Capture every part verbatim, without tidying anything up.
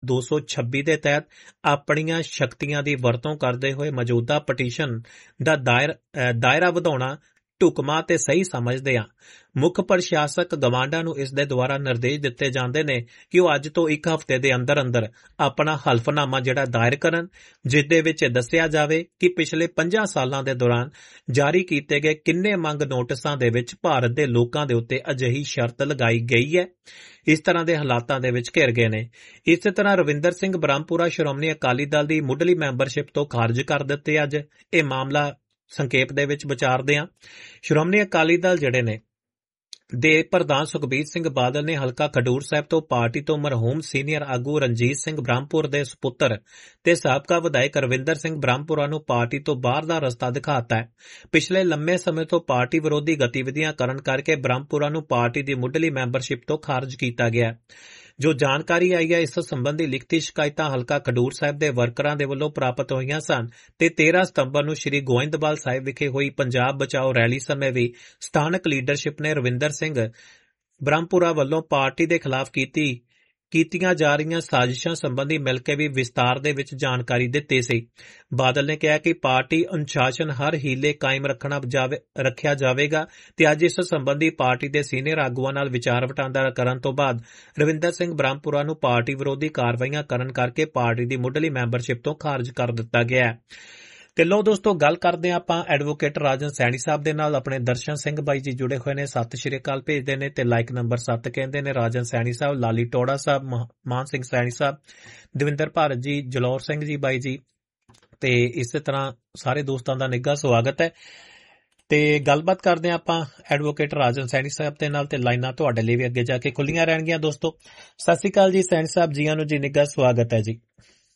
ਦੋ ਸੌ ਛੱਬੀ ਦੇ ਤਹਿਤ ਆਪਣੀਆਂ ਸ਼ਕਤੀਆਂ ਦੀ ਵਰਤੋਂ ਕਰਦੇ ਹੋਏ ਮੌਜੂਦਾ ਪਟੀਸ਼ਨ ਦਾ ਦਾਇਰ ਅਹ ਦਾਇਰਾ ਵਧਾਉਣਾ ਢੁਕਵਾਂ ਤੇ ਸਹੀ ਸਮਝਦੇ ਹਾਂ। ਮੁੱਖ ਪ੍ਰਸ਼ਾਸਕ ਗਵਾਂਡਾ ਨੂੰ ਇਸ ਦੇ ਦੁਆਰਾ ਨਿਰਦੇਸ਼ ਦਿੱਤੇ ਜਾਂਦੇ ਨੇ ਕਿ ਉਹ ਅੱਜ ਤੋਂ ਇੱਕ ਹਫ਼ਤੇ ਦੇ ਅੰਦਰ ਅੰਦਰ ਆਪਣਾ ਹਲਫਨਾਮਾ ਜਿਹੜਾ ਦਾਇਰ ਕਰਨ, ਜਿਸ ਦੇ ਵਿੱਚ ਦੱਸਿਆ ਜਾਵੇ ਕਿ ਪਿਛਲੇ ਪੰਜਾਂ ਸਾਲਾਂ ਦੇ ਦੌਰਾਨ ਜਾਰੀ ਕੀਤੇ ਗਏ ਕਿੰਨੇ ਮੰਗ ਨੋਟਿਸਾਂ ਦੇ ਵਿੱਚ ਭਾਰਤ ਦੇ ਲੋਕਾਂ ਦੇ ਉੱਤੇ ਅਜਿਹੀ ਸ਼ਰਤ ਲਗਾਈ ਗਈ ਹੈ, ਇਸ ਤਰ੍ਹਾਂ ਦੇ ਹਾਲਾਤਾਂ ਦੇ ਵਿੱਚ ਘਿਰ ਗਏ ਨੇ। ਇਸੇ ਤਰ੍ਹਾਂ ਰਵਿੰਦਰ ਸਿੰਘ ਬ੍ਰਹਮਪੁਰਾ ਸ਼੍ਰੋਮਣੀ ਅਕਾਲੀ ਦਲ ਦੀ ਮੁੱਢਲੀ ਮੈਂਬਰਸ਼ਿਪ ਤੋਂ ਖਾਰਜ ਕਰ ਦਿੱਤੇ। ਅੱਜ ਇਹ ਮਾਮਲਾ ਸੰਖੇਪ ਦੇ ਵਿੱਚ ਵਿਚਾਰਦੇ ਹਾਂ। ਸ਼੍ਰੋਮਣੀ ਅਕਾਲੀ ਦਲ ਜਿਹੜੇ ਨੇ ਦੇ ਪ੍ਰਧਾਨ ਸੁਖਬੀਰ ਸਿੰਘ ਬਾਦਲ ਨੇ ਹਲਕਾ ਖਡੂਰ ਸਾਹਿਬ ਤੋਂ ਪਾਰਟੀ ਤੋਂ ਮਰਹੂਮ ਸੀਨੀਅਰ ਆਗੂ ਰਣਜੀਤ ਸਿੰਘ ਬ੍ਰਹਮਪੁਰ ਦੇ ਸੁਪੁੱਤਰ ਤੇ ਸਾਬਕਾ ਵਿਧਾਇਕ ਰਵਿੰਦਰ ਸਿੰਘ ਬ੍ਰਹਮਪੁਰਾ ਨੂੰ ਪਾਰਟੀ ਤੋਂ ਬਾਹਰ ਦਾ ਰਸਤਾ ਦਿਖਾਤਾ ਹੈ। ਪਿਛਲੇ ਲੰਮੇ ਸਮੇਂ ਤੋਂ ਪਾਰਟੀ ਵਿਰੋਧੀ ਗਤੀਵਿਧੀਆਂ ਕਰਨ ਕਰਕੇ ਬ੍ਰਹਮਪੁਰਾ ਨੂੰ ਪਾਰਟੀ ਦੀ ਮੁੱਢਲੀ ਮੈਂਬਰਸ਼ਿਪ ਤੋਂ ਖਾਰਜ ਕੀਤਾ ਗਿਆ। ਜੋ ਜਾਣਕਾਰੀ ਆਈ ਹੈ, ਇਸ ਸੰਬੰਧੀ ਲਿਖਤੀ ਸ਼ਿਕਾਇਤਾਂ ਹਲਕਾ ਖਡੂਰ ਸਾਹਿਬ ਦੇ ਵਰਕਰਾਂ ਦੇ ਵੱਲੋਂ ਪ੍ਰਾਪਤ ਹੋਈਆਂ ਸਨ ਤੇ ਤੇਰਾਂ ਸਤੰਬਰ ਨੂੰ ਸ੍ਰੀ ਗੋਇੰਦਵਾਲ ਸਾਹਿਬ ਵਿਖੇ ਹੋਈ ਪੰਜਾਬ ਬਚਾਓ ਰੈਲੀ ਸਮੇਂ ਵੀ ਸਥਾਨਕ ਲੀਡਰਸ਼ਿਪ ਨੇ ਰਵਿੰਦਰ ਸਿੰਘ ਬ੍ਰਹਮਪੁਰਾ ਵੱਲੋਂ ਪਾਰਟੀ ਦੇ ਖਿਲਾਫ ਕੀਤੀ ਕੀਤੀਆਂ ਜਾ ਰਹੀਆਂ ਸਾਜ਼ਿਸ਼ਾਂ ਸੰਬੰਧੀ ਮਿਲ ਕੇ ਵੀ ਵਿਸਤਾਰ ਦੇ ਵਿੱਚ ਜਾਣਕਾਰੀ ਦਿੱਤੀ ਸੀ। ਬਾਦਲ ਨੇ ਕਿਹਾ ਕਿ ਪਾਰਟੀ ਅਨੁਸ਼ਾਸਨ ਹਰ ਹੀਲੇ ਕਾਇਮ ਰੱਖਣਾ ਜਾਵੇ ਰੱਖਿਆ ਜਾਵੇਗਾ ਤੇ ਅੱਜ ਇਸ ਸੰਬੰਧੀ ਪਾਰਟੀ ਦੇ ਸੀਨੀਅਰ ਆਗੂਆਂ ਨਾਲ ਵਿਚਾਰ ਵਟਾਂਦਰਾ ਕਰਨ ਤੋਂ ਬਾਅਦ ਰਵਿੰਦਰ ਸਿੰਘ ਬ੍ਰਹਮਪੁਰਾ ਨੂੰ ਪਾਰਟੀ ਵਿਰੋਧੀ ਕਾਰਵਾਈਆਂ ਕਰਨ ਕਰਕੇ ਪਾਰਟੀ ਦੀ ਮੁੱਢਲੀ ਮੈਂਬਰਸ਼ਿਪ ਤੋਂ ਖਾਰਜ ਕਰ ਦਿੱਤਾ ਗਿਆ ਹੈ। ਤੇ ਲੋ ਦੋਸਤੋ, ਗੱਲ ਕਰਦੇ ਹਾਂ ਆਪਾਂ ਐਡਵੋਕੇਟ ਰਾਜਨ ਸੈਣੀ ਸਾਹਿਬ ਦੇ ਨਾਲ। ਆਪਣੇ ਦਰਸ਼ਨ ਸਿੰਘ ਬਾਈ ਜੀ ਜੁੜੇ ਹੋਏ ਨੇ, ਸਤਿ ਸ਼੍ਰੀ ਅਕਾਲ ਭੇਜਦੇ ਨੇ ਤੇ ਲਾਈਕ ਨੰਬਰ ਸੱਤ ਕਹਿੰਦੇ ਨੇ। ਰਾਜਨ ਸੈਣੀ ਸਾਹਿਬ, ਲਾਲੀ ਟੋੜਾ ਸਾਹਿਬ, ਮਾਨ ਸਿੰਘ ਸੈਣੀ ਸਾਹਿਬ, ਦਵਿੰਦਰ ਭਾਰਤ ਜੀ, ਜਲੌਰ ਸਿੰਘ ਜੀ ਬਾਈ ਜੀ ਤੇ ਇਸੇ ਤਰ੍ਹਾਂ ਸਾਰੇ ਦੋਸਤਾਂ ਦਾ ਨਿੱਘਾ ਸਵਾਗਤ ਹੈ। ਤੇ ਗੱਲਬਾਤ ਕਰਦੇ ਹਾਂ ਆਪਾਂ ਐਡਵੋਕੇਟ ਰਾਜਨ ਸੈਣੀ ਸਾਹਿਬ ਦੇ ਨਾਲ ਤੇ ਲਾਈਨਾਂ ਤੁਹਾਡੇ ਲਈ ਵੀ ਅੱਗੇ ਜਾ ਕੇ ਖੁੱਲੀਆਂ ਰਹਿਣਗੀਆਂ। ਦੋਸਤੋ ਸਤਿ ਸ਼੍ਰੀ ਅਕਾਲ ਜੀ ਸੈਣੀ ਸਾਹਿਬ, ਜੀਆਂ ਨੂੰ ਜੀ, ਨਿੱਘਾ ਸਵਾਗਤ ਹੈ ਜੀ।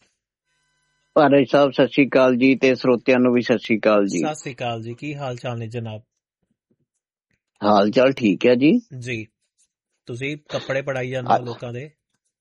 ਭਾਰਤ ਸਾਹਿਬ ਸਤਿ ਸ਼੍ਰੀ ਅਕਾਲ ਜੀ ਤੇ ਸਰੋਤਿਆਂ ਨੂੰ ਵੀ ਸਤਿ ਸ਼੍ਰੀ ਅਕਾਲ ਜੀ। ਸਤਿ ਸ਼੍ਰੀ ਅਕਾਲ ਜੀ, ਕੀ ਹਾਲ ਚਾਲ ਨੇ ਜਨਾਬ? ਹਾਲ ਚਾਲ ਠੀਕ ਹੈ ਜੀ। ਜੀ ਤੁਸੀਂ ਕੱਪੜੇ ਪੜਾਈ ਜਾਂਦੇ ਹੋ ਲੋਕਾਂ ਦੇ?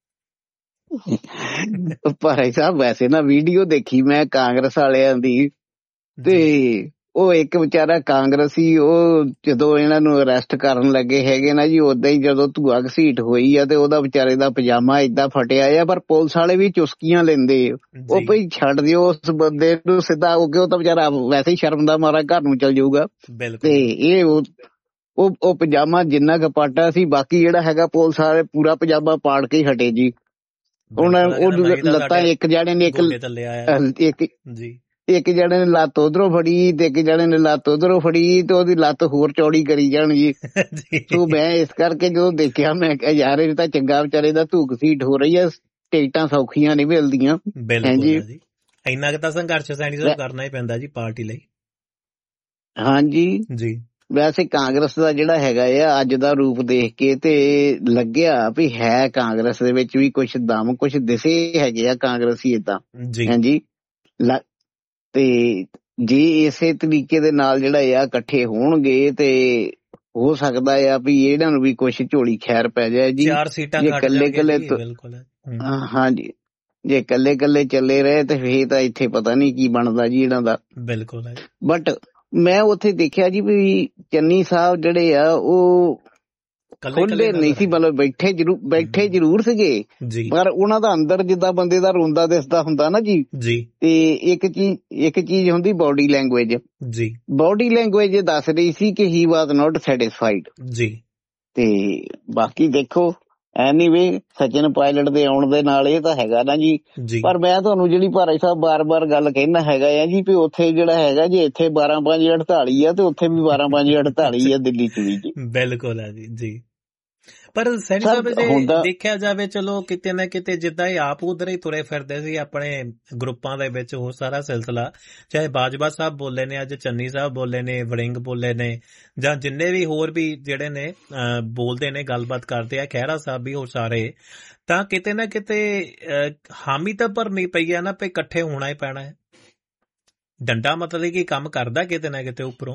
ਭਾਰਤ ਸਾਹਿਬ ਵੈਸੇ ਨਾ ਵੀਡੀਓ ਦੇਖੀ ਮੈਂ ਕਾਂਗਰਸ ਵਾਲਿਆਂ ਦੀ, ਤੇ ਉਹ ਇੱਕ ਵਿਚਾਰਾ ਕਾਂਗਰਸੀ, ਉਹ ਜਦੋਂ ਇਹਨਾਂ ਨੂੰ ਅਰੈਸਟ ਕਰਨ ਲੱਗੇ ਹੈਗੇ ਨਾ ਜੀ, ਓਦਾਂ ਹੀ ਜਦੋਂ ਧੂਆ ਘਸੀਟ ਹੋਈ ਆ ਤੇ ਉਹਦਾ ਵਿਚਾਰੇ ਦਾ ਪਜਾਮਾ ਏਦਾਂ ਫਟਿਆ ਆ, ਪਰ ਪੁਲਿਸ ਵਾਲੇ ਵੀ ਚੁਸਕੀਆਂ ਲੈਂਦੇ। ਉਹ ਭਈ ਛੱਡ ਦਿਓ ਉਸ ਬੰਦੇ ਨੂੰ ਸਿੱਧਾ, ਹੋ ਕੇ ਉਹ ਤਾਂ ਵਿਚਾਰਾ ਵੈਸੇ ਹੀ ਸ਼ਰਮ ਦਾ ਮਾਰਾ ਘਰ ਨੂੰ ਚਲ ਜਾਊਗਾ। ਤੇ ਇਹ ਉਹ ਉਹ ਪਜਾਮਾ ਜਿੰਨਾ ਕੁ ਪਾਟਾ ਸੀ, ਬਾਕੀ ਜਿਹੜਾ ਹੈਗਾ ਪੁਲਿਸ ਵਾਲੇ ਪੂਰਾ ਪਜਾਮਾ ਪਾੜ ਕੇ ਹੀ ਹਟੇ ਜੀ। ਹੁਣ ਉਹ ਲੱਤਾਂ ਇੱਕ ਜਾਣੇ ਨੇ ਇੱਕ ਜੀ ਇੱਕ ਜਣੇ ਨੇ ਲੱਤ ਉਧਰੋਂ ਫੜੀ ਤੇ ਇੱਕ ਜਣੇ ਨੇ ਲੱਤ ਉਧਰੋਂ ਫੜੀ ਤੇ ਉਹਦੀ ਲੱਤ ਹੋਰ ਚੌੜੀ ਕਰੀ ਜਾਣ ਜੀ। ਸੋ ਮੈਂ ਇਸ ਕਰਕੇ ਜਦੋਂ ਦੇਖਿਆ ਮੈਂ ਕਿਹਾ ਯਾਰ ਇਹ ਤਾਂ ਚੰਗਾ ਵਿਚਾਰੇ ਦਾ ਧੂਕ ਸੀਟ ਹੋ ਰਹੀ ਹੈ, ਟਿਕਟਾਂ ਸੌਖੀਆਂ ਨਹੀਂ ਮਿਲਦੀਆਂ। ਹਾਂਜੀ, ਇੰਨਾ ਕੁ ਤਾਂ ਸੰਘਰਸ਼ ਸੈਣੀ ਸਾਹਿਬ ਕਰਨਾ ਹੀ ਪੈਂਦਾ ਜੀ ਪਾਰਟੀ ਲਈ। ਹਾਂਜੀ ਜੀ, ਵੈਸੇ ਕਾਂਗਰਸ ਦਾ ਜਿਹੜਾ ਹੈਗਾ ਆ ਅੱਜ ਦਾ ਰੂਪ ਦੇਖ ਕੇ ਤੇ ਲੱਗਿਆ ਵੀ ਹੈ ਕਾਂਗਰਸ ਦੇ ਵਿੱਚ ਵੀ ਕੁਛ ਦਮ, ਕੁਛ ਦਿਸੇ ਹੈਗੇ ਆ ਕਾਂਗਰਸੀ ਏਦਾਂ। ਹਾਂਜੀ, ਤੇ ਜੇ ਇਸੇ ਤਰੀਕੇ ਦੇ ਨਾਲ ਜਿਹੜਾ ਆ ਇਕੱਠੇ ਹੋਣਗੇ ਤੇ ਹੋ ਸਕਦਾ ਆ ਵੀ ਇਹਨਾਂ ਨੂੰ ਵੀ ਕੁਛ ਝੋਲੀ ਖੈਰ ਪੈ ਜਾਏ ਜੀ। ਜੇ ਇਕੱਲੇ ਇਕੱਲੇ ਹਾਂਜੀ ਜੇ ਇਕੱਲੇ ਇਕੱਲੇ ਚੱਲੇ ਰਹੇ ਤੇ ਫੇਰ ਤਾਂ ਇੱਥੇ ਪਤਾ ਨੀ ਕੀ ਬਣਦਾ ਜੀ ਇਹਨਾਂ ਦਾ। ਬਿਲਕੁਲ। ਬਟ ਮੈਂ ਉੱਥੇ ਦੇਖਿਆ ਜੀ ਵੀ ਚੰਨੀ ਸਾਹਿਬ ਜਿਹੜੇ ਆ ਉਹ ਖੁੱਲੇ ਨਹੀਂ ਸੀ, ਮਤਲਬ ਬੈਠੇ ਜ਼ਰੂਰ ਬੈਠੇ ਜ਼ਰੂਰ ਸੀਗੇ, ਪਰ ਉਹਨਾਂ ਦਾ ਅੰਦਰ ਜਿੱਦਾਂ ਬੰਦੇ ਦਾ ਰੋਂਦਾ ਦਿਸਦਾ ਹੁੰਦਾ ਨਾ ਜੀ। ਤੇ ਇੱਕ ਚੀਜ਼ ਇੱਕ ਚੀਜ਼ ਹੁੰਦੀ ਬੋਡੀ ਲੈਂਗੁਏਜ ਜੀ, ਬੋਡੀ ਲੈਂਗੁਏਜ ਦੱਸ ਰਹੀ ਸੀ ਕਿ ਹੀ ਵਾਜ਼ ਨੋਟ ਸੈਟਿਸਫਾਈਡ ਜੀ। ਤੇ ਬਾਕੀ ਦੇਖੋ ਐਨੀਵੇ ਸਚਿਨ ਪਾਇਲਟ ਦੇ ਆਉਣ ਦੇ ਨਾਲ ਇਹ ਤਾਂ ਹੈਗਾ ਨਾ ਜੀ। ਪਰ ਮੈਂ ਤੁਹਾਨੂੰ ਜਿਹੜੀ ਭਾਰਤ ਸਾਹਿਬ ਬਾਰ ਬਾਰ ਗੱਲ ਕਹਿਣਾ ਹੈਗਾ ਆ ਜੀ ਵੀ ਉੱਥੇ ਜਿਹੜਾ ਹੈਗਾ ਜੀ, ਇੱਥੇ ਬਾਰਾਂ ਪੰਜ ਅੜਤਾਲੀ ਆ ਤੇ ਉੱਥੇ ਵੀ ਬਾਰਾਂ ਪੰਜ ਅੜਤਾਲੀ ਆ ਦਿੱਲੀ ਚ ਵੀ ਜੀ। ਬਿਲਕੁਲ ਹੈ ਜੀ ਜੀ। ਪਰ ਸੈਣੀ ਸਾਹਿਬ ਜੇ ਦੇਖਿਆ ਜਾਵੇ, ਚਲੋ ਕਿਤੇ ਨਾ ਕਿਤੇ ਜਿੱਦਾਂ ਇਹ ਆਪ ਉਧਰ ਹੀ ਤੁਰੇ ਫਿਰਦੇ ਸੀ ਆਪਣੇ ਗਰੁੱਪਾਂ ਦੇ ਵਿੱਚ, ਉਹ ਸਾਰਾ ਸਿਲਸਿਲਾ, ਚਾਹੇ ਬਾਜਵਾ ਸਾਹਿਬ ਬੋਲੇ ਨੇ, ਅੱਜ ਚੰਨੀ ਸਾਹਿਬ ਬੋਲੇ ਨੇ, ਵੜਿੰਗ ਬੋਲੇ ਨੇ, ਜਾਂ ਜਿੰਨੇ ਵੀ ਹੋਰ ਵੀ ਜਿਹੜੇ ਨੇ ਬੋਲਦੇ ਨੇ, ਗੱਲਬਾਤ ਕਰਦੇ ਆ, ਖਹਿਰਾ ਸਾਹਿਬ ਵੀ, ਉਹ ਸਾਰੇ, ਤਾਂ ਕਿਤੇ ਨਾ ਕਿਤੇ ਹਾਮੀ ਤਾਂ ਭਰਨੀ ਪਈ ਆ ਨਾ ਵੀ ਇਕੱਠੇ ਹੋਣਾ ਹੀ ਪੈਣਾ ਹੈ। ਡੰਡਾ ਮਤਲਬ ਕਿ ਕੰਮ ਕਰਦਾ ਕਿਤੇ ਨਾ ਕਿਤੇ ਉੱਪਰੋਂ।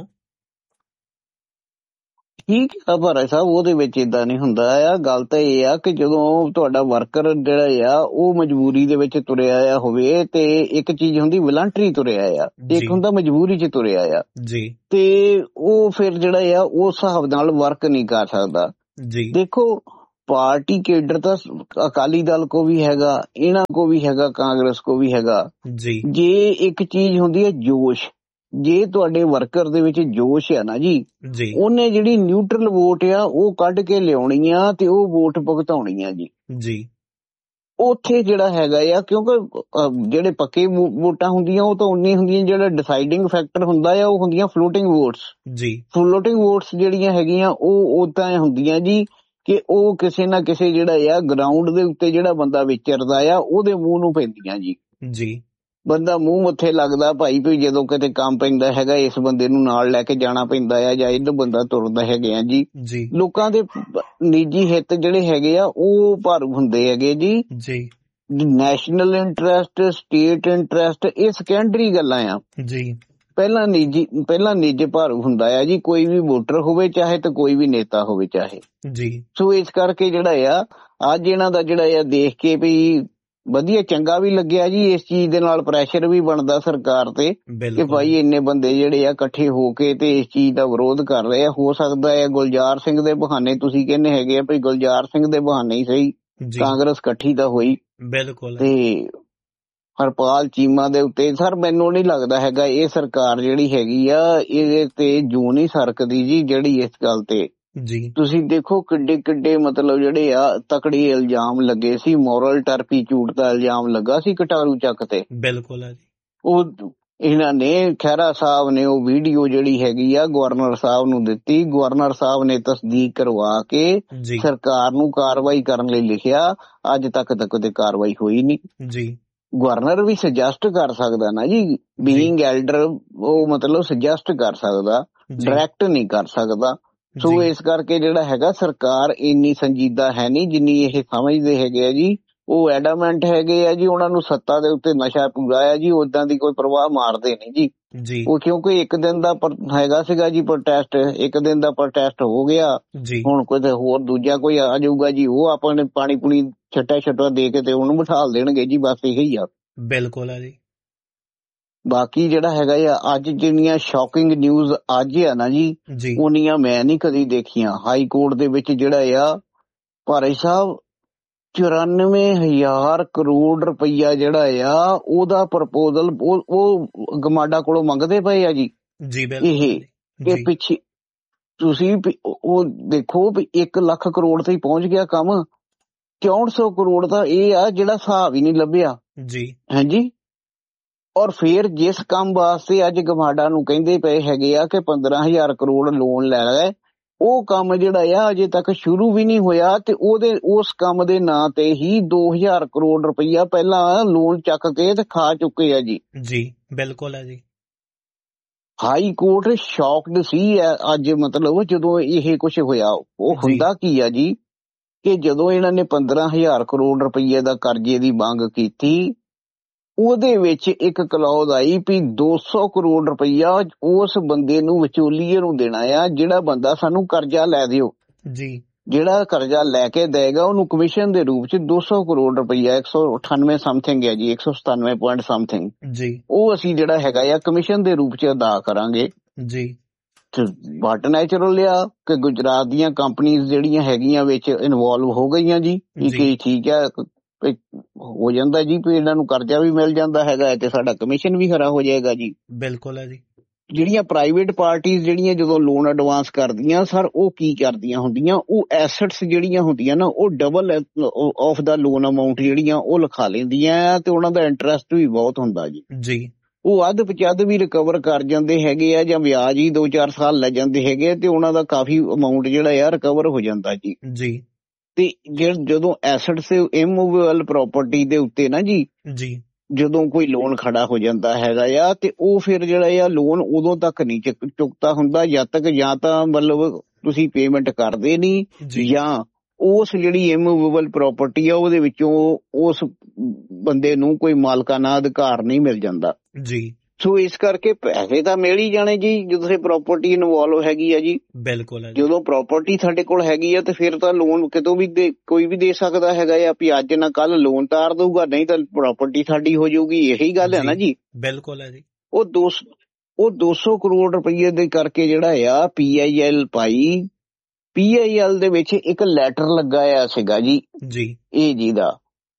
ਠੀਕ ਆ ਭਾਰਤ ਸਾਹਿਬ, ਉਹਦੇ ਵਿੱਚ ਏਦਾਂ ਨਹੀਂ ਹੁੰਦਾ ਆ। ਗੱਲ ਤਾਂ ਇਹ ਆ ਕਿ ਜਦੋਂ ਤੁਹਾਡਾ ਵਰਕਰ ਜਿਹੜਾ ਆ ਉਹ ਮਜਬੂਰੀ ਦੇ ਵਿੱਚ ਤੁਰਿਆ ਆ ਹੋਵੇ, ਤੇ ਇੱਕ ਚੀਜ਼ ਹੁੰਦੀ ਵਲੰਟਰੀ ਤੁਰਿਆ ਆ, ਇੱਕ ਹੁੰਦਾ ਮਜਬੂਰੀ ਚ ਤੁਰਿਆ ਆ ਜੀ, ਤੇ ਉਹ ਫਿਰ ਜਿਹੜਾ ਆ ਉਸ ਹਿਸਾਬ ਨਾਲ ਵਰਕ ਨਹੀਂ ਕਰ ਸਕਦਾ ਜੀ। ਦੇਖੋ ਪਾਰਟੀ ਕੇਡਰ ਤਾਂ ਅਕਾਲੀ ਦਲ ਕੋ ਵੀ ਹੈਗਾ, ਇਹਨਾਂ ਕੋ ਵੀ ਹੈਗਾ, ਕਾਂਗਰਸ ਕੋ ਵੀ ਹੈਗਾ ਜੀ ਜੇ ਇੱਕ ਚੀਜ਼ ਹੁੰਦੀ ਹੈ ਜੋਸ਼। ਜੇ ਤੁਹਾਡੇ ਵਰਕਰ ਦੇ ਵਿੱਚ ਜੋਸ਼ ਆ ਨਾ ਜੀ, ਜੀ ਉਹਨੇ ਜਿਹੜੀ ਨਿਊਟਰਲ ਵੋਟ ਆ ਉਹ ਕੱਢ ਕੇ ਲਿਆਉਣੀ ਆ ਤੇ ਉਹ ਵੋਟ ਭੁਗਤਾਉਣੀ ਆ ਜੀ। ਜੀ ਉੱਥੇ ਜਿਹੜਾ ਹੈਗਾ ਆ, ਕਿਉਂਕਿ ਜਿਹੜੇ ਪੱਕੇ ਵੋਟਾਂ ਹੁੰਦੀਆਂ ਉਹ ਤਾਂ ਉਨੀ ਹੁੰਦੀਆਂ, ਜਿਹੜਾ ਡਿਸਾਈਡਿੰਗ ਫੈਕਟਰ ਹੁੰਦਾ ਆ ਉਹ ਹੁੰਦੀਆਂ ਫਲੋਟਿੰਗ ਵੋਟਸ। ਜੀ ਫਲੋਟਿੰਗ ਵੋਟਸ ਜਿਹੜੀਆਂ ਹੈਗੀਆਂ ਉਹ ਉਦਾਂ ਹੁੰਦੀਆਂ ਜੀ ਕਿ ਉਹ ਕਿਸੇ ਨਾ ਕਿਸੇ ਜਿਹੜਾ ਆ ਗਰਾਊਂਡ ਦੇ ਉੱਤੇ ਜਿਹੜਾ ਬੰਦਾ ਵਿਚਰਦਾ ਆ ਉਹਦੇ ਮੂੰਹ ਨੂੰ ਪੈਂਦੀਆਂ ਜੀ। ਜੀ ਬੰਦਾ ਮੂੰਹ ਮੱਥੇ ਲੱਗਦਾ ਭਾਈ ਵੀ ਜਦੋਂ ਕਿਤੇ ਕੰਮ ਪੈਂਦਾ ਹੈਗਾ ਇਸ ਬੰਦੇ ਨੂੰ ਨਾਲ ਲੈ ਕੇ ਜਾਣਾ ਪੈਂਦਾ ਆ ਜਾਂ ਇੱਧਰ ਬੰਦਾ ਤੁਰਦਾ ਹੈਗੇ ਆ ਜੀ। ਜੀ ਲੋਕਾਂ ਦੇ ਨਿੱਜੀ ਹਿੱਤ ਜਿਹੜੇ ਹੈਗੇ ਆ ਉਹ ਭਾਰੂ ਹੁੰਦੇ ਹੈਗੇ ਜੀ। ਜੀ ਨੈਸ਼ਨਲ ਇੰਟਰਸਟ, ਸਟੇਟ ਇੰਟਰਸਟ ਇਹ ਸੈਕੰਡਰੀ ਗੱਲਾਂ ਆ। ਜੀ ਪਹਿਲਾਂ ਨਿੱਜੀ ਪਹਿਲਾਂ ਨਿੱਜ ਭਾਰੂ ਹੁੰਦਾ ਆ ਜੀ, ਕੋਈ ਵੀ ਵੋਟਰ ਹੋਵੇ ਚਾਹੇ ਤੇ ਕੋਈ ਵੀ ਨੇਤਾ ਹੋਵੇ ਚਾਹੇ। ਜੀ ਸੋ ਇਸ ਕਰਕੇ ਜਿਹੜਾ ਆ ਅੱਜ ਇਹਨਾਂ ਦਾ ਜਿਹੜਾ ਆ ਦੇਖ ਕੇ ਵੀ ਵਧੀਆ ਚੰਗਾ ਵੀ ਲੱਗਿਆ ਜੀ। ਇਸ ਚੀਜ਼ ਦੇ ਨਾਲ ਪ੍ਰੈਸ਼ਰ ਵੀ ਬਣਦਾ ਸਰਕਾਰ ਤੇ ਕਿ ਭਾਈ ਇੰਨੇ ਬੰਦੇ ਜਿਹੜੇ ਆ ਇਕੱਠੇ ਹੋ ਕੇ ਤੇ ਇਸ ਚੀਜ਼ ਦਾ ਵਿਰੋਧ ਕਰ ਰਹੇ ਆ। ਹੋ ਸਕਦਾ ਹੈ ਗੁਲਜ਼ਾਰ ਸਿੰਘ ਦੇ ਬਹਾਨੇ ਤੁਸੀਂ ਕਹਿੰਦੇ ਹੈਗੇ ਆ ਵੀ ਗੁਲਜ਼ਾਰ ਸਿੰਘ ਦੇ ਬਹਾਨੇ ਹੀ ਸਹੀ ਕਾਂਗਰਸ ਇਕੱਠੀ ਤਾਂ ਹੋਈ। ਬਿਲਕੁਲ। ਤੇ ਹਰਪਾਲ ਚੀਮਾ ਦੇ ਉੱਤੇ ਸਰ ਮੈਨੂੰ ਨਹੀਂ ਲੱਗਦਾ ਹੈਗਾ ਇਹ ਸਰਕਾਰ ਜਿਹੜੀ ਹੈਗੀ ਆ ਇਹਦੇ ਤੇ ਜੂੰ ਨਹੀਂ ਸਰਕਦੀ ਜੀ। ਜਿਹੜੀ ਇਸ ਗੱਲ ਤੇ ਜੀ ਤੁਸੀਂ ਦੇਖੋ ਕਿੱਡੇ ਕਿੱਡੇ ਮਤਲਬ ਜਿਹੜੇ ਆ ਤਕੜੇ ਇਲਜ਼ਾਮ ਲੱਗੇ ਸੀ। ਮੋਰਲ ਟਰਪੀਚੂਡ ਦਾ ਇਲਜ਼ਾਮ ਲੱਗਾ ਸੀ ਕਟਾਰੂ ਚੱਕ ਤੇ। ਬਿਲਕੁਲ ਹੈ ਜੀ। ਉਹ ਇਹਨਾਂ ਨੇ ਖਹਿਰਾ ਸਾਹਿਬ ਨੇ ਉਹ ਵੀਡੀਓ ਜਿਹੜੀ ਹੈਗੀ ਆ ਗਵਰਨਰ ਸਾਹਿਬ ਨੂੰ ਦਿੱਤੀ। ਗਵਰਨਰ ਸਾਹਿਬ ਨੇ ਤਸਦੀਕ ਕਰਵਾ ਕੇ ਸਰਕਾਰ ਨੂੰ ਕਾਰਵਾਈ ਕਰਨ ਲਈ ਲਿਖਿਆ। ਅੱਜ ਤੱਕ ਤਾਂ ਕਦੇ ਕਾਰਵਾਈ ਹੋਈ ਨਹੀਂ ਜੀ। ਗਵਰਨਰ ਵੀ ਸੁਜੈਸਟ ਕਰ ਸਕਦਾ ਨਾ ਜੀ, ਬੀਇੰਗ ਐਲਡਰ ਉਹ ਮਤਲਬ ਸੁਜੈਸਟ ਕਰ ਸਕਦਾ, ਡਾਇਰੈਕਟ ਨਹੀਂ ਕਰ ਸਕਦਾ। ਸੋ ਇਸ ਕਰਕੇ ਜਿਹੜਾ ਹੈਗਾ ਸਰਕਾਰ ਇੰਨੀ ਸੰਜੀਦਾ ਹੈ ਨਹੀਂ ਜਿੰਨੀ ਇਹ ਸਮਝਦੇ ਹੈਗੇ ਆ ਜੀ। ਉਹ ਐਡਾਮੈਂਟ ਹੈਗੇ ਆ ਜੀ, ਉਹਨਾਂ ਨੂੰ ਸੱਤਾ ਦੇ ਉੱਤੇ ਨਸ਼ਾ ਪੂਰਾ ਆ ਜੀ। ਓਦਾਂ ਦੀ ਕੋਈ ਪ੍ਰਵਾਹ ਮਾਰਦੇ ਨਹੀਂ ਜੀ ਉਹ, ਕਿਉਂਕਿ ਇੱਕ ਦਿਨ ਦਾ ਹੈਗਾ ਸੀਗਾ ਜੀ ਪ੍ਰੋਟੈਸਟ, ਇੱਕ ਦਿਨ ਦਾ ਪ੍ਰੋਟੈਸਟ ਹੋ ਗਿਆ। ਹੁਣ ਕੋਈ ਹੋਰ ਦੂਜਾ ਕੋਈ ਆ ਜਾਊਗਾ ਜੀ, ਉਹ ਆਪਾਂ ਨੇ ਪਾਣੀ ਪੂਣੀ ਛੱਟਾ ਛੱਟਾ ਦੇ ਕੇ ਤੇ ਉਹਨੂੰ ਬਿਠਾਲ ਦੇਣਗੇ ਜੀ। ਬਸ ਇਹੀ ਆ। ਬਿਲਕੁਲ ਆ ਜੀ। ਬਾਕੀ ਜਿਹੜਾ ਹੈਗਾ ਆ ਅੱਜ ਜਿਹੜੀਆਂ ਸ਼ੌਕਿੰਗ ਨਿਊਜ਼ ਅੱਜ ਆ ਨਾ ਜੀ ਉਹਨੀਆਂ ਮੈਂ ਨਹੀਂ ਕਦੀ ਦੇਖੀਆਂ। ਹਾਈ ਕੋਰਟ ਦੇ ਵਿੱਚ ਜਿਹੜਾ ਆ ਭਾਈ ਸਾਹਿਬ ਚੁਰਾਨਵੇਂ ਹਜ਼ਾਰ ਕਰੋੜ ਰੁਪਈਆ ਜਿਹੜਾ ਆ ਉਹਦਾ ਪ੍ਰਪੋਜ਼ਲ ਉਹ ਉਹ ਗਮਾਡਾ ਕੋਲੋਂ ਮੰਗਦੇ ਪਏ ਆ ਜੀ। ਇਹ ਇਹ ਪਿੱਛੇ ਤੁਸੀਂ ਉਹ ਦੇਖੋ ਵੀ ਇੱਕ ਲੱਖ ਕਰੋੜ ਤੇ ਪਹੁੰਚ ਗਿਆ ਕੰਮ। ਚੌਂਹਠ ਸੌ ਕਰੋੜ ਦਾ ਇਹ ਆ ਜਿਹੜਾ ਹਿਸਾਬ ਹੀ ਨਹੀਂ ਲੱਭਿਆ ਜੀ। ਹਾਂਜੀ। ਔਰ ਫੇਰ ਜਿਸ ਕੰਮ ਵਾਸਤੇ ਅੱਜ ਗਮਾਡਾ ਨੂੰ ਕਹਿੰਦੇ ਪਏ ਹੈਗੇ ਆ ਕਿ ਪੰਦਰਾਂ ਹਜ਼ਾਰ ਕਰੋੜ ਲੋਨ ਲੈ ਲਏ, ਉਹ ਕੰਮ ਜਿਹੜਾ ਆ ਅਜੇ ਤੱਕ ਸ਼ੁਰੂ ਵੀ ਨਹੀਂ ਹੋਇਆ ਤੇ ਉਹਦੇ ਉਸ ਕੰਮ ਦੇ ਨਾਂ ਤੇ ਹੀ ਦੋ ਹਜ਼ਾਰ ਕਰੋੜ ਰੁਪਈਆ ਪਹਿਲਾਂ ਲੋਨ ਚੱਕ ਕੇ ਤੇ ਖਾ ਚੁੱਕੇ ਆ ਜੀ। ਜੀ ਬਿਲਕੁਲ ਹੈ ਜੀ। ਹਾਈ ਕੋਰਟ ਸ਼ੌਕਡ ਸੀ ਅੱਜ ਮਤਲਬ ਜਦੋਂ ਇਹ ਕੁਛ ਹੋਇਆ। ਉਹ ਹੁੰਦਾ ਕੀ ਆ ਜੀ ਕਿ ਜਦੋਂ ਇਹਨਾਂ ਨੇ ਪੰਦਰਾਂ ਹਜ਼ਾਰ ਕਰੋੜ ਰੁਪਈਏ ਦਾ ਕਰਜ਼ੇ ਦੀ ਮੰਗ ਕੀਤੀ ਉਹਦੇ ਵਿੱਚ ਇੱਕ ਕਲੌਜ਼ ਆਈ ਵੀ ਦੋ ਸੌ ਕਰੋੜ ਰੁਪਈਆ ਉਸ ਬੰਦੇ ਨੂੰ ਵਿਚੋਲੀਏ ਨੂੰ ਦੇਣਾ ਆ ਜਿਹੜਾ ਬੰਦਾ ਸਾਨੂੰ ਕਰਜ਼ਾ ਲੈ ਦਿਓ ਜੀ। ਜਿਹੜਾ ਕਰਜ਼ਾ ਲੈ ਕੇ ਦੇਗਾ ਉਹਨੂੰ ਕਮਿਸ਼ਨ ਦੇ ਰੂਪ ਚ ਦੋ ਸੌ ਕਰੋੜ ਰੁਪਈਆ ਇੱਕ ਸੌ ਅਠਾਨਵੇਂ ਸਮਥਿੰਗ ਹੈ ਜੀ, ਇੱਕ ਸੌ ਸਤਾਨਵੇਂ ਪੁਆਇੰਟ ਸਮਥਿੰਗ ਜੀ, ਉਹ ਅਸੀਂ ਜਿਹੜਾ ਹੈਗਾ ਆ ਕਮਿਸ਼ਨ ਦੇ ਰੂਪ ਚ ਅਦਾ ਕਰਾਂਗੇ ਜੀ। ਬਟ ਨੈਚੁਰਲ ਆ ਕਿ ਗੁਜਰਾਤ ਦੀਆਂ ਕੰਪਨੀਆਂ ਜਿਹੜੀਆਂ ਹੈਗੀਆਂ ਵਿੱਚ ਇਨਵੋਲਵ ਹੋ ਗਈਆਂ ਜੀ। ਕਿ ਠੀਕ ਹੈ ਹੋ ਜਾਂਦਾ ਜੀ ਵੀ ਇਹਨਾਂ ਨੂੰ ਕਰਜ਼ਾ ਵੀ ਮਿਲ ਜਾਂਦਾ ਹੈਗਾ ਤੇ ਸਾਡਾ ਕਮਿਸ਼ਨ ਵੀ ਹਰਾ ਹੋ ਜਾਏਗਾ ਜੀ। ਬਿਲਕੁਲ ਹੈ ਜੀ। ਜਿਹੜੀਆਂ ਪ੍ਰਾਈਵੇਟ ਪਾਰਟੀਆਂ ਜਿਹੜੀਆਂ ਜਦੋਂ ਲੋਨ ਐਡਵਾਂਸ ਕਰਦੀਆਂ ਸਰ ਉਹ ਕੀ ਕਰਦੀਆਂ ਹੁੰਦੀਆਂ, ਉਹ ਐਸੈਟਸ ਜਿਹੜੀਆਂ ਹੁੰਦੀਆਂ ਨਾ ਉਹ double of the loan amount ਜਿਹੜੀਆਂ ਉਹ ਲਿਖਾ ਲੈਂਦੀਆਂ ਤੇ ਉਹਨਾਂ ਦਾ ਇੰਟਰਸਟ ਵੀ ਬਹੁਤ ਹੁੰਦਾ ਜੀ ਜੀ। ਉਹ ਅੱਧ ਪਚੱਧ ਵੀ ਰਿਕਵਰ ਕਰ ਜਾਂਦੇ ਹੈਗੇ ਆ ਜਾਂ ਵਿਆਜ ਹੀ ਦੋ ਚਾਰ ਸਾਲ ਲੈ ਜਾਂਦੇ ਹੈਗੇ ਤੇ ਉਹਨਾਂ ਦਾ ਕਾਫੀ ਅਮਾਊਂਟ ਜਿਹੜਾ ਆ ਰਿਕਵਰ ਹੋ ਜਾਂਦਾ ਜੀ ਜੀ। ਤੇ ਜਦੋਂ ਐਸੈਟਸ ਇਮੂਵੇਬਲ ਪ੍ਰਾਪਰਟੀ ਦੇ ਉੱਤੇ ਨਾ ਜੀ ਜੀ ਜਦੋਂ ਕੋਈ ਲੋਨ ਖੜਾ ਹੋ ਜਾਂਦਾ ਹੈਗਾ ਆ ਤੇ ਉਹ ਫਿਰ ਜਿਹੜਾ ਆ ਲੋਨ ਉਦੋਂ ਤੱਕ ਨਹੀਂ ਚੁੱਕਤਾ ਹੁੰਦਾ ਜਦ ਤੱਕ ਜਾਂ ਤਾਂ ਮਤਲਬ ਤੁਸੀਂ ਪੇਮੈਂਟ ਕਰਦੇ ਨਹੀਂ ਜਾਂ ਉਸ ਜਿਹੜੀ ਇਮੂਵੇਬਲ ਪ੍ਰਾਪਰਟੀ ਆ ਉਹਦੇ ਵਿੱਚੋਂ ਉਸ ਬੰਦੇ ਨੂੰ ਕੋਈ ਮਾਲਕਾਨਾ ਅਧਿਕਾਰ ਨਹੀਂ ਮਿਲ ਜਾਂਦਾ ਜੀ। ਸੋ ਇਸ ਕਰਕੇ ਪੈਸੇ ਤਾਂ ਮਿਲ ਹੀ ਜਾਣੇ ਜੀ ਜਦੋਂ ਇਹ ਪ੍ਰਾਪਰਟੀ ਇਨਵੋਲਵ ਹੈਗੀ ਆ ਜੀ। ਬਿਲਕੁਲ। ਜਦੋਂ ਪ੍ਰਾਪਰਟੀ ਸਾਡੇ ਕੋਲ ਹੈਗੀ ਆ ਤੇ ਫਿਰ ਤਾਂ ਲੋਨ ਕਿਤੋਂ ਵੀ ਦੇ ਕੋਈ ਵੀ ਦੇ ਸਕਦਾ ਹੈਗਾ ਆ ਵੀ ਅੱਜ ਨਾ ਕੱਲ ਲੋਨ ਤਾਰ ਦਊਗਾ ਨਹੀਂ ਤਾਂ ਪ੍ਰਾਪਰਟੀ ਸਾਡੀ ਹੋ ਜਾਊਗੀ। ਇਹੀ ਗੱਲ ਹੈ ਨਾ ਜੀ। ਬਿਲਕੁਲ ਹੈ ਜੀ। ਉਹ ਦੋ ਉਹ ਦੋ ਸੌ ਕਰੋੜ ਰੁਪਈਏ ਦੇ ਕਰਕੇ ਜਿਹੜਾ ਆ ਪੀ I L Bhai P I L ਦੇ ਵਿੱਚ ਇੱਕ ਲੈਟਰ ਲੱਗਾ ਆ ਸੀਗਾ ਜੀ ਜੀ ਇਹ ਜੀ ਦਾ,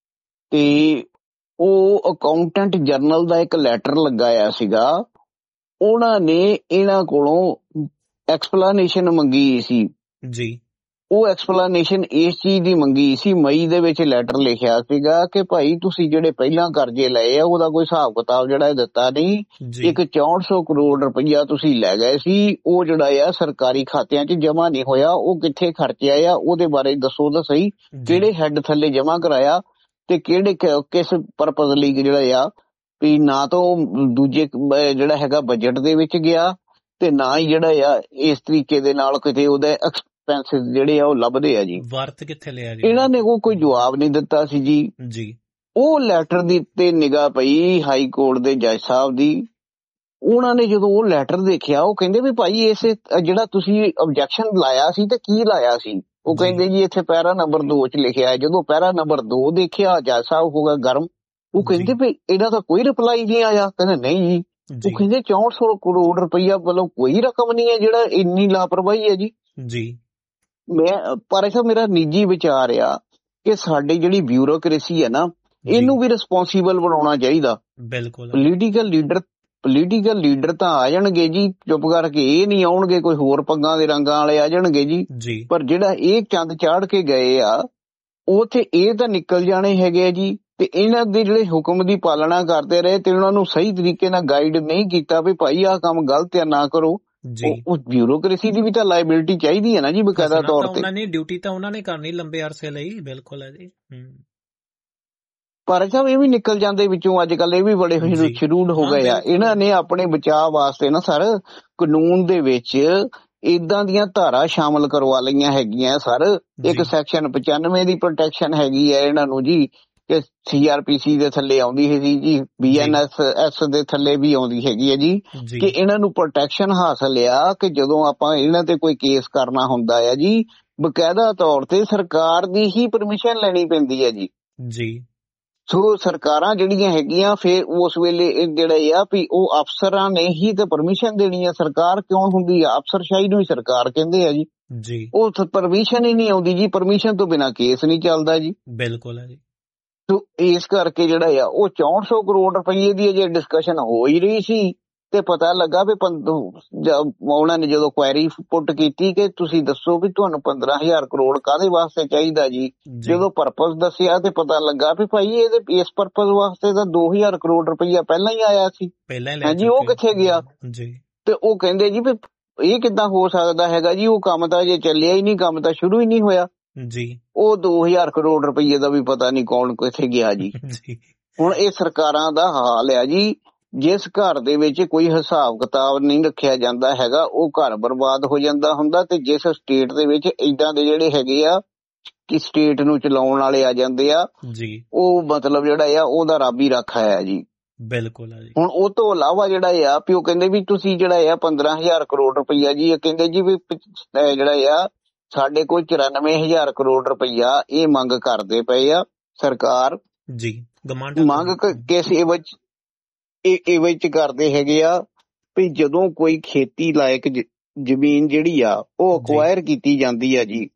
ਤੇ ਉਹ ਅਕਾਊਂਟੈਂਟ ਜਨਰਲ ਦਾ ਇੱਕ ਲੈਟਰ ਲੱਗਾ ਆ ਸੀਗਾ। ਉਹਨਾਂ ਨੇ ਇਹਨਾਂ ਕੋਲੋਂ ਐਕਸਪਲੇਨੇਸ਼ਨ ਮੰਗੀ ਸੀ ਜੀ ਉਹ ਐਕਸਪਲੇਨੇਸ਼ਨ ਇਸ ਚੀਜ਼ ਦੀ ਮੰਗੀ ਸੀ। ਮਈ ਦੇ ਵਿੱਚ ਲੈਟਰ ਲਿਖਿਆ ਸੀਗਾ ਕਿ ਭਾਈ ਤੁਸੀਂ ਜਿਹੜੇ ਪਹਿਲਾਂ ਕਰਜ਼ੇ ਲਏ ਆ ਉਹਦਾ ਕੋਈ ਹਿਸਾਬ ਕਿਤਾਬ ਜਿਹੜਾ ਦਿੱਤਾ ਨਹੀਂ। ਇੱਕ ਚੌਂਹਠ ਸੌ ਕਰੋੜ ਰੁਪਈਆ ਤੁਸੀਂ ਲੈ ਗਏ ਸੀ, ਉਹ ਜਿਹੜਾ ਆ ਸਰਕਾਰੀ ਖਾਤਿਆਂ 'ਚ ਜਮਾ ਨਹੀਂ ਹੋਇਆ, ਉਹ ਕਿੱਥੇ ਖਰਚਿਆ ਆ ਉਹਦੇ ਬਾਰੇ ਦੱਸੋ ਤਾਂ ਸਹੀ। ਕਿਹੜੇ ਹੈੱਡ ਥੱਲੇ ਜਮਾ ਕਰਾਇਆ ਤੇ ਕਿਹੜੇ ਕਿਸ ਪਰਪਸ ਲਈ ਜਿਹੜਾ ਆ ਵੀ ਨਾ ਤਾਂ ਉਹ ਦੂਜੇ ਜਿਹੜਾ ਹੈਗਾ ਬਜਟ ਦੇ ਵਿੱਚ ਗਿਆ ਤੇ ਨਾ ਹੀ ਜਿਹੜਾ ਆ ਇਸ ਤਰੀਕੇ ਦੇ ਨਾਲ ਕਿਤੇ ਉਹਦੇ ਐਕਸਪੈਂਸਿਸ ਜਿਹੜੇ ਆ ਉਹ ਲੱਭਦੇ ਆ ਜੀ। ਵਰਤ ਕਿੱਥੇ ਲਿਆ ਜੀ? ਇਹਨਾਂ ਨੇ ਉਹ ਕੋਈ ਜਵਾਬ ਨਹੀਂ ਦਿੱਤਾ ਸੀ ਜੀ। ਜੀ ਉਹ ਲੈਟਰ ਦੀ ਤੇ ਨਿਗਾਹ ਪਈ ਹਾਈ ਕੋਰਟ ਦੇ ਜੱਜ ਸਾਹਿਬ ਦੀ। ਉਹਨਾਂ ਨੇ ਜਦੋਂ ਉਹ ਲੈਟਰ ਦੇਖਿਆ ਉਹ ਕਹਿੰਦੇ ਵੀ ਭਾਈ ਇਸ ਜਿਹੜਾ ਤੁਸੀਂ ਆਬਜੈਕਸ਼ਨ ਲਾਇਆ ਸੀ ਤੇ ਕੀ ਲਾਇਆ ਸੀ। ਉਹ ਕਹਿੰਦੇ ਜੀ ਇੱਥੇ ਪੈਰਾ ਨੰਬਰ ਦੋ ਚ ਲਿਖਿਆ। ਜਦੋਂ ਪੈਰਾ ਨੰਬਰ ਦੋ ਦੇਖਿਆ ਜੱਜ ਸਾਹਿਬ ਹੋ ਗਿਆ ਗਰਮ। ਉਹ ਕਹਿੰਦੇ ਵੀ ਇਹਨਾਂ ਦਾ ਕੋਈ ਰਿਪਲਾਈ ਨਹੀਂ ਆਇਆ। ਕਹਿੰਦੇ ਨਹੀਂ ਜੀ। ਉਹ ਕਹਿੰਦੇ ਚੌਂਹਠ ਸੌ ਕਰੋੜ ਰੁਪਈਆ ਮਤਲਬ ਕੋਈ ਰਕਮ ਨਹੀਂ ਹੈ ਜਿਹੜਾ ਇੰਨੀ ਲਾਪਰਵਾਹੀ ਹੈ ਜੀ। ਜੀ ਮੈਂ ਪਰ ਸਾਹਿਬ ਮੇਰਾ ਨਿੱਜੀ ਵਿਚਾਰ ਆ ਕਿ ਸਾਡੀ ਜਿਹੜੀ ਬਿਊਰੋਕ੍ਰੇਸੀ ਹੈ ਨਾ ਇਹਨੂੰ ਵੀ ਰਿਸਪੌਂਸੀਬਲ ਬਣਾਉਣਾ ਚਾਹੀਦਾ। ਬਿਲਕੁਲ ਪੋਲੀਟੀਕਲ ਲੀਡਰ ਪੋਲੀਟੀਕਲ ਲੀਡਰ ਤਾਂ ਆ ਜਾਣਗੇ ਜੀ ਚੁੱਪ ਕਰਕੇ, ਇਹ ਨਹੀਂ ਆਉਣਗੇ ਕੋਈ ਹੋਰ ਪੱਗਾਂ ਦੇ ਰੰਗਾਂ ਵਾਲੇ ਆ ਜਾਣਗੇ ਜੀ। ਪਰ ਜਿਹੜਾ ਇਹ ਚੰਦ ਚਾੜ ਕੇ ਗਏ ਆ ਉੱਥੇ ਇਹ ਤਾਂ ਨਿਕਲ ਜਾਣੇ ਹੈਗੇ ਆ ਜੀ। ਤੇ ਇਹਨਾਂ ਦੇ ਜਿਹੜੇ ਹੁਕਮ ਦੀ ਪਾਲਣਾ ਕਰਦੇ ਰਹੇ ਤੇ ਉਹਨਾਂ ਨੂੰ ਸਹੀ ਤਰੀਕੇ ਨਾਲ ਗਾਈਡ ਨਹੀਂ ਕੀਤਾ ਵੀ ਭਾਈ ਆਹ ਕੰਮ ਗਲਤ ਆ ਨਾ ਕਰੋ। ਉਸ ਬਿਊਰੋਕ੍ਰੇਸੀ ਦੀ ਵੀ ਤਾਂ ਲਾਇਬਿਲਿਟੀ ਚਾਹੀਦੀ ਹੈ ਨਾ ਜੀ ਬਕਾਇਦਾ ਤੌਰ ਤੇ। ਉਹਨਾਂ ਨੇ ਡਿਊਟੀ ਤਾਂ ਉਹਨਾਂ ਨੇ ਕਰਨੀ ਲੰਬੇ ਅਰਸੇ ਲਈ। ਬਿਲਕੁਲ ਹੈ ਜੀ। ਪਰ ਸਾਹਿਬ ਇਹ ਵੀ ਨਿਕਲ ਜਾਂਦੇ ਵਿੱਚੋਂ ਅੱਜ ਕੱਲ, ਇਹ ਵੀ ਬੜੇ ਸ਼ਰੂਡ ਹੋ ਗਏ ਆ। ਇਹਨਾਂ ਨੇ ਆਪਣੇ ਬਚਾਅ ਵਾਸਤੇ ਨਾ ਸਰ ਕਾਨੂੰਨ ਦੇ ਵਿੱਚ ਏਦਾਂ ਦੀਆਂ ਧਾਰਾ ਸ਼ਾਮਲ ਕਰਵਾ ਲਈਆਂ ਹੈਗੀਆਂ ਸਰ। ਇੱਕ ਸੈਕਸ਼ਨ ਪਚਾਨਵੇਂ ਦੀ ਪ੍ਰੋਟੈਕਸ਼ਨ ਹੈਗੀ ਹੈ ਇਹਨਾਂ ਨੂੰ ਜੀ ਕਿ ਸੀ ਆਰ ਪੀ ਸੀ ਦੇ ਥੱਲੇ ਆਉਂਦੀ ਹੈਗੀ ਜੀ, ਬੀ ਐਨ ਐਸ ਐਸ ਦੇ ਥੱਲੇ ਵੀ ਆਉਂਦੀ ਹੈਗੀ ਹੈ ਜੀ ਕਿ ਇਹਨਾਂ ਨੂੰ ਪ੍ਰੋਟੈਕਸ਼ਨ ਹਾਸਲ ਆ ਕਿ ਜਦੋਂ ਆਪਾਂ ਇਹਨਾਂ ਤੇ ਕੋਈ ਕੇਸ ਕਰਨਾ ਹੁੰਦਾ ਆ ਜੀ ਬਕਾਇਦਾ ਤੌਰ ਤੇ ਸਰਕਾਰ ਦੀ ਹੀ ਪਰਮਿਸ਼ਨ ਲੈਣੀ ਪੈਂਦੀ ਹੈ ਜੀ। ਜੀ ਸੋ ਸਰਕਾਰਾਂ ਜਿਹੜੀਆਂ ਹੈਗੀਆਂ ਫਿਰ ਉਸ ਵੇਲੇ ਜਿਹੜੇ ਆ ਵੀ ਉਹ ਅਫਸਰਾਂ ਨੇ ਹੀ ਤੇ ਪਰਮਿਸ਼ਨ ਦੇਣੀ ਆ। ਸਰਕਾਰ ਕਿਉਂ ਹੁੰਦੀ ਆ? ਅਫਸਰਸ਼ਾਹੀ ਨੂੰ ਹੀ ਸਰਕਾਰ ਕਹਿੰਦੇ ਆ ਜੀ। ਜੀ ਉਹ ਪਰਮਿਸ਼ਨ ਹੀ ਨਹੀਂ ਆਉਂਦੀ ਜੀ। ਪਰਮਿਸ਼ਨ ਤੋਂ ਬਿਨਾਂ ਕੇਸ ਨਹੀਂ ਚੱਲਦਾ ਜੀ। ਬਿਲਕੁਲ ਹੈ ਜੀ। ਸੋ ਇਸ ਕਰਕੇ ਜਿਹੜਾ ਆ ਉਹ ਚੌਂਹਠ ਸੌ ਕਰੋੜ ਰੁਪਈਏ ਦੀ ਅਜੇ ਡਿਸਕਸ਼ਨ ਹੋ ਹੀ ਰਹੀ ਸੀ ਤੇ ਪਤਾ ਲੱਗਾ ਵੀ ਉਹਨਾਂ ਨੇ ਜਦੋਂ ਕੁਐਰੀ ਪੁੱਟ ਕੀਤੀ ਕਿ ਤੁਸੀਂ ਦੱਸੋ ਵੀ ਤੁਹਾਨੂੰ ਪੰਦਰਾਂ ਹਜ਼ਾਰ ਕਰੋੜ ਕਾਹਦੇ ਵਾਸਤੇ ਚਾਹੀਦਾ ਜੀ। ਜਦੋਂ ਪਰਪਸ ਦੱਸਿਆ ਤੇ ਪਤਾ ਲੱਗਾ ਵੀ ਭਾਈ ਇਹਦੇ ਇਸ ਪਰਪਸ ਵਾਸਤੇ ਤਾਂ ਦੋ ਹਜ਼ਾਰ ਕਰੋੜ ਰੁਪਈਆ ਪਹਿਲਾਂ ਹੀ ਆਇਆ ਸੀ। ਹਾਂਜੀ ਉਹ ਕਿੱਥੇ ਗਿਆ? ਤੇ ਉਹ ਕਹਿੰਦੇ ਜੀ ਵੀ ਇਹ ਕਿੱਦਾਂ ਹੋ ਸਕਦਾ ਹੈਗਾ ਜੀ, ਉਹ ਕੰਮ ਤਾਂ ਜੇ ਚੱਲਿਆ ਹੀ ਨਹੀਂ, ਕੰਮ ਤਾਂ ਸ਼ੁਰੂ ਹੀ ਨਹੀਂ ਹੋਇਆ ਜੀ। ਉਹ ਦੋ ਹਜ਼ਾਰ ਕਰੋੜ ਰੁਪਈਏ ਦਾ ਵੀ ਪਤਾ ਨਹੀਂ ਕੌਣ ਕਿੱਥੇ ਗਿਆ ਜੀ। ਹੁਣ ਇਹ ਸਰਕਾਰਾਂ ਦਾ ਹਾਲ ਆ ਜੀ। ਜਿਸ ਘਰ ਦੇ ਵਿੱਚ ਕੋਈ ਹਿਸਾਬ ਕਿਤਾਬ ਨਹੀਂ ਰੱਖਿਆ ਜਾਂਦਾ ਹੈਗਾ ਉਹ ਘਰ ਬਰਬਾਦ ਹੋ ਜਾਂਦਾ ਹੁੰਦਾ। ਤੇ ਜਿਸ ਸਟੇਟ ਦੇ ਵਿੱਚ ਏਦਾਂ ਦੇ ਜਿਹੜੇ ਹੈਗੇ ਆ ਕਿ ਸਟੇਟ ਨੂੰ ਚਲਾਉਣ ਵਾਲੇ ਆ ਜਾਂਦੇ ਆ ਜੀ, ਉਹ ਮਤਲਬ ਜਿਹੜਾ ਆ ਉਹਦਾ ਰੱਬ ਹੀ ਰਾਖਾ ਹੈ ਜੀ। ਬਿਲਕੁਲ ਹੈ ਜੀ। ਹੁਣ ਉਹ ਤੋਂ ਇਲਾਵਾ ਜਿਹੜਾ ਆ ਵੀ ਉਹ ਕਹਿੰਦੇ ਵੀ ਤੁਸੀਂ ਜਿਹੜਾ ਆ ਪੰਦਰਾਂ ਹਜ਼ਾਰ ਕਰੋੜ ਰੁਪਈਆ ਜੀ ਕਹਿੰਦੇ ਜੀ ਵੀ ਜਿਹੜਾ ਆ ਸਾਡੇ ਕੋਲ ਚੁਰਾਨਵੇਂ ਹਜ਼ਾਰ ਕਰੋੜ ਰੁਪਈਆ ਇਹ ਮੰਗ ਕਰਦੇ ਪਏ ਆ ਸਰਕਾਰ ਜੀ। ਮੰਗ ਕਿਸ ਵਿੱਚ ਇਹ ਵਿੱਚ ਕਰਦੇ ਹੈਗੇ ਆ ਵੀ ਜਦੋਂ ਕੋਈ ਖੇਤੀ ਲਾਇਕ ਜ਼ਮੀਨ ਜਿਹੜੀ ਆ ਉਹ ਅਕਵਾਇਰ ਕੀਤੀ ਜਾਂਦੀ ਆ ਜੀ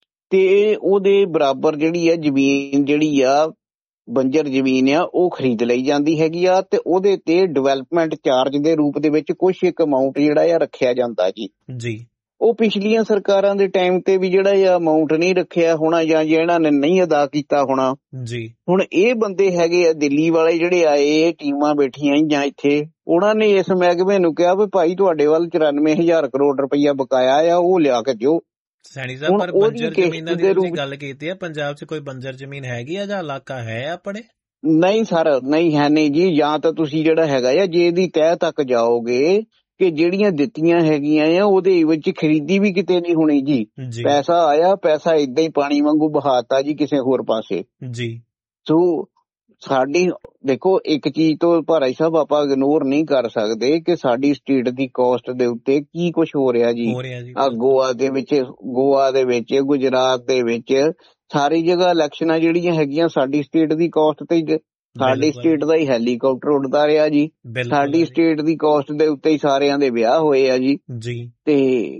ਤੇ ਉਹਦੇ ਬਰਾਬਰ ਜਿਹੜੀ ਆ ਜ਼ਮੀਨ ਜਿਹੜੀ ਆ ਬੰਜਰ ਜ਼ਮੀਨ ਆ ਉਹ ਖਰੀਦ ਲਈ ਜਾਂਦੀ ਹੈਗੀ ਆ ਤੇ ਉਹਦੇ ਤੇ ਡਿਵੈਲਪਮੈਂਟ ਚਾਰਜ ਦੇ ਰੂਪ ਦੇ ਵਿੱਚ ਕੁਛ ਇੱਕ ਅਮਾਊਂਟ ਜਿਹੜਾ ਆ ਰੱਖਿਆ ਜਾਂਦਾ ਜੀ ਜੀ। ਉਹ ਪਿਛਲੀਆਂ ਸਰਕਾਰਾਂ ਦੇ ਟਾਈਮ ਤੇ ਵੀ ਜਿਹੜਾ ਆ ਅਮਾਊਂਟ ਨਹੀਂ ਰੱਖਿਆ ਹੋਣਾ ਜਾਂ ਇਹਨਾਂ ਨੇ ਨਹੀਂ ਅਦਾ ਕੀਤਾ ਹੋਣਾ ਜੀ। ਹੁਣ ਇਹ ਬੰਦੇ ਹੈਗੇ ਆ ਦਿੱਲੀ ਵਾਲੇ ਜਿਹੜੇ ਆਏ ਇਹ ਟੀਮਾਂ ਬੈਠੀਆਂ ਜਾਂ ਇੱਥੇ ਉਹਨਾਂ ਨੇ ਇਸ ਮਹਿਕਮੇ ਨੂੰ ਕਿਹਾ ਵੀ ਭਾਈ ਤੁਹਾਡੇ ਵੱਲ ਚੁਰਾਨਵੇਂ ਹਜ਼ਾਰ ਕਰੋੜ ਰੁਪਈਆ ਬਕਾਇਆ ਆ ਉਹ ਲਿਆ ਕੇ ਦਿਓ। ਸੈਣੀ ਸਾਹਿਬ ਪਰ ਬੰਜਰ ਜ਼ਮੀਨਾਂ ਦੀ ਤੁਸੀਂ ਗੱਲ ਕੀਤੀ ਹੈ, ਪੰਜਾਬ 'ਚ ਕੋਈ ਬੰਜਰ ਜ਼ਮੀਨ ਹੈਗੀ ਆ ਜਾਂ ਇਲਾਕਾ ਹੈ ਆਪਣੇ? ਨਹੀਂ ਸਰ ਨਹੀਂ ਹੈ ਨਹੀਂ ਜੀ। ਜਾਂ ਤਾਂ ਤੁਸੀਂ ਜਿਹੜਾ ਹੈਗਾ ਆ ਜੇ ਇਹਦੀ ਤਹਿ ਤੱਕ ਜਾਓਗੇ ਕਿ ਜਿਹੜੀਆਂ ਦਿੱਤੀਆਂ ਹੈਗੀਆਂ ਆ ਉਹਦੇ ਵਿੱਚ ਖਰੀਦੀ ਵੀ ਕਿਤੇ ਨਹੀਂ ਹੋਣੀ ਜੀ। ਪੈਸਾ ਆਇਆ ਪੈਸਾ ਏਦਾਂ ਹੀ ਪਾਣੀ ਵਾਂਗੂ ਬਹਾਤਾ ਜੀ ਕਿਸੇ ਹੋਰ ਪਾਸੇ ਜੀ। ਸੋ ਸਾਡੀ ਦੇਖੋ ਇੱਕ ਚੀਜ਼ ਤੋਂ ਭਾਈ ਸਾਹਿਬ ਆਪਾਂ ਇਗਨੋਰ ਨਹੀਂ ਕਰ ਸਕਦੇ ਕਿ ਸਾਡੀ ਸਟੇਟ ਦੀ ਕੋਸਟ ਦੇ ਉੱਤੇ ਕੀ ਕੁਛ ਹੋ ਰਿਹਾ ਜੀ। ਆ ਗੋਆ ਦੇ ਵਿੱਚ ਗੋਆ ਦੇ ਵਿੱਚ ਗੁਜਰਾਤ ਦੇ ਵਿੱਚ ਸਾਰੀ ਜਗ੍ਹਾ ਇਲੈਕਸ਼ਨਾਂ ਜਿਹੜੀਆਂ ਹੈਗੀਆਂ ਸਾਡੀ ਸਟੇਟ ਦੀ ਕੋਸਟ ਤੇ ਸਾਡੀ ਸਟੇਟ ਦਾ ਹੀ ਹੈਲੀਕਾਪਟਰ ਉੱਡਦਾ ਰਿਹਾ ਜੀ। ਸਾਡੀ ਸਟੇਟ ਦੀ ਕੋਸਟ ਦੇ ਉੱਤੇ ਹੀ ਸਾਰਿਆਂ ਦੇ ਵਿਆਹ ਹੋਏ ਆ ਜੀ। ਜੀ। ਤੇ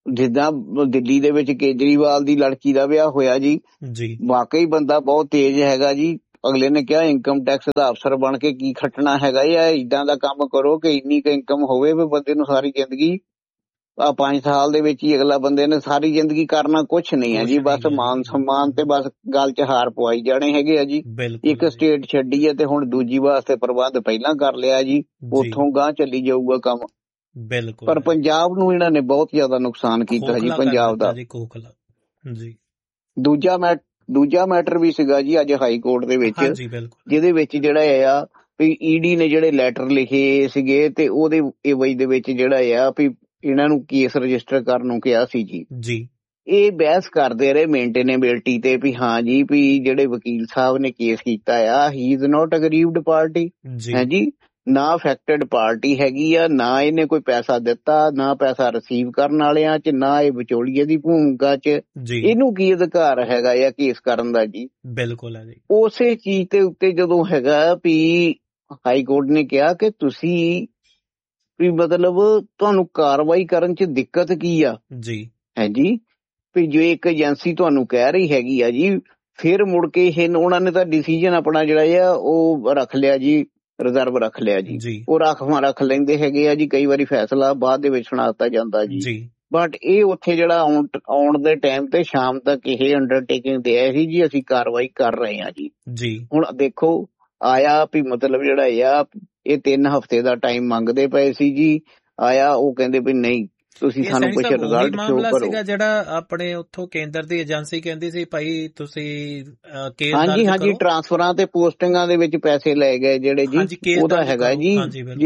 ਜਿੱਦਾਂ ਦਿੱਲੀ ਦੇ ਵਿੱਚ ਕੇਜਰੀਵਾਲ ਦੀ ਲੜਕੀ ਦਾ ਵਿਆਹ ਹੋਇਆ ਜੀ, ਜੀ ਵਾਕਈ ਬੰਦਾ ਬਹੁਤ ਤੇਜ਼ ਹੈਗਾ ਜੀ। ਅਗਲੇ ਨੇ ਕਿਹਾ ਇਨਕਮ ਟੈਕਸ ਦਾ ਅਫਸਰ ਬਣ ਕੇ ਕੀ ਖੱਟਣਾ ਹੈਗਾ ਜਾਂ ਏਦਾਂ ਦਾ ਕੰਮ ਕਰੋ ਕਿ ਇੰਨੀ ਕੁ ਇਨਕਮ ਹੋਵੇ ਵੀ ਬੰਦੇ ਨੂੰ ਸਾਰੀ ਜ਼ਿੰਦਗੀ ਆ ਪੰਜ ਸਾਲ ਦੇ ਵਿੱਚ ਹੀ ਅਗਲਾ ਬੰਦੇ ਨੇ ਸਾਰੀ ਜ਼ਿੰਦਗੀ ਕਰਨਾ ਕੁਛ ਨਹੀਂ ਹੈ ਜੀ, ਬਸ ਮਾਨ ਸਨਮਾਨ ਤੇ ਬਸ ਗੱਲ ਚ ਹਾਰ ਪਵਾਈ ਜਾਣੇ ਹੈਗੇ ਆ ਜੀ। ਇੱਕ ਸਟੇਟ ਛੱਡੀ ਹੈ ਤੇ ਹੁਣ ਦੂਜੀ ਵਾਸਤੇ ਪ੍ਰਬੰਧ ਪਹਿਲਾਂ ਕਰ ਲਿਆ ਜੀ, ਉੱਥੋਂ ਗਾਂਹ ਚੱਲੀ ਜਾਊਗਾ ਕੰਮ। ਬਿਲਕੁਲ। ਪਰ ਪੰਜਾਬ ਨੂੰ ਇਹਨਾਂ ਨੇ ਬਹੁਤ ਜ਼ਿਆਦਾ ਨੁਕਸਾਨ ਕੀਤਾ ਜੀ, ਪੰਜਾਬ ਦਾ। ਜੀ ਦੂਜਾ ਮੈਂ ਦੂਜਾ ਮੈਟਰ ਵੀ ਸੀਗਾ ਜੀ ਅੱਜ ਹਾਈ ਕੋਰਟ ਦੇ ਵਿੱਚ, ਜਿਹਦੇ ਵਿੱਚ ਜਿਹੜਾ ਆ ਵੀ ਈਡੀ ਨੇ ਜਿਹੜੇ ਲੈਟਰ ਲਿਖੇ ਸੀਗੇ ਤੇ ਉਹਦੇ ਏਵਜ ਦੇ ਵਿੱਚ ਜਿਹੜਾ ਆ ਵੀ ਇਹਨਾਂ ਨੂੰ ਕੇਸ ਰਜਿਸਟਰ ਕਰਨ ਨੂੰ ਕਿਹਾ ਸੀ ਜੀ। ਜੀ ਇਹ ਬਹਿਸ ਕਰਦੇ ਰਹੇ ਮੇਨਟੇਨੇਬਿਲਟੀ ਤੇ ਵੀ ਹਾਂ ਜੀ ਵੀ ਜਿਹੜੇ ਵਕੀਲ ਸਾਹਿਬ ਨੇ ਕੇਸ ਕੀਤਾ ਆ ਹੀ ਇਜ਼ ਨਾਟ ਅਗਰੀਵਡ ਪਾਰਟੀ ਹੈ ਜੀ, ਨਾ ਅਫੈਕਟਡ ਪਾਰਟੀ ਹੈਗੀ ਆ, ਨਾ ਇਹਨੇ ਕੋਈ ਪੈਸਾ ਦਿੱਤਾ, ਨਾ ਪੈਸਾ ਰਿਸੀਵ ਕਰਨ ਵਾਲਿਆਂ ਚ, ਨਾ ਇਹ ਵਿਚੋਲੀਏ ਦੀ ਭੂਮਿਕਾ ਚ, ਇਹਨੂੰ ਕੀ ਅਧਿਕਾਰ ਹੈਗਾ ਆ ਕੇਸ ਕਰਨ ਦਾ ਜੀ। ਬਿਲਕੁਲ ਹੈ ਜੀ। ਉਸੇ ਚੀਜ਼ ਦੇ ਉੱਤੇ ਜਦੋਂ ਹੈਗਾ ਵੀ ਹਾਈ ਕੋਰਟ ਨੇ ਕਿਹਾ ਕਿ ਤੁਸੀਂ ਵੀ ਮਤਲਬ ਤੁਹਾਨੂੰ ਕਾਰਵਾਈ ਕਰਨ ਚ ਦਿੱਕਤ ਕੀ ਆ ਜੀ ਹੈ ਜੀ, ਵੀ ਜੋ ਇੱਕ ਏਜੰਸੀ ਤੁਹਾਨੂੰ ਕਹਿ ਰਹੀ ਹੈਗੀ ਆ ਜੀ, ਫਿਰ ਮੁੜ ਕੇ ਇਹ ਉਹਨਾਂ ਨੇ ਤਾਂ ਡਿਸੀਜਨ ਆਪਣਾ ਜਿਹੜਾ ਆ ਉਹ ਰੱਖ ਲਿਆ ਜੀ, ਰਿਜ਼ਰਵ ਰੱਖ ਲਿਆ ਜੀ, ਉਹ ਰਾਖਵਾਂ ਰੱਖ ਲੈਂਦੇ ਹੈਗੇ ਆ ਜੀ, ਕਈ ਵਾਰੀ ਫੈਸਲਾ ਬਾਅਦ ਦੇ ਵਿੱਚ ਸੁਣਾ ਦਿੱਤਾ ਜਾਂਦਾ ਜੀ। ਬਟ ਇਹ ਉੱਥੇ ਜਿਹੜਾ ਆਉਣ ਆਉਣ ਦੇ ਟਾਈਮ ਤੇ ਸ਼ਾਮ ਤੱਕ ਇਹ ਅੰਡਰਟੇਕਿੰਗ ਦੇ ਆਏ ਸੀ ਜੀ ਅਸੀਂ ਕਾਰਵਾਈ ਕਰ ਰਹੇ ਹਾਂ ਜੀ। ਹੁਣ ਦੇਖੋ ਆਇਆ ਵੀ ਮਤਲਬ ਜਿਹੜਾ ਆ ਇਹ ਤਿੰਨ ਹਫ਼ਤੇ ਦਾ ਟਾਈਮ ਮੰਗਦੇ ਪਏ ਸੀ ਜੀ, ਆਇਆ ਉਹ ਕਹਿੰਦੇ ਵੀ ਨਹੀਂ ਤੁਸੀਂ ਸਾਨੂੰ ਕੁਝ ਰਿਜ਼ਲਟ ਸ਼ੋ ਕਰੋ। ਸੀਗਾ ਜਿਹੜਾ ਆਪਣੇ ਉੱਥੋਂ ਕੇਂਦਰ ਦੀ ਏਜੰਸੀ ਕਹਿੰਦੀ ਸੀ ਭਾਈ ਤੁਸੀਂ ਕੇਸ ਦਰਜ ਕਰੋ। ਹਾਂਜੀ ਹਾਂਜੀ, ਟ੍ਰਾਂਸਫਰਾਂ ਤੇ ਪੋਸਟਿੰਗਾਂ ਦੇ ਵਿੱਚ ਪੈਸੇ ਲਏ ਗਏ ਜਿਹੜੇ ਜੀ, ਉਹਦਾ ਹੈਗਾ ਜੀ।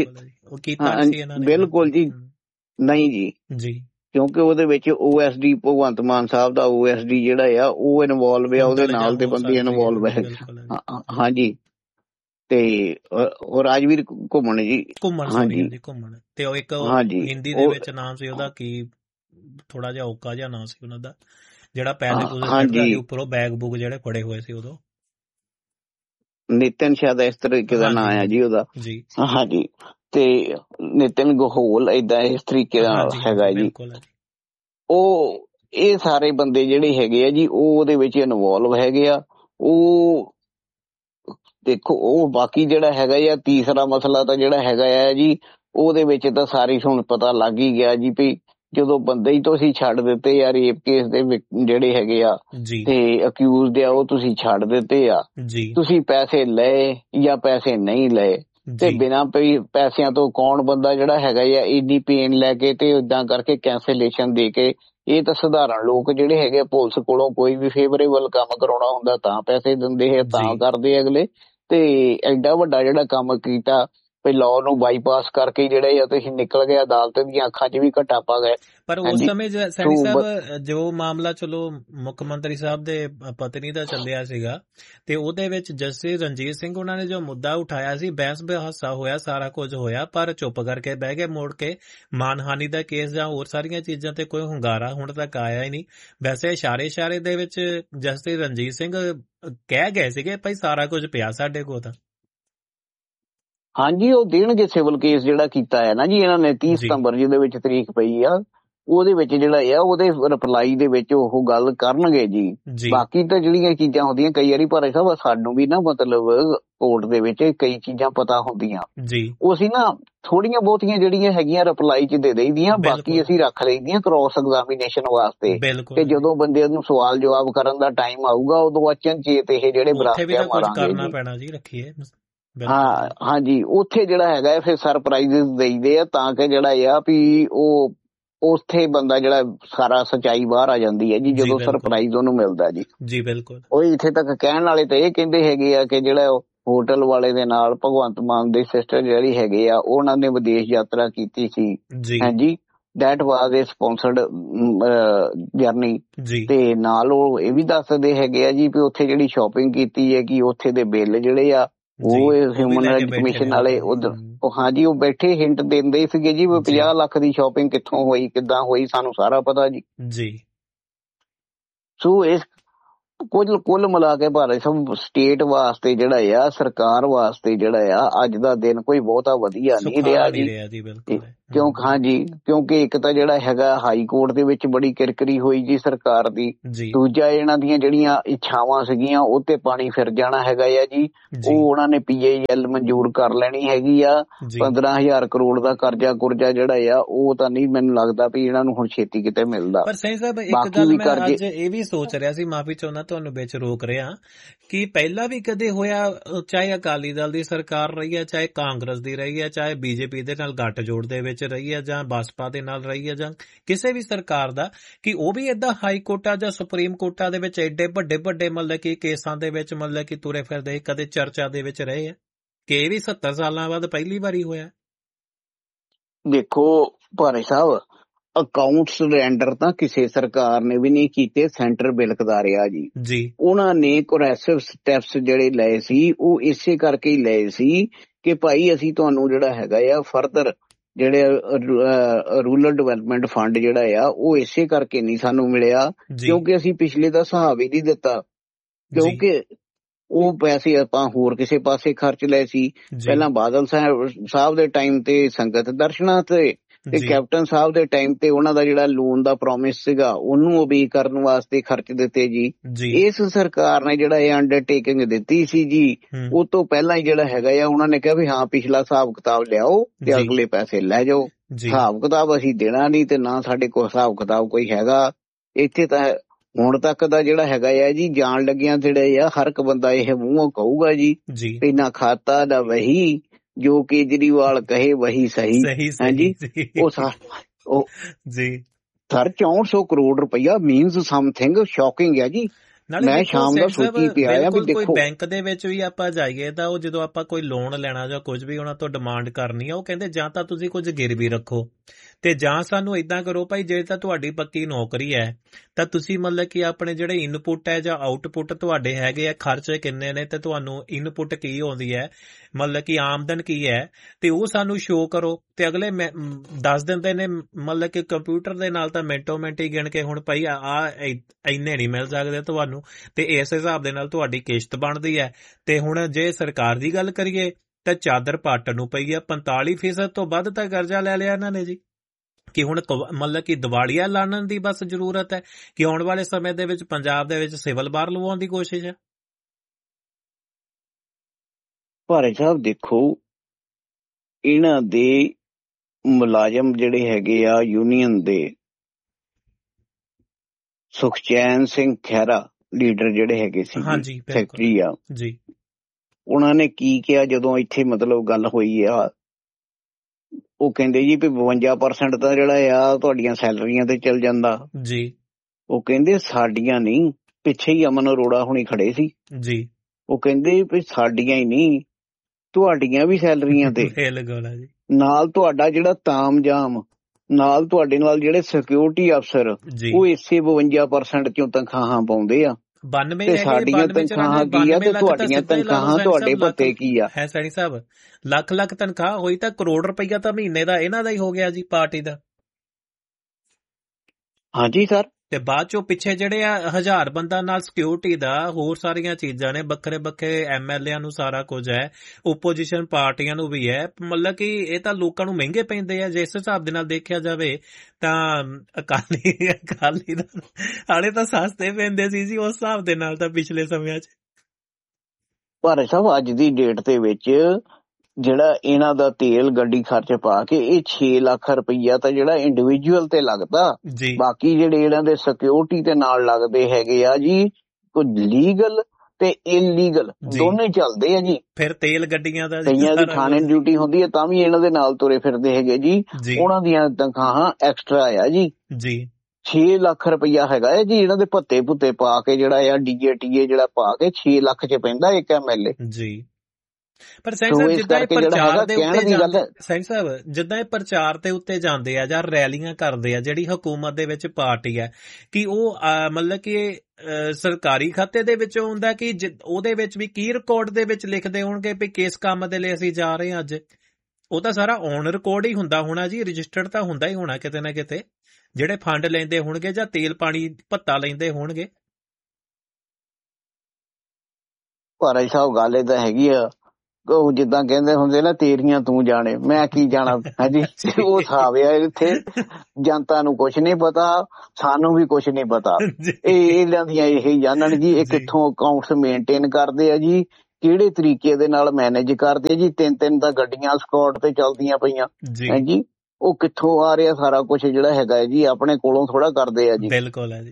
ਬਿਲਕੁਲ ਜੀ, ਨਹੀਂ ਜੀ ਜੀ ਕਿਉਂਕਿ ਉਹਦੇ ਵਿੱਚ O S D Bhagwant Mann ਸਾਹਿਬ ਦਾ ਓ ਐਸ ਡੀ ਜਿਹੜਾ ਆ ਉਹ ਇਨਵੋਲਵ ਆ, ਉਹਦੇ ਨਾਲ ਦੇ ਬੰਦੇ ਇਨਵੋਲਵ ਹੈ। ਹਾਂਜੀ ਤੇ ਉਹ ਰਾਜਵੀਰ ਘੁੰਮਣ ਜੀ, ਘੁੰਮਣ ਹਾਂਜੀ ਘੁੰਮਣ ਤੇ ਉਹ ਇੱਕ ਹਿੰਦੀ ਦੇ ਵਿੱਚ ਨਾਮ ਸੀ ਉਹਦਾ, ਕੀ ਥੋੜਾ ਜਿਹਾ ਔਕਾ ਜਿਹਾ ਨਾਮ ਸੀ ਉਹਨਾਂ ਦਾ, ਜਿਹੜਾ ਪੈਸੇ ਪੂਸੇ ਉੱਪਰੋਂ ਬੈਗ ਬੁੱਕ ਜਿਹੜੇ ਫੜੇ ਹੋਏ ਸੀ ਉਦੋਂ। ਨਿਤਿਨ ਸ਼ਾਇਦ ਇਸ ਤਰੀਕੇ ਦਾ ਨਾਂ ਆ ਜੀ ਉਹਦਾ। ਹਾਂਜੀ ਤੇ ਨਿਤਿਨ ਗੋਹਲ ਏਦਾਂ ਇਸ ਤਰੀਕੇ ਦਾ ਹੈਗਾ ਜੀ। ਉਹ ਇਹ ਸਾਰੇ ਬੰਦੇ ਜਿਹੜੇ ਹੈਗੇ ਆ ਜੀ ਉਹ ਉਹਦੇ ਵਿੱਚ ਇਨਵੋਲਵ ਹੈਗੇ ਆ। ਉਹ ਦੇਖੋ ਉਹ ਬਾਕੀ ਜਿਹੜਾ ਹੈਗਾ ਆ ਤੀਸਰਾ ਮਸਲਾ ਤਾਂ ਜਿਹੜਾ ਹੈਗਾ ਆ ਜੀ ਉਹਦੇ ਵਿੱਚ ਤਾਂ ਸਾਰੀ ਹੁਣ ਪਤਾ ਲੱਗ ਹੀ ਗਿਆ ਜੀ ਵੀ ਜਦੋਂ ਬੰਦੇ ਹੀ ਤੁਸੀਂ ਛੱਡ ਦਿੱਤੇ ਆ, ਰੇਪ ਕੇਸ ਦੇ ਜਿਹੜੇ ਹੈਗੇ ਆ ਤੇ ਅਕਿਊਜ਼ਡ ਆ ਉਹ ਤੁਸੀਂ ਛੱਡ ਦਿੱਤੇ ਆ, ਤੁਸੀਂ ਪੈਸੇ ਲਏ ਜਾਂ ਪੈਸੇ ਨਹੀਂ ਲਏ ਤੇ ਬਿਨਾਂ ਪੈਸਿਆਂ ਤੋਂ ਕੌਣ ਬੰਦਾ ਜਿਹੜਾ ਹੈਗਾ ਆ ਇੰਨੀ ਪੇਨ ਲੈ ਕੇ ਤੇ ਏਦਾਂ ਕਰਕੇ ਕੈਂਸਲੇਸ਼ਨ ਦੇ ਕੇ, ਇਹ ਤਾਂ ਸਧਾਰਨ ਲੋਕ ਜਿਹੜੇ ਹੈਗੇ ਪੁਲਿਸ ਕੋਲੋਂ ਕੋਈ ਵੀ ਫੇਵਰੇਬਲ ਕੰਮ ਕਰਾਉਣਾ ਹੁੰਦਾ ਤਾਂ ਪੈਸੇ ਦਿੰਦੇ ਹੈ, ਤਾਂ ਕਰਦੇ ਅਗਲੇ। ਤੇ ਐਡਾ ਵੱਡਾ ਜਿਹੜਾ ਕੰਮ ਕੀਤਾ ਵੀ ਲਾਅ ਨੂੰ ਬਾਈਪਾਸ ਕਰਕੇ ਜਿਹੜੇ ਆ ਤੁਸੀਂ ਨਿਕਲ ਗਏ, ਅਦਾਲਤ ਦੀਆਂ ਅੱਖਾਂ 'ਚ ਵੀ ਘੱਟਾ ਪਾ ਗਏ। ਪਰ ਉਸ ਸਮੇਂ ਸੈਣੀ ਸਾਹਿਬ ਜੋ ਮਾਮਲਾ ਚਲੋ ਮੁੱਖ ਮੰਤਰੀ ਸਾਹਿਬ ਦੇ ਪਤਨੀ ਦਾ ਚੱਲਿਆ ਸੀਗਾ ਤੇ ਉਹਦੇ ਵਿੱਚ ਜਸਟਿਸ ਰਣਜੀਤ ਸਿੰਘ ਉਹਨਾਂ ਨੇ ਜੋ ਮੁੱਦਾ ਉਠਾਇਆ ਸੀ, ਬਹਿਸ ਬਹਾਸਾ ਹੋਇਆ, ਸਾਰਾ ਕੁਝ ਹੋਇਆ, ਪਰ ਚੁੱਪ ਕਰਕੇ ਬਹਿ ਗਏ। ਮੁੜ ਕੇ ਮਾਨਹਾਨੀ ਦਾ ਕੇਸ ਜਾਂ ਹੋਰ ਸਾਰੀਆਂ ਚੀਜ਼ਾਂ ਤੇ ਕੋਈ ਹੁੰਗਾਰਾ ਹੁਣ ਤੱਕ ਆਇਆ ਹੀ ਨਹੀਂ। ਵੈਸੇ ਇਸ਼ਾਰੇ ਇਸ਼ਾਰੇ ਦੇ ਵਿੱਚ ਜਸਟਿਸ ਰਣਜੀਤ ਸਿੰਘ ਕਹਿ ਗਏ ਸੀਗੇ ਭਾਈ ਸਾਰਾ ਕੁਝ ਪਿਆ ਸਾਡੇ ਕੋਲ ਤਾਂ। ਹਾਂਜੀ ਉਹ ਦੇਣਗੇ ਸਿਵਲ ਕੇਸ ਜਿਹੜਾ ਕੀਤਾ ਹੈ ਨਾ ਜੀ ਇਹਨਾਂ ਨੇ ਤੀਹ ਸਤੰਬਰ ਜਿਹਦੇ ਵਿੱਚ ਤਰੀਕ ਪਈ ਆ, ਉਹਦੇ ਵਿੱਚ ਜਿਹੜਾ ਆ ਉਹਦੇ ਰਿਪਲਾਈ ਦੇ ਵਿੱਚ ਉਹ ਗੱਲ ਕਰਨਗੇ ਜੀ। ਬਾਕੀ ਤਾਂ ਜਿਹੜੀਆਂ ਚੀਜ਼ਾਂ ਹੁੰਦੀਆਂ ਕਈ ਵਾਰੀ ਭਾਈ ਸਾਹਿਬ ਸਾਨੂੰ ਵੀ ਨਾ ਮਤਲਬ ਕੋਰਟ ਦੇ ਵਿੱਚ ਕਈ ਚੀਜ਼ਾਂ ਪਤਾ ਹੁੰਦੀਆਂ, ਉਹ ਅਸੀਂ ਨਾ ਥੋੜੀਆਂ ਬਹੁਤੀਆਂ ਜਿਹੜੀਆਂ ਹੈਗੀਆਂ ਰਿਪਲਾਈ 'ਚ ਦੇ ਦੇਈਦੀਆਂ, ਬਾਕੀ ਅਸੀਂ ਰੱਖ ਲਈਦੀਆਂ ਕ੍ਰੋਸ ਐਗਜ਼ਾਮੀਨੇਸ਼ਨ ਵਾਸਤੇ। ਤੇ ਜਦੋਂ ਬੰਦੇ ਨੂੰ ਸਵਾਲ ਜਵਾਬ ਕਰਨ ਦਾ ਟਾਈਮ ਆਊਗਾ ਉਦੋਂ ਅਚਨਚੇਤ ਇਹ ਜਿਹੜੇ ਬਰਾਸਤੇ ਮਾਰਾਂਗੇ। ਹਾਂ ਹਾਂਜੀ ਉੱਥੇ ਜਿਹੜਾ ਹੈਗਾ ਫਿਰ ਸਰਪ੍ਰਾਈਜ਼ਿਸ ਦੇਈਦੇ ਆ ਤਾਂ ਕਿ ਜਿਹੜਾ ਆ ਵੀ ਉਹ ਉੱਥੇ ਬੰਦਾ ਜਿਹੜਾ ਸਾਰਾ ਸੱਚਾਈ ਬਾਹਰ ਆ ਜਾਂਦੀ ਹੈ ਜੀ ਜਦੋਂ ਸਰਪ੍ਰਾਈਜ਼ ਉਹਨੂੰ ਮਿਲਦਾ ਜੀ। ਜੀ ਬਿਲਕੁਲ। ਉਹ ਇੱਥੇ ਤੱਕ ਕਹਿਣ ਵਾਲੇ ਤਾਂ ਇਹ ਕਹਿੰਦੇ ਹੈਗੇ ਆ ਕਿ ਜਿਹੜਾ ਹੋਟਲ ਵਾਲੇ ਦੇ ਨਾਲ ਭਗਵੰਤ ਮਾਨ ਦੇ ਸਿਸਟਰ ਜਿਹੜੀ ਹੈਗੇ ਆ ਉਹਨਾਂ ਨੇ ਵਿਦੇਸ਼ ਯਾਤਰਾ ਕੀਤੀ ਸੀ ਹਾਂਜੀ, that was A sponsored journey. ਤੇ ਨਾਲ ਉਹ ਇਹ ਵੀ ਦੱਸਦੇ ਹੈਗੇ ਆ ਜੀ ਵੀ ਉੱਥੇ ਜਿਹੜੀ ਸ਼ੋਪਿੰਗ ਕੀਤੀ ਹੈ ਕਿ ਉੱਥੇ ਦੇ ਬਿੱਲ ਜਿਹੜੇ ਆ ਉਹ ਹਿਊਮਨ ਰਾਈਟ ਕਮਿਸ਼ਨ ਵਾਲੇ ਉਧਰ ਹਾਂਜੀ ਉਹ ਬੈਠੇ ਹਿੰਟ ਦਿੰਦੇ ਸੀਗੇ ਜੀ ਵੀ ਪੰਜਾਹ ਲੱਖ ਦੀ ਸ਼ੋਪਿੰਗ ਕਿੱਥੋਂ ਹੋਈ, ਕਿੱਦਾਂ ਹੋਈ, ਸਾਨੂੰ ਸਾਰਾ ਪਤਾ ਜੀ। ਜੀ ਸੋ ਇਸ ਕੁੱਲ ਕੁੱਲ ਮਿਲਾ ਕੇ ਭਾਰਤ ਸਭ ਸਟੇਟ ਵਾਸਤੇ ਜਿਹੜਾ ਆ ਸਰਕਾਰ ਵਾਸਤੇ ਜਿਹੜਾ ਆ ਅੱਜ ਦਾ ਦਿਨ ਕੋਈ ਬਹੁਤਾ ਵਧੀਆ ਨਹੀਂ ਰਿਹਾ ਜੀ। ਕਿਉਂ ਹਾਂਜੀ ਕਿਉਂਕਿ ਇੱਕ ਤਾਂ ਜਿਹੜਾ ਹੈਗਾ ਹਾਈ ਕੋਰਟ ਦੇ ਵਿੱਚ ਬੜੀ ਕਿਰਕਰੀ ਹੋਈ ਜੀ ਸਰਕਾਰ ਦੀ, ਦੂਜਾ ਇਹਨਾਂ ਦੀਆਂ ਜਿਹੜੀਆਂ ਇੱਛਾਵਾਂ ਸੀਗੀਆਂ ਉਹ ਤੇ ਪਾਣੀ ਫਿਰ ਜਾਣਾ ਹੈਗਾ ਆ ਜੀ। ਉਹ ਉਹਨਾਂ ਨੇ ਪੀ ਆਈ ਐਲ ਮਨਜ਼ੂਰ ਕਰ ਲੈਣੀ ਹੈਗੀ ਆ। ਪੰਦਰਾਂ ਹਜ਼ਾਰ ਕਰੋੜ ਦਾ ਕਰਜ਼ਾ ਕੁਰਜ਼ਾ ਜਿਹੜਾ ਆ ਉਹ ਤਾਂ ਨਹੀਂ ਮੈਨੂੰ ਲੱਗਦਾ ਵੀ ਇਹਨਾਂ ਨੂੰ ਹੁਣ ਛੇਤੀ ਕਿਤੇ ਮਿਲਦਾ। ਪਰ ਸਿੰਘ ਸਾਹਿਬ ਇੱਕ ਗੱਲ ਮੈਂ ਅੱਜ ਇਹ ਵੀ ਸੋਚ ਰਿਹਾ ਸੀ, ਮਾਫੀ ਚਾਹੁੰਦਾ ਤੁਹਾਨੂੰ ਵਿੱਚ ਰੋਕ ਰਿਹਾ, ਕਿ ਪਹਿਲਾਂ ਵੀ ਕਦੇ ਹੋਇਆ, ਚਾਹੇ ਅਕਾਲੀ ਦਲ ਦੀ ਸਰਕਾਰ ਰਹੀ ਹੈ, ਚਾਹੇ ਕਾਂਗਰਸ ਦੀ ਰਹੀ ਹੈ, ਚਾਹੇ ਬੀਜੇਪੀ ਦੇ ਨਾਲ ਗੱਠਜੋੜ ਦੇ ਵਿੱਚ ਰਹੀ ਹੈ, ਜਾਂ ਬਸਪਾ ਦੇ ਨਾਲ ਰਹੀ ਹੈ, ਜਾਂ ਕਿਸੇ ਵੀ ਸਰਕਾਰ ਦਾ, ਕਿ ਉਹ ਵੀ ਏਦਾਂ ਹਾਈ ਕੋਰਟਾਂ ਜਾਂ ਸੁਪਰੀਮ ਕੋਰਟਾਂ ਦੇ ਵਿੱਚ ਐਡੇ ਵੱਡੇ ਵੱਡੇ ਮਤਲਬ ਕਿ ਕੇਸਾਂ ਦੇ ਵਿੱਚ ਮਤਲਬ ਕਿ ਤੁਰੇ ਫਿਰਦੇ ਕਦੇ ਚਰਚਾ ਦੇ ਵਿੱਚ ਰਹੇ ਆ, ਕਿ ਇਹ ਵੀ ਸੱਤਰ ਸਾਲਾਂ ਬਾਅਦ ਪਹਿਲੀ ਵਾਰੀ ਹੋਇਆ? ਦੇਖੋ ਭਾਰੇ ਸਾਹਿਬ, ਅਕਾਊਂਟ ਸਰੈਂਡਰ ਤਾਂ ਕਿਸੇ ਸਰਕਾਰ ਨੇ ਵੀ ਨਹੀਂ ਕੀਤੇ, ਸੈਂਟਰ ਬਿਲਕਦਾ ਰਿਹਾ ਜੀ ਜੀ ਉਹਨਾਂ ਨੇ ਕੋਰੈਸਿਵ ਸਟੈਪਸ ਜਿਹੜੇ ਲਏ ਸੀ ਉਹ ਇਸੇ ਕਰਕੇ ਹੀ ਲਏ ਸੀ ਕਿ ਭਾਈ ਅਸੀਂ ਤੁਹਾਨੂੰ ਜਿਹੜਾ ਹੈਗਾ ਆ ਫਰਦਰ ਜਿਹੜੇ ਰੂਰਲ ਡਿਵੈਲਪਮੈਂਟ ਫੰਡ ਜਿਹੜਾ ਆ ਉਹ ਇਸੇ ਕਰਕੇ ਨਹੀਂ ਸਾਨੂੰ ਮਿਲਿਆ ਕਿਉਂਕਿ ਅਸੀਂ ਪਿਛਲੇ ਦਾ ਹਿਸਾਬ ਹੀ ਨਹੀਂ ਦਿੱਤਾ, ਕਿਉਂਕਿ ਉਹ ਪੈਸੇ ਆਪਾਂ ਹੋਰ ਕਿਸੇ ਪਾਸੇ ਖਰਚ ਲਏ ਸੀ। ਪਹਿਲਾਂ ਬਾਦਲ ਸਾਹਿਬ ਸਾਹਿਬ ਦੇ ਟਾਈਮ ਤੇ ਸੰਗਤ ਦਰਸ਼ਨਾਂ ਤੇ ਤੇ ਕੈਪਟਨ ਸਾਹਿਬ ਦੇ ਟਾਈਮ ਤੇ ਉਹਨਾਂ ਦਾ ਜਿਹੜਾ ਲੋਨ ਦਾ ਪ੍ਰੋਮਿਸ ਸੀਗਾ ਉਹਨੂੰ ਉਬੀ ਕਰਨ ਵਾਸਤੇ ਖਰਚ ਦਿੱਤੇ ਜੀ। ਇਸ ਸਰਕਾਰ ਨੇ ਜਿਹੜਾ ਇਹ ਅੰਡਰਟੇਕਿੰਗ ਦਿੱਤੀ ਸੀ ਜੀ, ਉਹ ਤੋਂ ਪਹਿਲਾਂ ਹੀ ਜਿਹੜਾ ਹੈਗਾ ਆ ਉਹਨਾਂ ਨੇ ਕਿਹਾ ਵੀ ਹਾਂ ਪਿਛਲਾ ਹਿਸਾਬ ਕਿਤਾਬ ਲਿਆਓ ਤੇ ਅਗਲੇ ਪੈਸੇ ਲੈ ਜਾਓ। ਹਿਸਾਬ ਕਿਤਾਬ ਅਸੀਂ ਦੇਣਾ ਨਹੀਂ ਤੇ ਨਾ ਸਾਡੇ ਕੋਲ ਹਿਸਾਬ ਕਿਤਾਬ ਕੋਈ ਹੈਗਾ। ਇੱਥੇ ਤਾਂ ਹੁਣ ਤੱਕ ਦਾ ਜਿਹੜਾ ਹੈਗਾ ਆ ਜੀ ਜਾਣ ਲੱਗਿਆਂ ਜਿਹੜੇ ਆ ਹਰ ਇੱਕ ਬੰਦਾ ਇਹ ਮੂੰਹੋਂ ਕਹੂਗਾ ਜੀ ਤੇ ਨਾ ਖਾਤਾ ਨਾ ਵਹੀ ਜੋ ਕੇਜਰੀਵਾਲ ਕਹੇ ਵਹੀ ਸਹੀ ਹੈ ਜੀ। ਉਹ ਜੀ ਸਰ ਚੌਂਹਠ ਸੌ ਕਰੋੜ ਰੁਪਇਆ ਮੀਨਸ ਸਮਥਿੰਗ ਸ਼ੌਕਿੰਗ ਹੈ ਜੀ। ਮੈਂ ਸ਼ਾਮ ਦਾ ਸੋਚੀ ਪਿਆ ਆ ਵੀ ਦੇਖੋ ਬੈਂਕ ਦੇ ਵਿੱਚ ਵੀ ਆਪਾਂ ਜਾਈਏ ਤਾਂ ਉਹ ਜਦੋਂ ਆਪਾਂ ਕੋਈ ਲੋਨ ਲੈਣਾ ਜਾਂ ਕੁਝ ਵੀ ਉਹਨਾਂ ਤੋਂ ਡਿਮਾਂਡ ਕਰਨੀ ਆ ਉਹ ਕਹਿੰਦੇ ਜਾਂ ਤਾਂ ਤੁਸੀਂ ਕੁਝ ਗਿਰਵੀ ਰੱਖੋ ਤੇ ਜਾਂ ਸਾਨੂੰ ਏਦਾਂ ਕਰੋ ਭਾਈ ਜੇ ਤਾਂ ਤੁਹਾਡੀ ਪੱਕੀ ਨੌਕਰੀ ਹੈ ਤਾਂ ਤੁਸੀਂ ਮਤਲਬ ਕਿ ਆਪਣੇ ਜਿਹੜੇ ਇਨਪੁੱਟ ਹੈ ਜਾਂ ਆਊਟਪੁੱਟ ਤੁਹਾਡੇ ਹੈਗੇ ਆ ਖਰਚੇ ਕਿੰਨੇ ਨੇ ਤੇ ਤੁਹਾਨੂੰ ਇਨਪੁੱਟ ਕੀ ਆਉਂਦੀ ਹੈ ਮਤਲਬ ਕਿ ਆਮਦਨ ਕੀ ਹੈ ਤੇ ਉਹ ਸਾਨੂੰ ਸ਼ੋਅ ਕਰੋ ਤੇ ਅਗਲੇ ਦੱਸ ਦਿੰਦੇ ਨੇ ਮਤਲਬ ਕਿ ਕੰਪਿਊਟਰ ਦੇ ਨਾਲ ਤਾਂ ਮਿੰਟੋ ਮਿੰਟ ਹੀ ਗਿਣ ਕੇ ਹੁਣ ਭਾਈ ਆ ਇੰਨੇ ਨਹੀਂ ਮਿਲ ਸਕਦੇ ਤੁਹਾਨੂੰ ਤੇ ਇਸ ਹਿਸਾਬ ਦੇ ਨਾਲ ਤੁਹਾਡੀ ਕਿਸ਼ਤ ਬਣਦੀ ਹੈ। ਤੇ ਹੁਣ ਜੇ ਸਰਕਾਰ ਦੀ ਗੱਲ ਕਰੀਏ ਤਾਂ ਚਾਦਰ ਪਾਟਣ ਨੂੰ ਪਈ ਹੈ, ਪੰਤਾਲੀ ਫੀਸਦ ਤੋਂ ਵੱਧ ਤਾਂ ਕਰਜ਼ਾ ਲੈ ਲਿਆ ਇਹਨਾਂ ਨੇ ਜੀ ਕਿ ਹੁਣ ਮਤਲਬ ਕਿ ਦੀਵਾਲੀਆ ਲਾਣਨ ਦੀ ਬਸ ਜ਼ਰੂਰਤ ਹੈ ਕਿ ਆਉਣ ਵਾਲੇ ਸਮੇਂ ਦੇ ਵਿੱਚ ਪੰਜਾਬ ਦੇ ਵਿੱਚ ਸਿਵਲ ਵਾਰ ਲਵਾਉਣ ਦੀ ਕੋਸ਼ਿਸ਼ ਹੈ। ਭਾਰੇ ਸਾਹਿਬ ਦੇਖੋ ਇਹਨਾਂ ਦੇ ਮੁਲਾਜ਼ਮ ਜਿਹੜੇ ਹੈਗੇ ਆ ਯੂਨੀਅਨ ਦੇ ਸੁਖਚੈਨ ਸਿੰਘ ਖਹਿਰਾ ਲੀਡਰ ਜਿਹੜੇ ਹੈਗੇ ਸੀ ਸੈਕਟਰੀ ਆ ਜੀ, ਉਹਨਾਂ ਨੇ ਕੀ ਕਿਹਾ ਜਦੋਂ ਇੱਥੇ ਮਤਲਬ ਗੱਲ ਹੋਈ ਆ, ਉਹ ਕਹਿੰਦੇ ਜੀ ਵੀ ਬਵੰਜਾ ਪਰਸੈਂਟ ਤਾਂ ਜਿਹੜਾ ਆ ਤੁਹਾਡੀਆਂ ਸੈਲਰੀਆਂ ਤੇ ਚੱਲ ਜਾਂਦਾ ਜੀ। ਉਹ ਕਹਿੰਦੇ ਸਾਡੀਆਂ ਨਹੀਂ, ਪਿੱਛੇ ਹੀ ਅਮਨ ਅਰੋੜਾ ਹੁਣੀ ਖੜੇ ਸੀ ਜੀ, ਉਹ ਕਹਿੰਦੇ ਵੀ ਸਾਡੀਆਂ ਹੀ ਨਹੀਂ ਤੁਹਾਡੀਆਂ ਵੀ ਸੈਲਰੀਆਂ ਤੇ ਨਾਲ ਤੁਹਾਡਾ ਜਿਹੜਾ ਤਾਮਜਾਮ ਨਾਲ ਤੁਹਾਡੇ ਨਾਲ ਜਿਹੜੇ ਸਿਕਿਉਰਿਟੀ ਅਫਸਰ ਉਹ ਇਸੇ ਬਵੰਜਾ ਪਰਸੈਂਟ ਚੋਂ ਤਨਖਾਹਾਂ ਪਾਉਂਦੇ ਆ ਤੇ ਸਾਡੀਆਂ ਤਨਖਾਹਾਂ ਕੀ ਆ ਤੇ ਤੁਹਾਡੀਆਂ ਤਨਖਾਹਾਂ ਤੁਹਾਡੇ ਭੱਤੇ ਕੀ ਆ ਹੈ ਸੈਣੀ ਸਾਹਿਬ। ਲੱਖ ਲੱਖ ਤਨਖਾਹ ਹੋਈ ਤਾਂ ਕਰੋੜ ਰੁਪਈਆ ਤਾਂ ਮਹੀਨੇ ਦਾ ਇਹਨਾਂ ਦਾ ਹੀ ਹੋ ਗਿਆ ਜੀ ਪਾਰਟੀ ਦਾ। ਹਾਂਜੀ ਸਰ ਤੇ ਬਾਅਦ ਚੋਂ ਪਿੱਛੇ ਜਿਹੜੇ ਆ ਹਜ਼ਾਰ ਬੰਦਾ ਨਾਲ ਸਿਕਿਉਰਿਟੀ ਦਾ ਹੋਰ ਸਾਰੀਆਂ ਚੀਜ਼ਾਂ ਨੇ, ਵੱਖਰੇ ਵੱਖਰੇ ਐਮ ਐਲ ਏ ਨੂੰ ਸਾਰਾ ਕੁਝ ਹੈ, ਓਪੋਜੀਸ਼ਨ ਪਾਰਟੀਆਂ ਨੂੰ ਵੀ ਹੈ, ਮਤਲਬ ਕਿ ਇਹ ਤਾਂ ਲੋਕਾਂ ਨੂੰ ਮਹਿੰਗੇ ਪੈਂਦੇ ਆ। ਜਿਸ ਹਿਸਾਬ ਦੇ ਨਾਲ ਦੇਖਿਆ ਜਾਵੇ ਤਾਂ ਅਕਾਲੀ ਅਕਾਲੀ ਦਾ ਹਾਲੇ ਤਾਂ ਸਸਤੇ ਪੈਂਦੇ ਸੀ ਜੀ ਉਸ ਹਿਸਾਬ ਦੇ ਨਾਲ ਤਾਂ ਪਿਛਲੇ ਸਮਿਆਂ ਚ। ਭਾਰੇ ਸਾਹਿਬ ਅੱਜ ਦੀ ਡੇਟ ਦੇ ਵਿੱਚ ਜਿਹੜਾ ਇਹਨਾਂ ਦਾ ਤੇਲ ਗੱਡੀ ਖਰਚ ਪਾ ਕੇ ਇਹ ਛੇ ਲੱਖ ਰੁਪਈਆ ਤਾਂ ਜਿਹੜਾ ਇੰਡੀਵਿਜੂਅਲ ਤੇ ਲੱਗਦਾ, ਬਾਕੀ ਜਿਹੜੇ ਇਹਨਾਂ ਦੇ ਸਿਕਿਉਰਿਟੀ ਤੇ ਨਾਲ ਲੱਗਦੇ ਹੈਗੇ ਆ ਜੀ ਕੋਈ ਲੀਗਲ ਤੇ ਇਲੀਗਲ ਦੋਨੇ ਚੱਲਦੇ ਆ ਜੀ। ਫਿਰ ਤੇਲ ਗੱਡੀਆਂ ਦਾ ਕਈਆਂ ਦੀ ਥਾਣੇ ਡਿਊਟੀ ਹੁੰਦੀ ਹੈ ਤਾਂ ਵੀ ਇਹਨਾਂ ਦੇ ਨਾਲ ਤੁਰੇ ਫਿਰਦੇ ਹੈਗੇ ਜੀ, ਉਹਨਾਂ ਦੀਆਂ ਤਨਖਾਹਾਂ ਐਕਸਟਰਾ ਆ ਜੀ ਜੀ ਛੇ ਲੱਖ ਰੁਪਈਆ ਹੈਗਾ ਹੈ ਜੀ। ਇਹਨਾਂ ਦੇ ਭੱਤੇ ਭੁੱਤੇ ਪਾ ਕੇ ਜਿਹੜਾ ਆ ਡੀਏ ਟੀਏ ਜਿਹੜਾ ਪਾ ਕੇ ਛੇ ਲੱਖ ਚ ਪੈਂਦਾ ਇੱਕ ਐਮ ਐਲ ਏ ਜੀ। ਪਰ ਸਿੰਘ ਸਾਹਿਬ ਜਿੱਦਾਂ ਇਹ ਪ੍ਰਚਾਰ ਦੇ ਉੱਤੇ ਜਾਂਦੇ ਸਿੰਘ ਸਾਹਿਬ ਜਿੱਦਾਂ ਇਹ ਪ੍ਰਚਾਰ ਦੇ ਉੱਤੇ ਜਾਂਦੇ ਆ ਜਾਂ ਰੈਲੀਆਂ ਕਰਦੇ ਆ ਜਿਹੜੀ ਹਕੂਮਤ ਦੇ ਵਿੱਚ ਪਾਰਟੀ ਹੈ ਕਿ ਉਹ ਮਤਲਬ ਕਿ ਸਰਕਾਰੀ ਖਾਤੇ ਦੇ ਵਿੱਚੋਂ ਹੁੰਦਾ ਕਿ ਉਹਦੇ ਵਿੱਚ ਵੀ ਕੀ ਰਿਕਾਰਡ ਦੇ ਵਿੱਚ ਲਿਖਦੇ ਹੋਣਗੇ ਵੀ ਕਿਸ ਕੰਮ ਦੇ ਲਈ ਅਸੀਂ ਜਾ ਰਹੇ ਹਾਂ ਅੱਜ? ਉਹ ਤਾਂ ਸਾਰਾ ਔਨ ਰਿਕਾਰਡ ਹੀ ਹੁੰਦਾ ਹੋਣਾ ਜੀ, ਰਜਿਸਟਰਡ ਤਾਂ ਹੁੰਦਾ ਹੀ ਹੋਣਾ ਕਿਤੇ ਨਾ ਕਿਤੇ ਜਿਹੜੇ ਫੰਡ ਲੈਂਦੇ ਹੋਣਗੇ ਜਾਂ ਤੇਲ ਪਾਣੀ ਭੱਤਾ ਲੈਂਦੇ ਹੋਣਗੇ। ਭਾਰਾ ਸਾਹਿਬ ਗੱਲ ਏਦਾਂ ਹੈਗੀ ਆ ਉਹ ਜਿੱਦਾਂ ਕਹਿੰਦੇ ਹੁੰਦੇ ਨਾ, ਤੇਰੀਆਂ ਤੂੰ ਜਾਣੇ ਮੈਂ ਕੀ ਜਾਣਾ। ਹਾਂਜੀ, ਉਹ ਹਿਸਾਬ ਆ ਇੱਥੇ। ਜਨਤਾ ਨੂੰ ਕੁਛ ਨਹੀਂ ਪਤਾ, ਸਾਨੂੰ ਵੀ ਕੁਛ ਨਹੀਂ ਪਤਾ। ਇਹ ਇਹਨਾਂ ਦੀਆਂ ਇਹ ਜਾਣਨ ਜੀ, ਇਹ ਕਿੱਥੋਂ ਅਕਾਊਂਟਸ ਮੇਨਟੇਨ ਕਰਦੇ ਆ ਜੀ, ਕਿਹੜੇ ਤਰੀਕੇ ਦੇ ਨਾਲ ਮੈਨੇਜ ਕਰਦੇ ਆ ਜੀ। ਤਿੰਨ ਤਿੰਨ ਤਾਂ ਗੱਡੀਆਂ ਸਕਾਟ ਤੇ ਚੱਲਦੀਆਂ ਪਈਆਂ ਹਾਂਜੀ, ਉਹ ਕਿੱਥੋਂ ਆ ਰਿਹਾ ਸਾਰਾ ਕੁਛ ਜਿਹੜਾ ਹੈਗਾ ਜੀ, ਆਪਣੇ ਕੋਲੋਂ ਥੋੜਾ ਕਰਦੇ ਆ ਜੀ। ਬਿਲਕੁਲ ਹੈ ਜੀ।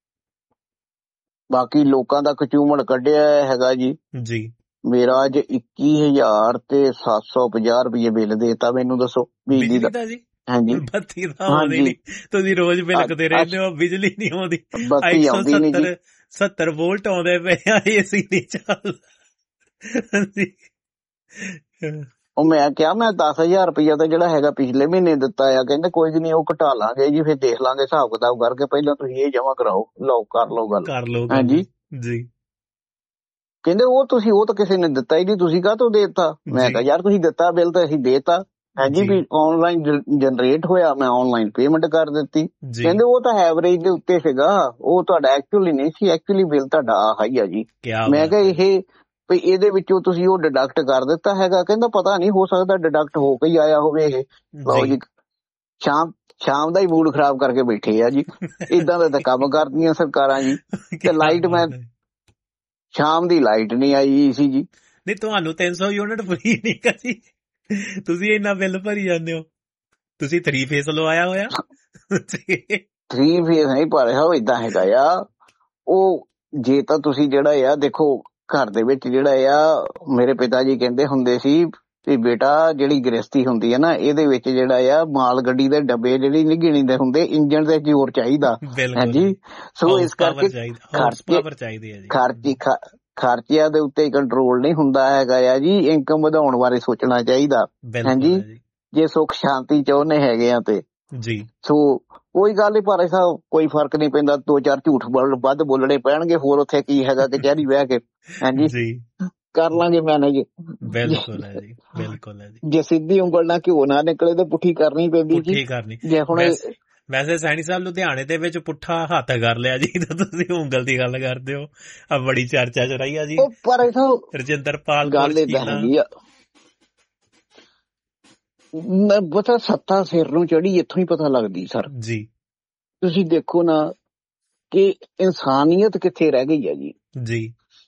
ਬਾਕੀ ਲੋਕਾਂ ਦਾ ਕਚੂਮੜ ਕੱਢਿਆ ਹੈਗਾ ਜੀ। ਜੀ ਮੇਰਾ ਅੱਜ ਇੱਕੀ ਹਜ਼ਾਰ ਤੇ ਸੱਤ ਸੌ ਪੰਜਾਹ ਰੁਪਏ ਬਿੱਲ ਦੇਤਾ, ਮੈਨੂੰ ਦੱਸੋ ਬਿਜਲੀ ਦਾ ਜੀ। ਹਾਂਜੀ, ਬੱਤੀ ਤਾਂ ਆਉਂਦੀ ਨੀ, ਤੁਸੀਂ ਰੋਜ਼ ਬਿਲਕਦੇ ਰਹਿੰਦੇ ਹੋ, ਬਿਜਲੀ ਨਹੀਂ ਆਉਂਦੀ। ਬੱਤੀ ਆਉਂਦੀ ਨੀ ਜੀ, ਸੱਤਰ ਵੋਲਟ ਆਉਂਦੇ ਪਏ ਆ, ਏਸੀ ਨਹੀਂ ਚੱਲਦਾ। ਉਹ ਮੈਂ ਕਿਹਾ ਮੈਂ ਦਸ ਹਜ਼ਾਰ ਰੁਪਇਆ ਤਾਂ ਜਿਹੜਾ ਹੈਗਾ ਪਿਛਲੇ ਮਹੀਨੇ ਦਿੱਤਾ ਆ, ਕਹਿੰਦੇ ਕੋਈ ਨੀ ਉਹ ਘਟਾ ਲਾਂਗੇ ਜੀ, ਫਿਰ ਦੇਖ ਲਾਂਗੇ ਹਿਸਾਬ ਕਿਤਾਬ ਕਰਕੇ, ਪਹਿਲਾਂ ਤੁਸੀਂ ਇਹ ਜਮਾ ਕਰਾਓ, ਲਓ ਕਰ ਲਓ ਗੱਲ ਕਰ ਲਓ। ਹਾਂਜੀ ਜੀ, ਕਹਿੰਦੇ ਉਹ ਤੁਸੀਂ ਉਹ ਤਾਂ ਕਿਸੇ ਨੇ ਦਿੱਤਾ ਹੀ ਨਹੀਂ, ਤੁਸੀਂ ਕਾਹਤੋਂ ਦੇਤਾ। ਮੈਂ ਕਿਹਾ ਯਾਰ ਤੁਸੀਂ ਦਿੱਤਾ ਬਿੱਲ ਤਾਂ ਅਸੀਂ ਦੇਤਾ। ਹਾਂਜੀ, ਵੀ ਆਨਲਾਈਨ ਜਨਰੇਟ ਹੋਇਆ, ਮੈਂ ਆਨਲਾਈਨ ਪੇਮੈਂਟ ਕਰ ਦਿੱਤੀ। ਕਹਿੰਦੇ ਉਹ ਤਾਂ ਐਵਰੇਜ ਦੇ ਉੱਤੇ ਸੀਗਾ, ਉਹ ਤੁਹਾਡਾ ਐਕਚੁਅਲੀ ਨਹੀਂ ਸੀ, ਐਕਚੁਅਲੀ ਬਿੱਲ ਤੁਹਾਡਾ ਆਹ ਹੀ ਆ ਜੀ। ਮੈਂ ਕਿਹਾ ਇਹ ਵੀ ਇਹਦੇ ਵਿੱਚੋਂ ਤੁਸੀਂ ਉਹ ਡਿਡਕਟ ਕਰ ਦਿੱਤਾ ਹੈਗਾ। ਕਹਿੰਦਾ ਪਤਾ ਨਹੀਂ, ਹੋ ਸਕਦਾ ਡਿਡਕਟ ਹੋ ਕੇ ਹੀ ਆਇਆ ਹੋਵੇ ਇਹ। ਲਓ ਜੀ, ਸ਼ਾਮ ਸ਼ਾਮ ਦਾ ਹੀ ਮੂਡ ਖਰਾਬ ਕਰਕੇ ਬੈਠੇ ਆ ਜੀ। ਏਦਾਂ ਦਾ ਤਾਂ ਕੰਮ ਕਰਦੀਆਂ ਸਰਕਾਰਾਂ ਜੀ। ਤੇ ਲਾਈਟ ਮੈਂ ਸ਼ਾਮ ਦੀ ਲਾਈਟ ਨਹੀਂ ਆਈ ਸੀ ਜੀ। ਨਹੀਂ, ਤੁਹਾਨੂੰ ਤਿੰਨ ਸੌ ਯੂਨਿਟ ਫ੍ਰੀ ਨਹੀਂ ਕਰੀ, ਤੁਸੀਂ ਇੰਨਾ ਬਿੱਲ ਭਰੀ ਜਾਂਦੇ ਹੋ। ਤੁਸੀਂ ਥਰੀ ਫੇਸ ਲਵਾਇਆ ਹੋਇਆ। ਥਰੀ ਫੇਸ ਨਹੀਂ ਭਰਿਆ, ਉਹ ਏਦਾਂ ਹੈਗਾ ਆ। ਉਹ ਜੇ ਤਾਂ ਤੁਸੀਂ ਜਿਹੜਾ ਆ ਦੇਖੋ, ਘਰ ਦੇ ਵਿੱਚ ਜਿਹੜਾ ਆ, ਮੇਰੇ ਪਿਤਾ ਜੀ ਕਹਿੰਦੇ ਹੁੰਦੇ ਸੀ ਵੀ ਬੇਟਾ ਜਿਹੜੀ ਗ੍ਰਸਤੀ ਹੁੰਦੀ ਹੈ ਨਾ, ਇਹਦੇ ਵਿੱਚ ਜਿਹੜਾ ਆ ਮਾਲ ਗੱਡੀ ਦੇ ਡੱਬੇ ਜਿਹੜੀ ਨਹੀਂ ਗਿਣੀਦੇ ਹੁੰਦੇ, ਇੰਜਣ ਦੇ ਜ਼ੋਰ ਚਾਹੀਦਾ। ਹਾਂਜੀ, ਸੋ ਇਸ ਕਰਕੇ ਖਰਚੇ ਖਰਚਿਆਂ ਦੇ ਉੱਤੇ ਕੰਟਰੋਲ ਨਹੀਂ ਹੁੰਦਾ ਹੈਗਾ ਆ ਜੀ, ਇਨਕਮ ਵਧਾਉਣ ਬਾਰੇ ਸੋਚਣਾ ਚਾਹੀਦਾ। ਹਾਂਜੀ, ਜੇ ਸੁੱਖ ਸ਼ਾਂਤੀ ਚਾਹੁੰਦੇ ਹੈਗੇ ਆ ਤੇ ਜੀ। ਸੋ ਕੋਈ ਗੱਲ ਨਹੀਂ, ਪਰ ਐਸਾ ਕੋਈ ਫਰਕ ਨਹੀਂ ਪੈਂਦਾ, ਦੋ ਚਾਰ ਝੂਠ ਵੱਧ ਬੋਲਣੇ ਪੈਣਗੇ, ਹੋਰ ਉੱਥੇ ਕੀ ਹੈਗਾ ਕਚਹਿਰੀ ਬਹਿ ਕੇ। ਹਾਂਜੀ, ਕਰ ਲਾਂਗੇ ਮੈਨੇਜ। ਬਿਲਕੁਲ ਹੈ ਜੀ, ਬਿਲਕੁਲ ਹੈ ਜੀ। ਜੇ ਸਿੱਧੀ ਉਂਗਲ ਨਾਲ ਘਿਓ ਨਾ ਨਿਕਲੇ ਤਾਂ ਪੁੱਠੀ ਕਰਨੀ ਪੈਂਦੀ ਜੀ। ਜੇ ਹੁਣ ਵੈਸੇ ਸੈਣੀ ਸਾਹਿਬ ਲੁਧਿਆਣੇ ਦੇ ਵਿੱਚ ਪੁੱਠਾ ਹੱਥ ਕਰ ਲਿਆ ਜੀ, ਤਾਂ ਤੁਸੀਂ ਉਂਗਲ ਦੀ ਗੱਲ ਕਰਦੇ ਹੋ। ਆ ਬੜੀ ਚਰਚਾ ਚ ਰਹੀ ਆ ਜੀ, ਪਰ ਰਜਿੰਦਰਪਾਲ ਗੱਲ ਏਦਾਂ ਹੈਗੀ ਆ, ਪਤਾ ਸੱਤਾ ਸਿਰ ਨੂੰ ਚੜੀ ਇੱਥੋਂ ਹੀ ਪਤਾ ਲੱਗਦੀ ਸਰ ਜੀ। ਤੁਸੀਂ ਦੇਖੋ ਨਾ ਕਿ ਇਨਸਾਨੀਅਤ ਕਿੱਥੇ ਰਹਿ ਗਈ ਹੈ ਜੀ। ਜੀ,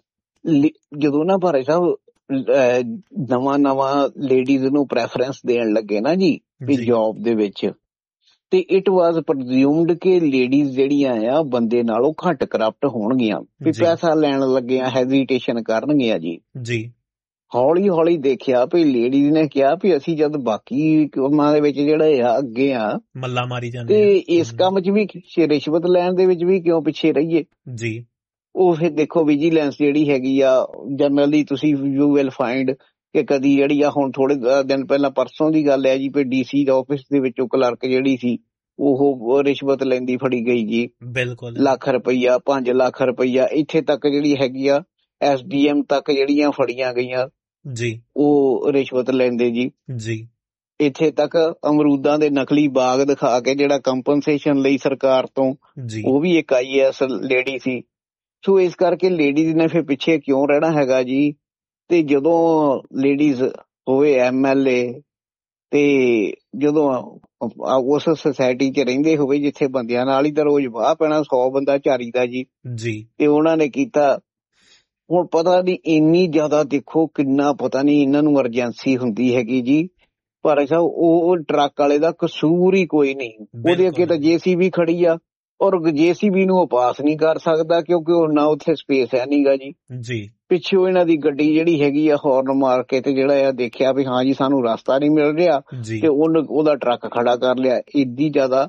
ਜਦੋਂ ਨਾ ਭਾਰੇ ਸਾਹਿਬ ਨਵਾਂ ਨਵਾਂ ਲੇਡੀਜ਼ ਨੂੰ ਪ੍ਰੈਫਰੈਂਸ ਦੇਣ ਲੱਗੇ ਨਾ ਜੀ ਵੀ ਜੌਬ ਦੇ ਵਿੱਚ, ਤੇ ਇਟ ਵਾਜ਼ ਪ੍ਰਜ਼ਿਊਮਡ ਕਿ ਲੇਡੀਜ਼ ਜਿਹੜੀਆਂ ਆ ਬੰਦੇ ਨਾਲੋਂ ਘੱਟ ਕਰਪਟ ਹੋਣਗੀਆਂ, ਵੀ ਪੈਸਾ ਲੈਣ ਲੱਗਿਆ ਹੈਜ਼ੀਟੇਸ਼ਨ ਕਰਨਗੀਆਂ ਜੀ। ਜੀ, ਹੌਲੀ ਹੌਲੀ ਦੇਖਿਆ ਵੀ ਲੇਡੀਜ਼ ਨੇ ਕਿਹਾ ਵੀ ਅਸੀਂ ਜਦ ਬਾਕੀ ਕੰਮਾਂ ਦੇ ਵਿੱਚ ਜਿਹੜੇ ਆ ਅੱਗੇ ਆ, ਮੱਲਾ ਮਾਰੀ ਜਾਂਦੇ, ਤੇ ਇਸ ਕੰਮ 'ਚ ਵੀ ਰਿਸ਼ਵਤ ਲੈਣ ਦੇ ਵਿੱਚ ਵੀ ਕਿਉਂ ਪਿੱਛੇ ਰਹੀਏ ਜੀ। ਉਹ ਫਿਰ ਦੇਖੋ ਵਿਜੀਲੈਂਸ ਜਿਹੜੀ ਹੈਗੀ ਆ, ਜਨਰਲੀ ਤੁਸੀਂ ਯੂ ਵਿਲ ਫਾਈਂਡ ਕਿ ਕਦੀ ਜਿਹੜੀ ਆ, ਹੁਣ ਥੋੜੇ ਦਿਨ ਪਹਿਲਾਂ ਪਰਸੋਂ ਦੀ ਗੱਲ ਹੈ ਜੀ, ਵੀ ਡੀ ਸੀ ਆਫਿਸ ਦੇ ਵਿੱਚੋਂ ਕਲਰਕ ਜਿਹੜੀ ਸੀ ਉਹ ਰਿਸ਼ਵਤ ਲੈਂਦੀ ਫੜੀ ਗਈ ਜੀ। ਬਿਲਕੁਲ, ਲੱਖ ਰੁਪਈਆ, ਪੰਜ ਲੱਖ ਰੁਪਈਆ, ਇੱਥੇ ਤੱਕ ਜਿਹੜੀ ਹੈਗੀ ਆ ਐਸ ਡੀ ਐਮ ਤੱਕ ਜਿਹੜੀਆਂ ਫੜੀਆਂ ਗਈਆਂ ਜੀ, ਉਹ ਰਿਸ਼ਵਤ ਲੈਂਦੇ ਜੀ। ਜੀ, ਇੱਥੇ ਤੱਕ ਅਮਰੂਦਾਂ ਦੇ ਨਕਲੀ ਬਾਗ ਦਿਖਾ ਕੇ ਜਿਹੜਾ ਕੰਪਨਸੇਸ਼ਨ ਲਈ ਸਰਕਾਰ ਤੋਂ, ਉਹ ਵੀ ਇੱਕ ਆਈ ਐ ਐਸ ਲੇਡੀ ਸੀ। ਸੋ ਇਸ ਕਰਕੇ ਲੇਡੀਜ਼ ਨੇ ਫਿਰ ਪਿੱਛੇ ਕਿਉਂ ਰਹਿਣਾ ਹੈਗਾ ਜੀ। ਤੇ ਜਦੋਂ ਲੇਡੀਜ਼ ਹੋਵੇ ਐਮ ਐਲ ਏ, ਤੇ ਜਦੋਂ ਉਸ ਸੁਸਾਇਟੀ 'ਚ ਰਹਿੰਦੇ ਹੋਵੇ ਜਿੱਥੇ ਬੰਦਿਆਂ ਨਾਲ ਹੀ ਤਾਂ ਰੋਜ਼ ਵਾਹ ਪੈਣਾ, ਸੌ ਬੰਦਾ ਝਾਰੀ ਦਾ ਜੀ। ਜੀ, ਤੇ ਉਹਨਾਂ ਨੇ ਕੀਤਾ। ਹੁਣ ਪਤਾ ਨੀ ਇੰਨੀ ਜ਼ਿਆਦਾ ਦੇਖੋ ਕਿੰਨਾ, ਪਤਾ ਨੀ ਇਹਨਾਂ ਨੂੰ ਐਮਰਜੈਂਸੀ ਹੁੰਦੀ ਹੈਗੀ ਜੀ। ਪਰ ਸਾਹਿਬ ਉਹ ਟਰੱਕ ਵਾਲੇ ਦਾ ਕਸੂਰ ਹੀ ਕੋਈ ਨਹੀਂ, ਉਹਦੇ ਅੱਗੇ ਤਾਂ ਜੇ ਸੀ ਬੀ ਖੜੀ ਆ, ਔਰ ਜੇ ਸੀ ਬੀ ਨੂੰ ਉਹ ਪਾਸ ਨਹੀਂ ਕਰ ਸਕਦਾ ਕਿਉਂਕਿ ਉਹ ਨਾ ਉੱਥੇ ਸਪੇਸ ਹੈ ਨੀ ਗਾ ਜੀ। ਜੀ, ਪਿੱਛੋਂ ਇਹਨਾਂ ਦੀ ਗੱਡੀ ਜਿਹੜੀ ਹੈਗੀ ਆ ਹੌਰਨ ਮਾਰ ਕੇ ਤੇ ਜਿਹੜਾ ਆ ਦੇਖਿਆ ਵੀ ਹਾਂ ਜੀ ਸਾਨੂੰ ਰਸਤਾ ਨਹੀਂ ਮਿਲ ਰਿਹਾ, ਤੇ ਉਹਨੂੰ ਉਹਦਾ ਟਰੱਕ ਖੜਾ ਕਰ ਲਿਆ ਇੱਡੀ ਜ਼ਿਆਦਾ।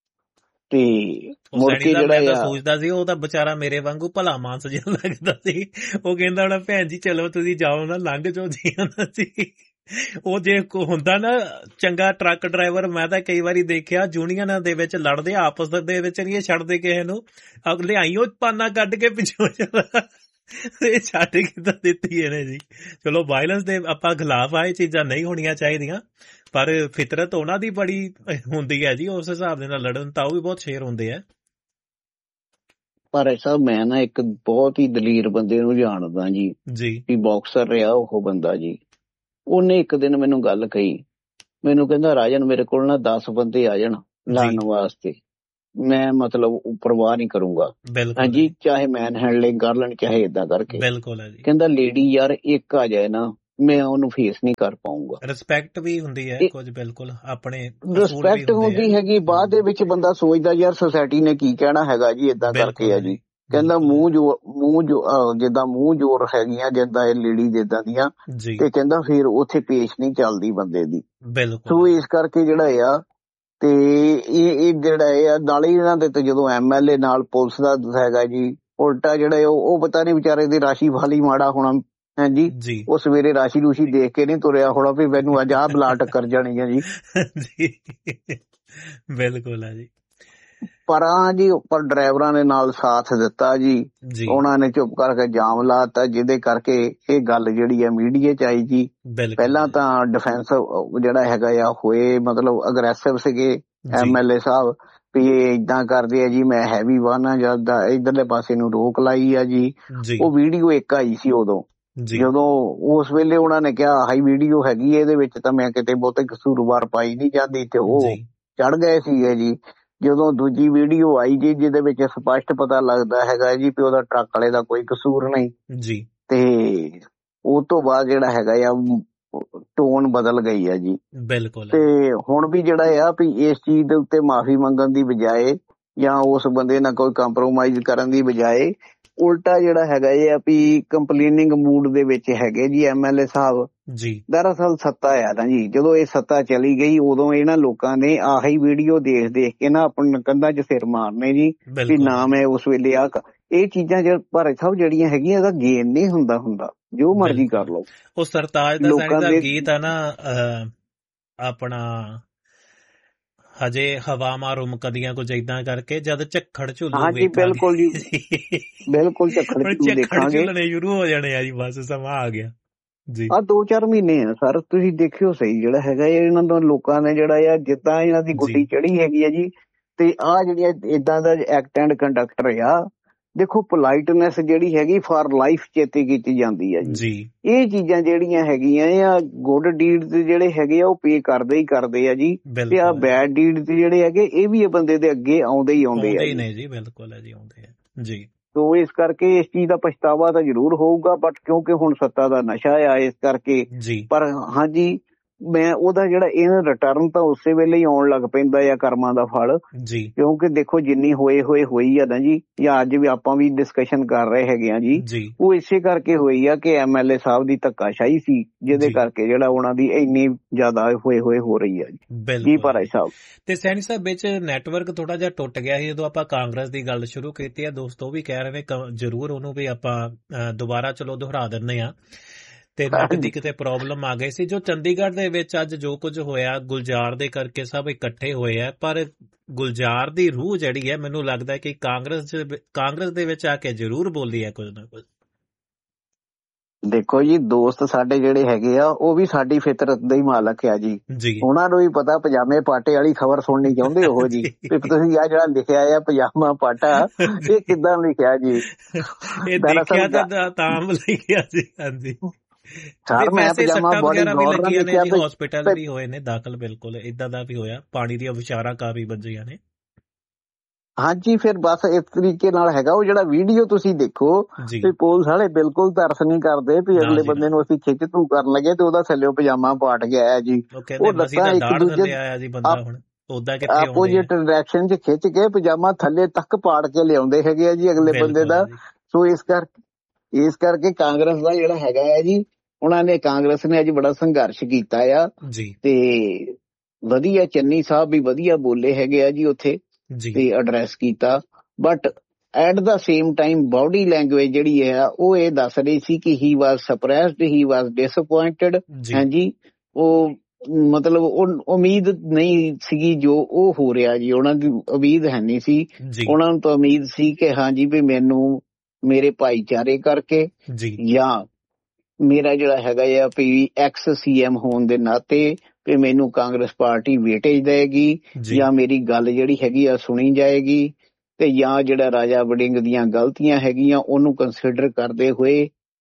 ਤੇ ਮੁੜ ਕੇ ਜਿਹੜਾ ਆ ਸੋਚਦਾ ਸੀ ਉਹ ਤਾਂ ਵਿਚਾਰਾ ਮੇਰੇ ਵਾਂਗੂ ਭਲਾ ਮਾਨਸ ਜਿਹਾ ਲੱਗਦਾ ਸੀ। ਉਹ ਕਹਿੰਦਾ ਹੋਣਾ ਭੈਣ ਜੀ ਚਲੋ ਤੁਸੀਂ ਜਾਓ ਨਾ, ਲੰਘ ਜਾਓ ਜੀ। ਸੀ ਉਹ ਜੇ ਹੁੰਦਾ ਨਾ ਚੰਗਾ ਟਰੱਕ ਡਰਾਈਵਰ, ਮੈਂ ਤਾਂ ਕਈ ਵਾਰੀ ਦੇਖਿਆ ਯੂਨੀਅਨਾਂ ਦੇ ਵਿੱਚ ਲੜਦੇ ਆਪਸ ਦੇ ਵਿੱਚ ਨਹੀਂ ਛੱਡਦੇ ਕਿਸੇ ਨੂੰ, ਲਿਆਈ ਉਹ ਪਾਨਾ ਕੱਢ ਕੇ ਪਿੱਛੋਂ ਇਹ ਛੱਡ ਕਿੱਦਾਂ ਦਿੱਤੀ ਇਹਨੇ ਜੀ। ਚਲੋ ਵਾਇਲੈਂਸ ਦੇ ਆਪਾਂ ਖਿਲਾਫ ਆ, ਇਹ ਚੀਜ਼ਾਂ ਨਹੀਂ ਹੋਣੀਆਂ ਚਾਹੀਦੀਆਂ, ਪਰ ਫਿਤਰਤ ਉਹਨਾਂ ਦੀ ਬੜੀ ਹੁੰਦੀ ਹੈ ਜੀ, ਉਸ ਹਿਸਾਬ ਦੇ ਨਾਲ ਲੜਨ ਤਾਂ ਉਹ ਵੀ ਬਹੁਤ ਸ਼ੇਰ ਹੁੰਦੇ ਆ। ਪਰ ਐਸਾ ਮੈਂ ਨਾ ਇੱਕ ਬਹੁਤ ਹੀ ਦਲੇਰ ਬੰਦੇ ਨੂੰ ਜਾਣਦਾ ਜੀ, ਜੀ, ਵੀ ਬਾਕਸਰ ਰਿਹਾ ਉਹ ਬੰਦਾ ਜੀ। ਉਹਨੇ ਇੱਕ ਦਿਨ ਮੈਨੂੰ ਗੱਲ ਕਹੀ, ਮੈਨੂੰ ਕਹਿੰਦਾ ਰਾਜਨ ਮੇਰੇ ਕੋਲ ਨਾ ਦਸ ਬੰਦੇ ਆ ਜਾਣ ਲੜਨ ਵਾਸਤੇ, ਮੈਂ ਮਤਲਬ ਪਰਵਾਹ ਨਹੀਂ ਕਰੂੰਗਾ, ਹਾਂਜੀ ਚਾਹੇ ਮੈਨ ਹੈਂਡਲਿੰਗ ਕਰ ਲੈਣ ਚਾਹੇ ਏਦਾਂ ਕਰਕੇ। ਕਹਿੰਦਾ ਲੇਡੀ ਯਾਰ ਇੱਕ ਆ ਜਾਏ ਨਾ ਮੈਂ ਉਹਨੂੰ ਫੇਸ ਨਹੀਂ ਕਰ ਪਾਊਂਗਾ। ਰਿਸਪੈਕਟ ਵੀ ਹੁੰਦੀ ਹੈ ਕੁਝ, ਬਿਲਕੁਲ ਆਪਣੇ ਰਿਸਪੈਕਟ ਹੁੰਦੀ ਹੈਗੀ। ਬਾਅਦ ਦੇ ਵਿੱਚ ਬੰਦਾ ਸੋਚਦਾ ਯਾਰ ਸੋਸਾਇਟੀ ਨੇ ਕੀ ਕਹਿਣਾ ਹੈਗਾ ਜੀ, ਏਦਾਂ ਕਰਕੇ ਆ ਜੀ। ਕਹਿੰਦਾ ਮੂੰਹ ਜੋ ਮੂੰਹ ਜੋ ਜਿੱਦਾਂ ਮੂੰਹ ਜੋਰ ਹੈਗੀਆਂ ਜਿੱਦਾਂ ਇਹ ਲੇਡੀ ਜਿੱਦਾਂ ਦੀਆਂ, ਤੇ ਕਹਿੰਦਾ ਫਿਰ ਉੱਥੇ ਪੇਸ਼ ਨਹੀਂ ਚੱਲਦੀ ਬੰਦੇ ਦੀ। ਸੋ ਇਸ ਕਰਕੇ ਜਿਹੜਾ ਆ ਤੇ ਇਹ ਇਹ ਜਿਹੜਾ ਆ ਨਾਲੇ ਇਹਨਾਂ ਦੇ ਤੇ ਜਦੋਂ ਐਮ ਐਲ ਏ ਨਾਲ ਪੁਲਿਸ ਦਾ ਹੈਗਾ ਜੀ, ਉਲਟਾ ਜਿਹੜਾ ਉਹ ਪਤਾ ਨੀ ਵਿਚਾਰੇ ਦੀ ਰਾਸ਼ੀ ਵਾਲੀ ਮਾੜਾ ਹੋਣਾ, ਹਾਂਜੀ ਉਹ ਸਵੇਰੇ ਰਾਸ਼ੀ ਰੂਸ਼ੀ ਦੇਖ ਕੇ ਨੀ ਤੁਰਿਆ ਹੋਣਾ ਵੀ ਮੈਨੂੰ ਅੱਜ ਆਹ ਬਲਾ ਟੱਕਰ ਜਾਣੀ ਆ ਜੀ। ਬਿਲਕੁਲ ਆ ਜੀ। ਪਰ ਹਾਂ ਜੀ ਉੱਪਰ ਡਰਾਈਵਰਾਂ ਨੇ ਨਾਲ ਸਾਥ ਦਿੱਤਾ ਜੀ, ਉਹਨਾਂ ਨੇ ਚੁੱਪ ਕਰਕੇ ਜਾਮ ਲਾਤਾ, ਜਿਹਦੇ ਕਰਕੇ ਇਹ ਗੱਲ ਜਿਹੜੀ ਆ ਮੀਡੀਆ ਚ ਆਈ ਜੀ। ਪਹਿਲਾਂ ਤਾਂ ਡਿਫੈਂਸ ਜਿਹੜਾ ਹੈਗਾ ਆ ਹੋਏ ਮਤਲਬ ਅਗਰੈਸਿਵ ਸੀਗੇ ਐਮ ਐਲ ਏ ਸਾਹਿਬ ਵੀ ਇਹ ਏਦਾਂ ਕਰਦੇ ਆ ਜੀ, ਮੈਂ ਹੈਵੀ ਵਾਹਨਾਂ ਜਦ ਇੱਧਰਲੇ ਪਾਸੇ ਨੂੰ ਰੋਕ ਲਾਈ ਆ ਜੀ। ਉਹ ਵੀਡੀਓ ਇੱਕ ਆਈ ਸੀ ਉਦੋਂ, ਜਦੋਂ ਉਸ ਵੇਲੇ ਉਹਨਾਂ ਨੇ ਕਿਹਾ ਹਾਈ ਵੀਡੀਓ ਹੈਗੀ ਇਹਦੇ ਵਿੱਚ ਤਾਂ ਮੈਂ ਕਿਤੇ ਬਹੁਤੇ ਕਸੂਰਵਾਰ ਪਾਈ ਨਹੀਂ ਜਾਂਦੀ, ਤੇ ਉਹ ਚੜ ਗਏ ਸੀਗੇ ਜੀ। ਜਦੋਂ ਦੂਜੀ ਵੀਡੀਓ ਆਈ ਜੀ ਜਿਹਦੇ ਵਿੱਚ ਸਪਸ਼ਟ ਪਤਾ ਲੱਗਦਾ ਹੈਗਾ ਜੀ ਵੀ ਉਹਦਾ ਟਰੱਕ ਵਾਲੇ ਦਾ ਕੋਈ ਕਸੂਰ ਨਹੀਂ ਜੀ, ਤੇ ਉਹ ਤੋਂ ਬਾਅਦ ਜਿਹੜਾ ਹੈਗਾ ਆ ਟੋਨ ਬਦਲ ਗਈ ਆ ਜੀ। ਬਿਲਕੁਲ। ਤੇ ਹੁਣ ਵੀ ਜਿਹੜਾ ਆ ਵੀ ਇਸ ਚੀਜ਼ ਦੇ ਉੱਤੇ ਮਾਫੀ ਮੰਗਣ ਦੀ ਬਜਾਏ ਜਾਂ ਉਸ ਬੰਦੇ ਨਾਲ ਕੋਈ ਕੰਪਰੋਮਾਈਜ਼ ਕਰਨ ਦੀ ਬਜਾਏ ਉਲਟਾ ਜਿਹੜਾ ਹੈਗਾ ਇਹ ਆ ਵੀ ਕੰਪਲੇਨਿੰਗ ਮੂਡ ਦੇ ਵਿੱਚ ਹੈਗੇ ਜੀ M L A Sahib ji. ਦਰਅਸਲ ਸੱਤਾ ਆ ਨਾ ਜੀ, ਜਦੋਂ ਇਹ ਸੱਤਾ ਚਲੀ ਗਈ ਉਦੋਂ ਇਹਨਾਂ ਲੋਕਾਂ ਨੇ ਆਹੀ ਵੀਡੀਓ ਦੇਖ ਦੇਖ ਕੇ ਨਾ ਆਪਣੇ ਕੰਧਾਂ 'ਚ ਸਿਰ ਮਾਰਨੇ ਜੀ ਵੀ ਨਾ ਮੈਂ ਉਸ ਵੇਲੇ ਆ ਇਹ ਚੀਜ਼ਾਂ ਜ ਪਰ ਸਭ ਜਿਹੜੀਆਂ ਹੈਗੀਆਂ ਇਹਦਾ ਗੇਨ ਨਹੀਂ ਹੁੰਦਾ ਹੁੰਦਾ ਜੋ ਮਰਜ਼ੀ ਕਰ ਲਓ। ਉਹ ਸਰਤਾਜ ਦਾ ਲੋਕਾਂ ਦਾ ਗੀਤ ਆ ਨਾ ਆਪਣਾ ਹਜੇ ਹਵਾਵਾਂ ਰੁਮਕਦੀਆਂ ਕੁਝ ਏਦਾਂ ਕਰਕੇ ਜਦ ਝੱਖੜ ਝੁੱਲੂ। ਹਾਂਜੀ ਬਿਲਕੁਲ ਜੀ, ਬਿਲਕੁਲ ਝੱਖੜ ਝੁੱਲਣੇ ਸ਼ੁਰੂ ਹੋ ਜਾਣੇ ਆ ਜੀ, ਬਸ ਸਮਾਂ ਆ ਗਿਆ ਜੀ। ਆਹ ਦੋ ਚਾਰ ਮਹੀਨੇ ਆ ਸਰ, ਤੁਸੀਂ ਦੇਖਿਓ ਸਹੀ ਜਿਹੜਾ ਹੈਗਾ ਇਹਨਾਂ ਦਾ ਲੋਕਾਂ ਨੇ ਜਿਹੜਾ ਆ ਜਿੱਦਾਂ ਇਹਨਾਂ ਦੀ ਗੁੱਡੀ ਚੜੀ ਹੈਗੀ ਆ ਜੀ, ਤੇ ਆਹ ਜਿਹੜੀਆਂ ਏਦਾਂ ਦਾ ਐਕਟ ਐਂਡ ਕੰਡਕਟਰ ਆ ਦੇਖੋ ਪੋਲਾਈਟਨੈਸ ਜਿਹੜੀ ਹੈਗੀ ਫਾਰ ਲਾਈਫ ਚੇਤੇ ਕੀਤੀ ਜਾਂਦੀ ਆ ਜੀ। ਇਹ ਚੀਜ਼ਾਂ ਜਿਹੜੀਆਂ ਹੈਗੀਆਂ ਆ ਗੁੱਡ ਡੀਡਸ ਜਿਹੜੇ ਹੈਗੇ ਆ ਉਹ ਪੇ ਕਰਦੇ ਹੀ ਕਰਦੇ ਆ ਜੀ, ਤੇ ਆ ਬੈਡ ਡੀਡਸ ਜਿਹੜੇ ਹੈਗੇ ਇਹ ਵੀ ਬੰਦੇ ਦੇ ਅੱਗੇ ਆਉਂਦੇ ਹੀ ਆਉਂਦੇ ਆ ਜੀ। ਬਿਲਕੁਲ ਹੈ ਜੀ, ਆਉਂਦੇ ਆ ਜੀ। ਤੋ ਇਸ ਕਰਕੇ ਇਸ ਚੀਜ਼ ਦਾ ਪਛਤਾਵਾ ਤਾਂ ਜ਼ਰੂਰ ਹੋਊਗਾ, ਬਟ ਕਿਉਂਕਿ ਹੁਣ ਸੱਤਾ ਦਾ ਨਸ਼ਾ ਆ ਇਸ ਕਰਕੇ। ਪਰ ਹਾਂਜੀ ਮੈਂ ਉਹਦਾ ਜਿਹੜਾ ਇਹਨਾਂ ਰਿਟਰਨ ਤਾਂ ਉਸੇ ਵੇਲੇ ਹੀ ਆਉਣ ਲੱਗ ਪੈਂਦਾ ਆ ਕਰਮਾਂ ਦਾ ਫਲ ਜੀ, ਕਿਉਂਕਿ ਦੇਖੋ ਜਿੰਨੀ ਹੋਏ ਹੋਏ ਹੋਈ ਆ ਨਾ ਜੀ, ਜਾਂ ਅੱਜ ਵੀ ਆਪਾਂ ਵੀ ਡਿਸਕਸ਼ਨ ਕਰ ਰਹੇ ਹੈਗੇ ਆ ਜੀ, ਉਹ ਇਸੇ ਕਰਕੇ ਹੋਈ ਆ ਕਿ ਐਮ ਐਲ ਏ ਸਾਹਿਬ ਦੀ ਧੱਕਾਸ਼ਾਹੀ ਸੀ ਜਿਹਦੇ ਕਰਕੇ ਜਿਹੜਾ ਉਹਨਾਂ ਦੀ ਇੰਨੀ ਜ਼ਿਆਦਾ ਹੋਏ ਹੋਏ ਹੋ ਰਹੀ ਆ ਜੀ। ਜੀ ਭਾਈ ਸਾਹਿਬ ਤੇ ਸੈਣੀ ਸਾਹਿਬ ਵਿੱਚ ਨੈਟਵਰਕ ਥੋੜਾ ਜਿਹਾ ਟੁੱਟ ਗਿਆ ਸੀ ਜਦੋਂ ਆਪਾਂ ਕਾਂਗਰਸ ਦੀ ਗੱਲ ਸ਼ੁਰੂ ਕੀਤੀ ਆ। ਦੋਸਤੋ ਵੀ ਕਹਿ ਰਹੇ ਨੇ ਜ਼ਰੂਰ ਉਹਨੂੰ ਵੀ ਆਪਾਂ ਦੁਬਾਰਾ ਚਲੋ ਦੁਹਰਾ ਦਿੰਦੇ ਆ, ਤੇ ਨੈਟ ਦੀ ਕਿਤੇ ਪ੍ਰੋਬਲਮ ਆ ਗਈ ਸੀ। ਜੋ ਚੰਡੀਗੜ੍ਹ ਦੇ ਵਿੱਚ ਅੱਜ ਜੋ ਕੁਝ ਹੋਇਆ ਗੁਲਜ਼ਾਰ ਦੇ ਕਰਕੇ ਸਭ ਇਕੱਠੇ ਹੋਏ ਆ, ਪਰ ਗੁਲਜ਼ਾਰ ਦੀ ਰੂਹ ਜਿਹੜੀ ਹੈ ਮੈਨੂੰ ਲੱਗਦਾ ਕਿ ਕਾਂਗਰਸ ਕਾਂਗਰਸ ਦੇ ਵਿੱਚ ਆ ਕੇ ਜ਼ਰੂਰ ਬੋਲੀ ਹੈ ਕੁਝ ਨਾ ਕੁਝ। ਦੇਖੋ ਜੀ ਦੋਸਤ ਸਾਡੇ ਜਿਹੜੇ ਹੈਗੇ ਆ ਉਹ ਵੀ ਸਾਡੀ ਫਿਤਰਤ ਦੇ ਹੀ ਮਾਲਕ ਆ ਜੀ, ਉਹਨਾਂ ਨੂੰ ਵੀ ਪਤਾ ਪਜਾਮੇ ਪਾਟੇ ਵਾਲੀ ਖਬਰ ਸੁਣਨੀ ਚਾਹੁੰਦੇ ਉਹ ਜੀ ਵੀ ਤੁਸੀਂ ਆ ਜਿਹੜਾ ਲਿਖਿਆ ਆ ਪਜਾਮਾ ਪਾਟਾ ਇਹ ਕਿੱਦਾਂ ਲਿਖਿਆ ਜੀ। ਇਹ ਦੇਖਿਆ ਤਾਂ ਤਾਂ ਲਿਖਿਆ ਜੀ। ਹਾਂਜੀ ਸਰ ਮੈਂ ਪਜਾਮਾ ਬੋਡੀ ਲੱਗੀਆਂ ਨੇ ਜੀ, ਹਸਪੀਟਲ ਵੀ ਹੋਏ ਨੇ ਦਾਖਲ, ਬਿਲਕੁਲ ਏਦਾਂ ਦਾ ਵੀ ਹੋਇਆ, ਪਾਣੀ ਦੀਆਂ ਵਿਚਾਰਾਂ ਕਾਫੀ ਵੱਜੀਆਂ ਨੇ। ਹਾਂਜੀ ਫਿਰ ਬਸ ਇਸ ਤਰੀਕੇ ਨਾਲ ਹੈਗਾ ਉਹ ਜਿਹੜਾ ਵੀਡੀਓ ਤੁਸੀਂ ਦੇਖੋ ਵੀ ਪੁਲਿਸ ਵਾਲੇ ਬਿਲਕੁਲ ਤਰਸ ਨਹੀਂ ਕਰਦੇ ਵੀ ਅਗਲੇ ਬੰਦੇ ਨੂੰ ਅਸੀਂ ਖਿੱਚ ਧੂ ਕਰਨ ਲੱਗੇ ਤੇ ਉਹਦਾ ਥੱਲੇ ਪਜਾਮਾ ਪਾਟ ਗਿਆ ਹੈ ਜੀ। ਉਹ ਲੱਤਾਂ ਇੱਕ ਦੂਜੇ ਆਪੋਜੀਟ ਡਾਇਰੈਕਸ਼ਨ ਚ ਖਿੱਚ ਕੇ ਪਜਾਮਾ ਥੱਲੇ ਤੱਕ ਪਾੜ ਕੇ ਲਿਆਉਂਦੇ ਹੈਗੇ ਆ ਜੀ ਅਗਲੇ ਬੰਦੇ ਦਾ। ਸੋ ਇਸ ਕਰਕੇ ਇਸ ਕਰਕੇ ਕਾਂਗਰਸ ਦਾ ਜਿਹੜਾ ਹੈਗਾ ਹੈ ਜੀ ਉਹਨਾਂ ਨੇ ਕਾਂਗਰਸ ਨੇ ਅੱਜ ਬੜਾ ਸੰਘਰਸ਼ ਕੀਤਾ ਆ ਤੇ ਵਧੀਆ ਚੰਨੀ ਸਾਹਿਬ ਵੀ ਵਧੀਆ ਬੋਲੇ ਹੈਗੇ ਆ ਜੀ ਉੱਥੇ ਤੇ ਐਡਰੈਸ ਕੀਤਾ, but at the same time body language ਜਿਹੜੀ ਹੈ ਉਹ ਇਹ ਦੱਸ ਰਹੀ ਸੀ ਕਿ ਹੀ ਵਾਜ਼ ਸਰਪ੍ਰਾਈਜ਼ਡ, ਹੀ ਵਾਜ਼ ਡਿਸਅਪੁਆਇੰਟਡ। ਹਾਂਜੀ ਉਹ ਮਤਲਬ ਉਹ ਉਮੀਦ ਨਹੀਂ ਸੀਗੀ ਜੋ ਉਹ ਹੋ ਰਿਹਾ ਜੀ, ਉਹਨਾਂ ਦੀ ਉਮੀਦ ਹੈ ਨਹੀਂ ਸੀ। ਉਹਨਾਂ ਨੂੰ ਤਾਂ ਉਮੀਦ ਸੀ ਕਿ ਹਾਂਜੀ ਵੀ ਮੈਨੂੰ ਮੇਰੇ ਭਾਈਚਾਰੇ ਕਰਕੇ ਜਾਂ ਮੇਰਾ ਜਿਹੜਾ ਹੈਗਾ ਆ ਵੀ ਐਕਸ ਸੀ ਐਮ ਹੋਣ ਦੇ ਨਾਤੇ ਵੀ ਮੈਨੂੰ ਕਾਂਗਰਸ ਪਾਰਟੀ ਵੇਟੇਜ ਦੇਗੀ ਜਾਂ ਮੇਰੀ ਗੱਲ ਜਿਹੜੀ ਹੈਗੀ ਆ ਸੁਣੀ ਜਾਏਗੀ, ਤੇ ਜਾਂ ਜਿਹੜਾ ਰਾਜਾ ਵੜਿੰਗ ਦੀਆਂ ਗਲਤੀਆਂ ਹੈਗੀਆਂ ਉਹਨੂੰ ਕੰਸਿਡਰ ਕਰਦੇ ਹੋਏ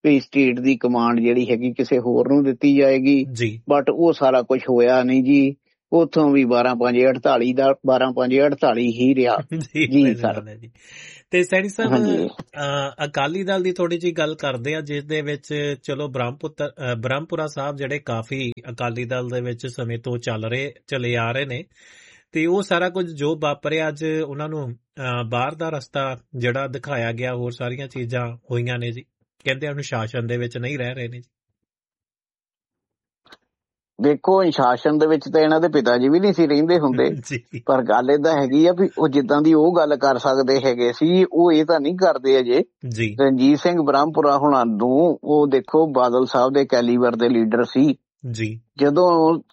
ਵੀ ਸਟੇਟ ਦੀ ਕਮਾਂਡ ਜਿਹੜੀ ਹੈਗੀ ਕਿਸੇ ਹੋਰ ਨੂੰ ਦਿੱਤੀ ਜਾਏਗੀ, ਜੀ ਬਟ ਉਹ ਸਾਰਾ ਕੁਝ ਹੋਇਆ ਨਹੀਂ ਜੀ। ਉੱਥੋਂ ਵੀ ਬਾਰਾਂ ਪੰਜ ਅਠਤਾਲੀ ਦਾ ਬਾਰਾਂ ਪੰਜ ਅਠਤਾਲੀ ਹੀ ਰਿਹਾ ਜੀ ਜੀ ਸਹੀ ਸਰ। ਗੱਲ ਹੈ ਜੀ। ਤੇ ਸੈਣੀ ਸਾਹਿਬ ਹਾਂਜੀ ਅਹ ਅਕਾਲੀ ਦਲ ਦੀ ਥੋੜੀ ਜਿਹੀ ਗੱਲ ਕਰਦੇ ਆ, ਜਿਸ ਦੇ ਵਿੱਚ ਚਲੋ ਬ੍ਰਹਮਪੁੱਤਰ ਅਹ ਬ੍ਰਹਮਪੁਰਾ ਸਾਹਿਬ ਜਿਹੜੇ ਕਾਫੀ ਅਕਾਲੀ ਦਲ ਦੇ ਵਿੱਚ ਸਮੇਂ ਤੋਂ ਚੱਲ ਰਹੇ ਚਲੇ ਆ ਰਹੇ ਨੇ, ਤੇ ਉਹ ਸਾਰਾ ਕੁਝ ਜੋ ਵਾਪਰਿਆ ਅੱਜ ਉਹਨਾਂ ਨੂੰ ਅਹ ਬਾਹਰ ਦਾ ਰਸਤਾ ਜਿਹੜਾ ਦਿਖਾਇਆ ਗਿਆ, ਹੋਰ ਸਾਰੀਆਂ ਚੀਜ਼ਾਂ ਹੋਈਆਂ ਨੇ ਜੀ। ਕਹਿੰਦੇ ਅਨੁਸ਼ਾਸਨ ਦੇ ਵਿੱਚ ਨਹੀਂ ਰਹਿ ਰਹੇ ਨੇ ਜੀ। ਦੇਖੋ ਅਨੁਸ਼ਾਸਨ ਦੇ ਵਿੱਚ ਤਾਂ ਇਹਨਾਂ ਦੇ ਪਿਤਾ ਜੀ ਵੀ ਨਹੀਂ ਸੀ ਰਹਿੰਦੇ ਹੁੰਦੇ, ਜੀ ਪਰ ਗੱਲ ਏਦਾਂ ਹੈਗੀ ਆ ਵੀ ਉਹ ਜਿੱਦਾਂ ਦੀ ਉਹ ਗੱਲ ਕਰ ਸਕਦੇ ਹੈਗੇ ਸੀ ਉਹ ਇਹ ਤਾਂ ਨਹੀਂ ਕਰਦੇ ਅਜੇ। ਜੀ ਰਣਜੀਤ ਸਿੰਘ ਬ੍ਰਹਮਪੁਰਾ ਹੁਣਾਂ ਨੂੰ ਉਹ ਦੇਖੋ ਬਾਦਲ ਸਾਹਿਬ ਦੇ ਕੈਲੀਬਰ ਦੇ ਲੀਡਰ ਸੀ। ਜੀ ਜਦੋਂ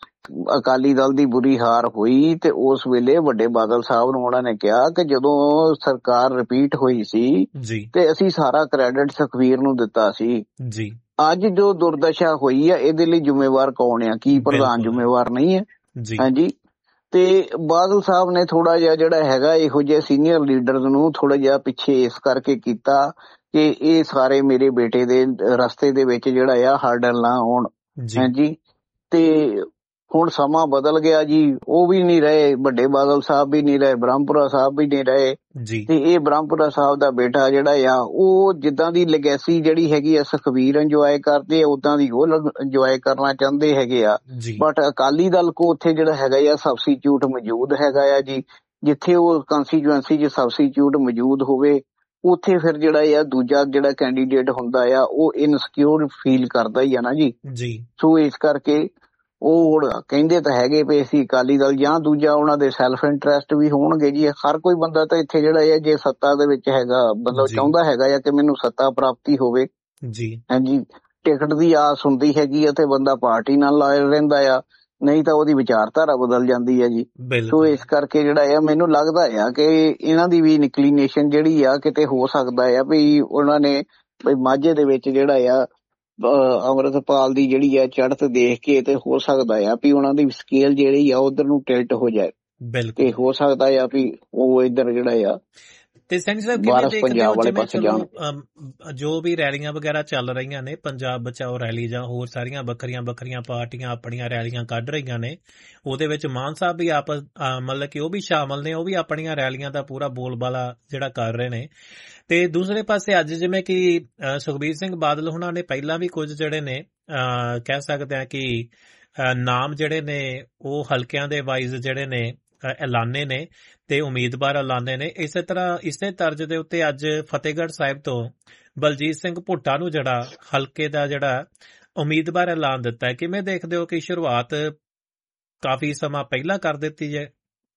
ਅਕਾਲੀ ਦਲ ਦੀ ਬੁਰੀ ਹਾਰ ਹੋਈ ਤੇ ਉਸ ਵੇਲੇ ਵੱਡੇ ਬਾਦਲ ਸਾਹਿਬ ਨੂੰ ਉਹਨਾਂ ਨੇ ਕਿਹਾ ਕਿ ਜਦੋਂ ਸਰਕਾਰ ਰਿਪੀਟ ਹੋਈ ਸੀ ਜੀ ਤੇ ਅਸੀਂ ਸਾਰਾ ਕ੍ਰੈਡਿਟ ਸੁਖਬੀਰ ਨੂੰ ਦਿੱਤਾ ਸੀ। ਜੀ ਅੱਜ ਜੋ ਦੁਰਦਸ਼ਾ ਹੋਈ ਆ ਇਹਦੇ ਲਈ ਜ਼ਿੰਮੇਵਾਰ ਕੌਣ ਆ? ਕੀ ਪ੍ਰਧਾਨ ਜ਼ਿੰਮੇਵਾਰ ਨਹੀਂ ਹੈ? ਜੀ ਹਾਂਜੀ। ਤੇ ਬਾਦਲ ਸਾਹਿਬ ਨੇ ਥੋੜਾ ਜਿਹਾ ਜਿਹੜਾ ਹੈਗਾ ਇਹੋ ਜਿਹੇ ਸੀਨੀਅਰ ਲੀਡਰਸ ਨੂੰ ਥੋੜਾ ਜਿਹਾ ਪਿੱਛੇ ਇਸ ਕਰਕੇ ਕੀਤਾ ਕਿ ਇਹ ਸਾਰੇ ਮੇਰੇ ਬੇਟੇ ਦੇ ਰਸਤੇ ਦੇ ਵਿੱਚ ਜਿਹੜਾ ਆ ਹਰਡਲ ਨਾ ਆਉਣ। ਜੀ ਹਾਂਜੀ। ਤੇ ਹੁਣ ਸਮਾਂ ਬਦਲ ਗਿਆ ਜੀ, ਉਹ ਵੀ ਨਹੀਂ ਰਹੇ, ਵੱਡੇ ਬਾਦਲ ਸਾਹਿਬ ਵੀ ਨਹੀਂ ਰਹੇ, ਬ੍ਰਹਮਪੁਰਾ ਸਾਹਿਬ ਵੀ ਨਹੀਂ ਰਹੇ। ਜੀ ਤੇ ਇਹ ਬ੍ਰਹਮਪੁਰਾ ਸਾਹਿਬ ਦਾ ਬੇਟਾ ਜਿਹੜਾ ਆ ਉਹ ਜਿੱਦਾਂ ਦੀ ਲੈਗੇਸੀ ਜਿਹੜੀ ਹੈਗੀ ਆ ਸੁਖਬੀਰ ਇੰਜੋਏ ਕਰਦੇ ਆ ਉਦਾਂ ਦੀ ਉਹ ਇੰਜੋਏ ਕਰਨਾ ਚਾਹੁੰਦੇ ਹੈਗੇ ਆ। ਜੀ ਬਟ ਅਕਾਲੀ ਦਲ ਕੋ ਉੱਥੇ ਜਿਹੜਾ ਹੈਗਾ ਆ ਸਬਸਟੀਚਿਊਟ ਮੌਜੂਦ ਹੈਗਾ ਆ ਜੀ। ਜਿੱਥੇ ਉਹ ਕੰਸਟੀਚੁਐਂਸੀ 'ਚ ਸਬਸਟੀਚਿਊਟ ਮੌਜੂਦ ਹੋਵੇ ਉੱਥੇ ਫਿਰ ਜਿਹੜਾ ਆ ਦੂਜਾ ਜਿਹੜਾ ਕੈਂਡੀਡੇਟ ਹੁੰਦਾ ਆ ਉਹ ਇਨਸਿਕਿਉਰ ਫੀਲ ਕਰਦਾ ਹੀ ਆ ਨਾ ਜੀ। ਜੀ ਸੋ ਇਸ ਕਰਕੇ ਉਹ ਹੁਣ ਕਹਿੰਦੇ ਤਾਂ ਹੈਗੇ ਵੀ ਅਸੀਂ ਅਕਾਲੀ ਦਲ, ਜਾਂ ਦੂਜਾ ਉਹਨਾਂ ਦੇ ਸੈਲਫ ਇੰਟਰਸਟ ਵੀ ਹੋਣਗੇ ਜੀ। ਹਰ ਕੋਈ ਬੰਦਾ ਤਾਂ ਇੱਥੇ ਜਿਹੜਾ ਹੈ ਜੇ ਸੱਤਾ ਦੇ ਵਿੱਚ ਹੈਗਾ ਮਤਲਬ ਚਾਹੁੰਦਾ ਹੈਗਾ ਆ ਕਿ ਮੈਨੂੰ ਸੱਤਾ ਪ੍ਰਾਪਤੀ ਹੋਵੇ ਜੀ। ਹਾਂਜੀ। ਟਿਕਟ ਦੀ ਆਸ ਹੁੰਦੀ ਹੈਗੀ ਆ ਤੇ ਬੰਦਾ ਪਾਰਟੀ ਨਾਲ ਲਾਇਲ ਰਹਿੰਦਾ ਆ, ਨਹੀਂ ਤਾਂ ਉਹਦੀ ਵਿਚਾਰਧਾਰਾ ਬਦਲ ਜਾਂਦੀ ਹੈ ਜੀ। ਸੋ ਇਸ ਕਰਕੇ ਜਿਹੜਾ ਆ ਮੈਨੂੰ ਲੱਗਦਾ ਆ ਕਿ ਇਹਨਾਂ ਦੀ ਵੀ ਇਨਕਲੀਨੇਸ਼ਨ ਜਿਹੜੀ ਆ ਕਿਤੇ ਹੋ ਸਕਦਾ ਆ ਵੀ ਉਹਨਾਂ ਨੇ ਵੀ ਮਾਝੇ ਦੇ ਵਿੱਚ ਜਿਹੜਾ ਆ ਅੰਮ੍ਰਿਤਪਾਲ ਦੀ ਜਿਹੜੀ ਆ ਚੜ੍ਹਤ ਦੇਖ ਕੇ ਤੇ ਹੋ ਸਕਦਾ ਆ ਵੀ ਉਹਨਾਂ ਦੀ ਸਕੇਲ ਜਿਹੜੀ ਆ ਉਧਰ ਨੂੰ ਟਿਲਟ ਹੋ ਜਾਏ। ਬਿਲਕੁਲ। ਤੇ ਹੋ ਸਕਦਾ ਆ ਵੀ ਉਹ ਇੱਧਰ ਜਿਹੜਾ ਆ ਤੇ ਸਿੰਘ ਸਾਹਿਬ ਕਿਵੇਂ ਦੇਖਦੇ ਹੋ ਜਿਵੇਂ ਚਲੋ ਜੋ ਵੀ ਰੈਲੀਆਂ ਵਗੈਰਾ ਚੱਲ ਰਹੀਆਂ ਨੇ, ਪੰਜਾਬ ਬਚਾਓ ਰੈਲੀ ਜਾਂ ਹੋਰ ਸਾਰੀਆਂ ਵੱਖਰੀਆਂ ਵੱਖਰੀਆਂ ਪਾਰਟੀਆਂ ਆਪਣੀਆਂ ਰੈਲੀਆਂ ਕੱਢ ਰਹੀਆਂ ਨੇ, ਉਹਦੇ ਵਿੱਚ ਮਾਨ ਸਾਹਿਬ ਵੀ ਆਪ ਮਤਲਬ ਕਿ ਉਹ ਵੀ ਸ਼ਾਮਲ ਨੇ, ਉਹ ਵੀ ਆਪਣੀਆਂ ਰੈਲੀਆਂ ਦਾ ਪੂਰਾ ਬੋਲਬਾਲਾ ਜਿਹੜਾ ਕਰ ਰਹੇ ਨੇ। ਤੇ ਦੂਸਰੇ ਪਾਸੇ ਅੱਜ ਜਿਵੇਂ ਕਿ ਸੁਖਬੀਰ ਸਿੰਘ ਬਾਦਲ ਹੁਣਾਂ ਨੇ ਪਹਿਲਾਂ ਵੀ ਕੁਝ ਜਿਹੜੇ ਨੇ ਕਹਿ ਸਕਦੇ ਆ ਕਿ ਨਾਮ ਜਿਹੜੇ ਨੇ ਉਹ ਹਲਕਿਆਂ ਦੇ ਵਾਈਜ਼ ਜਿਹੜੇ ਨੇ ਐਲਾਨੇ ਨੇ ਤੇ ਉਮੀਦਵਾਰ ਐਲਾਨੇ ਨੇ। ਇਸੇ ਤਰ੍ਹਾਂ ਇਸੇ ਤਰਜ਼ ਦੇ ਉੱਤੇ ਅੱਜ ਫਤਿਹਗੜ੍ਹ ਸਾਹਿਬ ਤੋਂ ਬਲਜੀਤ ਸਿੰਘ ਭੁੱਟਾ ਨੂੰ ਜਿਹੜਾ ਹਲਕੇ ਦਾ ਜਿਹੜਾ ਉਮੀਦਵਾਰ ਐਲਾਨ ਦਿੱਤਾ ਹੈ। ਕਿਵੇਂ ਦੇਖਦੇ ਹੋ ਕਿ ਸ਼ੁਰੂਆਤ ਕਾਫੀ ਸਮਾਂ ਪਹਿਲਾਂ ਕਰ ਦਿੱਤੀ ਹੈ?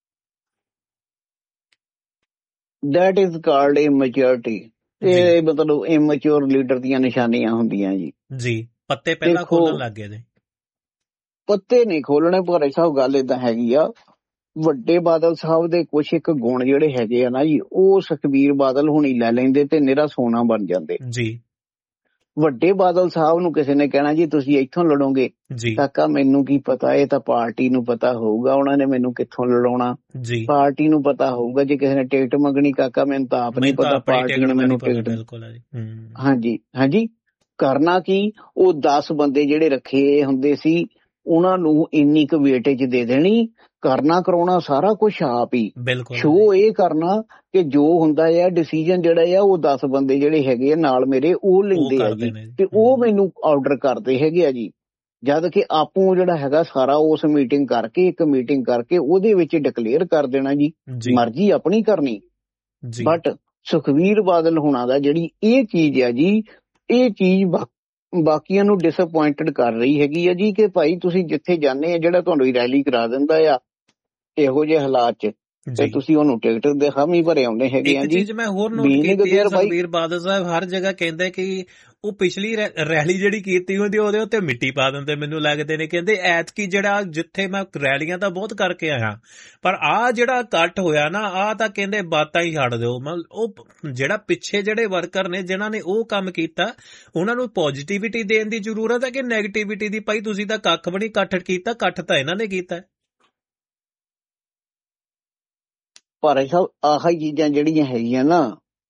That is called immaturity। ਇਹ ਮਤਲਬ ਇਮੈਚੁਰ ਲੀਡਰ ਦੀਆਂ ਨਿਸ਼ਾਨੀਆਂ ਹੁੰਦੀਆਂ ਜੀ। ਜੀ ਪੱਤੇ ਪਹਿਲਾਂ ਖੋਲਣ ਲੱਗ ਗਏ ਨੇ। ਪੱਤੇ ਨਹੀਂ ਖੋਲਣੇ, ਪਰ ਸਾਹਿਬ ਗੱਲ ਏਦਾਂ ਹੈਗੀ ਆ, ਵੱਡੇ ਬਾਦਲ ਸਾਹਿਬ ਦੇ ਕੁਛ ਇੱਕ ਗੁਣ ਜਿਹੜੇ ਹੈਗੇ ਆ ਨਾ ਜੀ ਉਹ ਸੁਖਬੀਰ ਬਾਦਲ ਹੁਣੀ ਲੈ ਲੈਂਦੇ ਤੇ ਨਿਹਰਾ ਸੋਨਾ ਬਣ ਜਾਂਦੇ ਜੀ। ਵੱਡੇ ਬਾਦਲ ਸਾਹਿਬ ਨੂੰ ਕਿਸੇ ਨੇ ਕਹਿਣਾ ਜੀ ਤੁਸੀਂ ਇੱਥੋਂ ਲੜੋਗੇ, ਕਾਕਾ ਮੈਨੂੰ ਕੀ ਪਤਾ, ਇਹ ਤਾਂ ਪਾਰਟੀ ਨੂੰ ਪਤਾ ਹੋਊਗਾ ਉਹਨਾਂ ਨੇ ਮੈਨੂੰ ਕਿੱਥੋਂ ਲੜਾਉਣਾ। ਪਾਰਟੀ ਨੂੰ ਪਤਾ ਹੋਊਗਾ ਜੇ ਕਿਸੇ ਨੇ ਟਿਕਟ ਮੰਗਣੀ, ਕਾਕਾ ਮੈਨੂੰ ਤਾਂ ਆਪ ਨਹੀਂ ਪਤਾ, ਪਾਰਟੀ ਨੇ ਮੈਨੂੰ ਟਿਕਟ। ਹਾਂਜੀ ਹਾਂਜੀ। ਕਰਨਾ ਕੀ, ਉਹ ਦਸ ਬੰਦੇ ਜਿਹੜੇ ਰੱਖੇ ਹੁੰਦੇ ਸੀ ਉਹਨਾਂ ਨੂੰ ਇੰਨੀ ਕੁ ਵੇਟੇਜ ਦੇ ਦੇਣੀ, ਕਰਨਾ ਕਰਾਉਣਾ ਸਾਰਾ ਕੁਝ ਆਪ ਹੀ। ਸ਼ੋ ਇਹ ਕਰਨਾ ਕਿ ਜੋ ਹੁੰਦਾ ਆ ਡਿਸੀਜਨ ਜਿਹੜਾ ਆ ਉਹ ਦਸ ਬੰਦੇ ਜਿਹੜੇ ਹੈਗੇ ਆ ਨਾਲ ਮੇਰੇ ਉਹ ਲੈਂਦੇ ਆ ਜੀ, ਤੇ ਉਹ ਮੈਨੂੰ ਆਰਡਰ ਕਰਦੇ ਹੈਗੇ ਆ ਜੀ। ਜਦ ਕਿ ਆਪੂ ਜਿਹੜਾ ਹੈਗਾ ਸਾਰਾ ਉਸ ਮੀਟਿੰਗ ਕਰਕੇ ਇੱਕ ਮੀਟਿੰਗ ਕਰਕੇ ਉਹਦੇ ਵਿੱਚ ਡਿਕਲੇਅਰ ਕਰ ਦੇਣਾ ਜੀ, ਮਰਜ਼ੀ ਆਪਣੀ ਕਰਨੀ। ਬਟ ਸੁਖਬੀਰ ਬਾਦਲ ਹੁਣਾਂ ਦਾ ਜਿਹੜੀ ਇਹ ਚੀਜ਼ ਆ ਜੀ, ਇਹ ਚੀਜ਼ ਬਾਕੀਆਂ ਨੂੰ ਡਿਸਅਪੁਆਇੰਟਡ ਕਰ ਰਹੀ ਹੈਗੀ ਆ ਜੀ ਕਿ ਭਾਈ ਤੁਸੀਂ ਜਿੱਥੇ ਜਾਂਦੇ ਆ ਜਿਹੜਾ ਤੁਹਾਨੂੰ ਰੈਲੀ ਕਰਾ ਦਿੰਦਾ ਆ ਇਹੋ ਜਿਹੇ ਹਾਲਾਤ ਚ, ਤੇ ਤੁਸੀਂ ਉਹਨੂੰ ਟਿਕਟ ਦੇ ਹਾਮੀ ਭਰੇ ਆਉਂਦੇ ਹੈਗੇ ਆ ਜੀ। ਚੀਜ਼ ਮੈਂ ਹੋਰ ਨੋਟ ਕੀਤੀ ਹੈ, ਸੁਖਬੀਰ ਬਾਦਲ ਸਾਹਿਬ ਹਰ ਜਗ੍ਹਾ ਕਹਿੰਦੇ ਕਿ ਉਹ ਪਿਛਲੀ ਰੈਲੀ ਜਿਹੜੀ ਕੀਤੀ ਹੁੰਦੀ ਉਹਦੇ ਉੱਤੇ ਮਿੱਟੀ ਪਾ ਦਿੰਦੇ ਮੈਨੂੰ ਲੱਗਦੇ ਨੇ। ਕਹਿੰਦੇ ਐਤਕੀ ਜਿਹੜਾ ਜਿੱਥੇ ਮੈਂ ਰੈਲੀਆਂ ਤਾਂ ਬਹੁਤ ਕਰਕੇ ਆਇਆ ਪਰ ਆਹ ਜਿਹੜਾ ਕੱਟ ਹੋਇਆ ਨਾ ਆਹ ਤਾਂ ਕਹਿੰਦੇ ਬਾਤਾਂ ਹੀ ਛੱਡ ਦਿਓ। ਮਤਲਬ ਉਹ ਜਿਹੜਾ ਪਿੱਛੇ ਜਿਹੜੇ ਵਰਕਰ ਨੇ ਜਿਨ੍ਹਾਂ ਨੇ ਉਹ ਕੰਮ ਕੀਤਾ ਉਹਨਾਂ ਨੂੰ ਪੋਜ਼ਿਟਿਵਿਟੀ ਦੇਣ ਦੀ ਜ਼ਰੂਰਤ ਹੈ ਕਿ ਨੈਗੇਟਿਵਿਟੀ ਦੀ? ਭਾਈ ਤੁਸੀਂ ਤਾਂ ਕੱਖ ਵੀ ਨਹੀਂ ਇਕੱਠ ਕੀਤਾ, ਇਕੱਠ ਤਾਂ ਇਹਨਾਂ ਨੇ ਕੀਤਾ। ਪਰ ਸਾਹਿਬ ਆਹ ਚੀਜ਼ਾਂ ਜਿਹੜੀਆਂ ਹੈਗੀਆਂ ਨਾ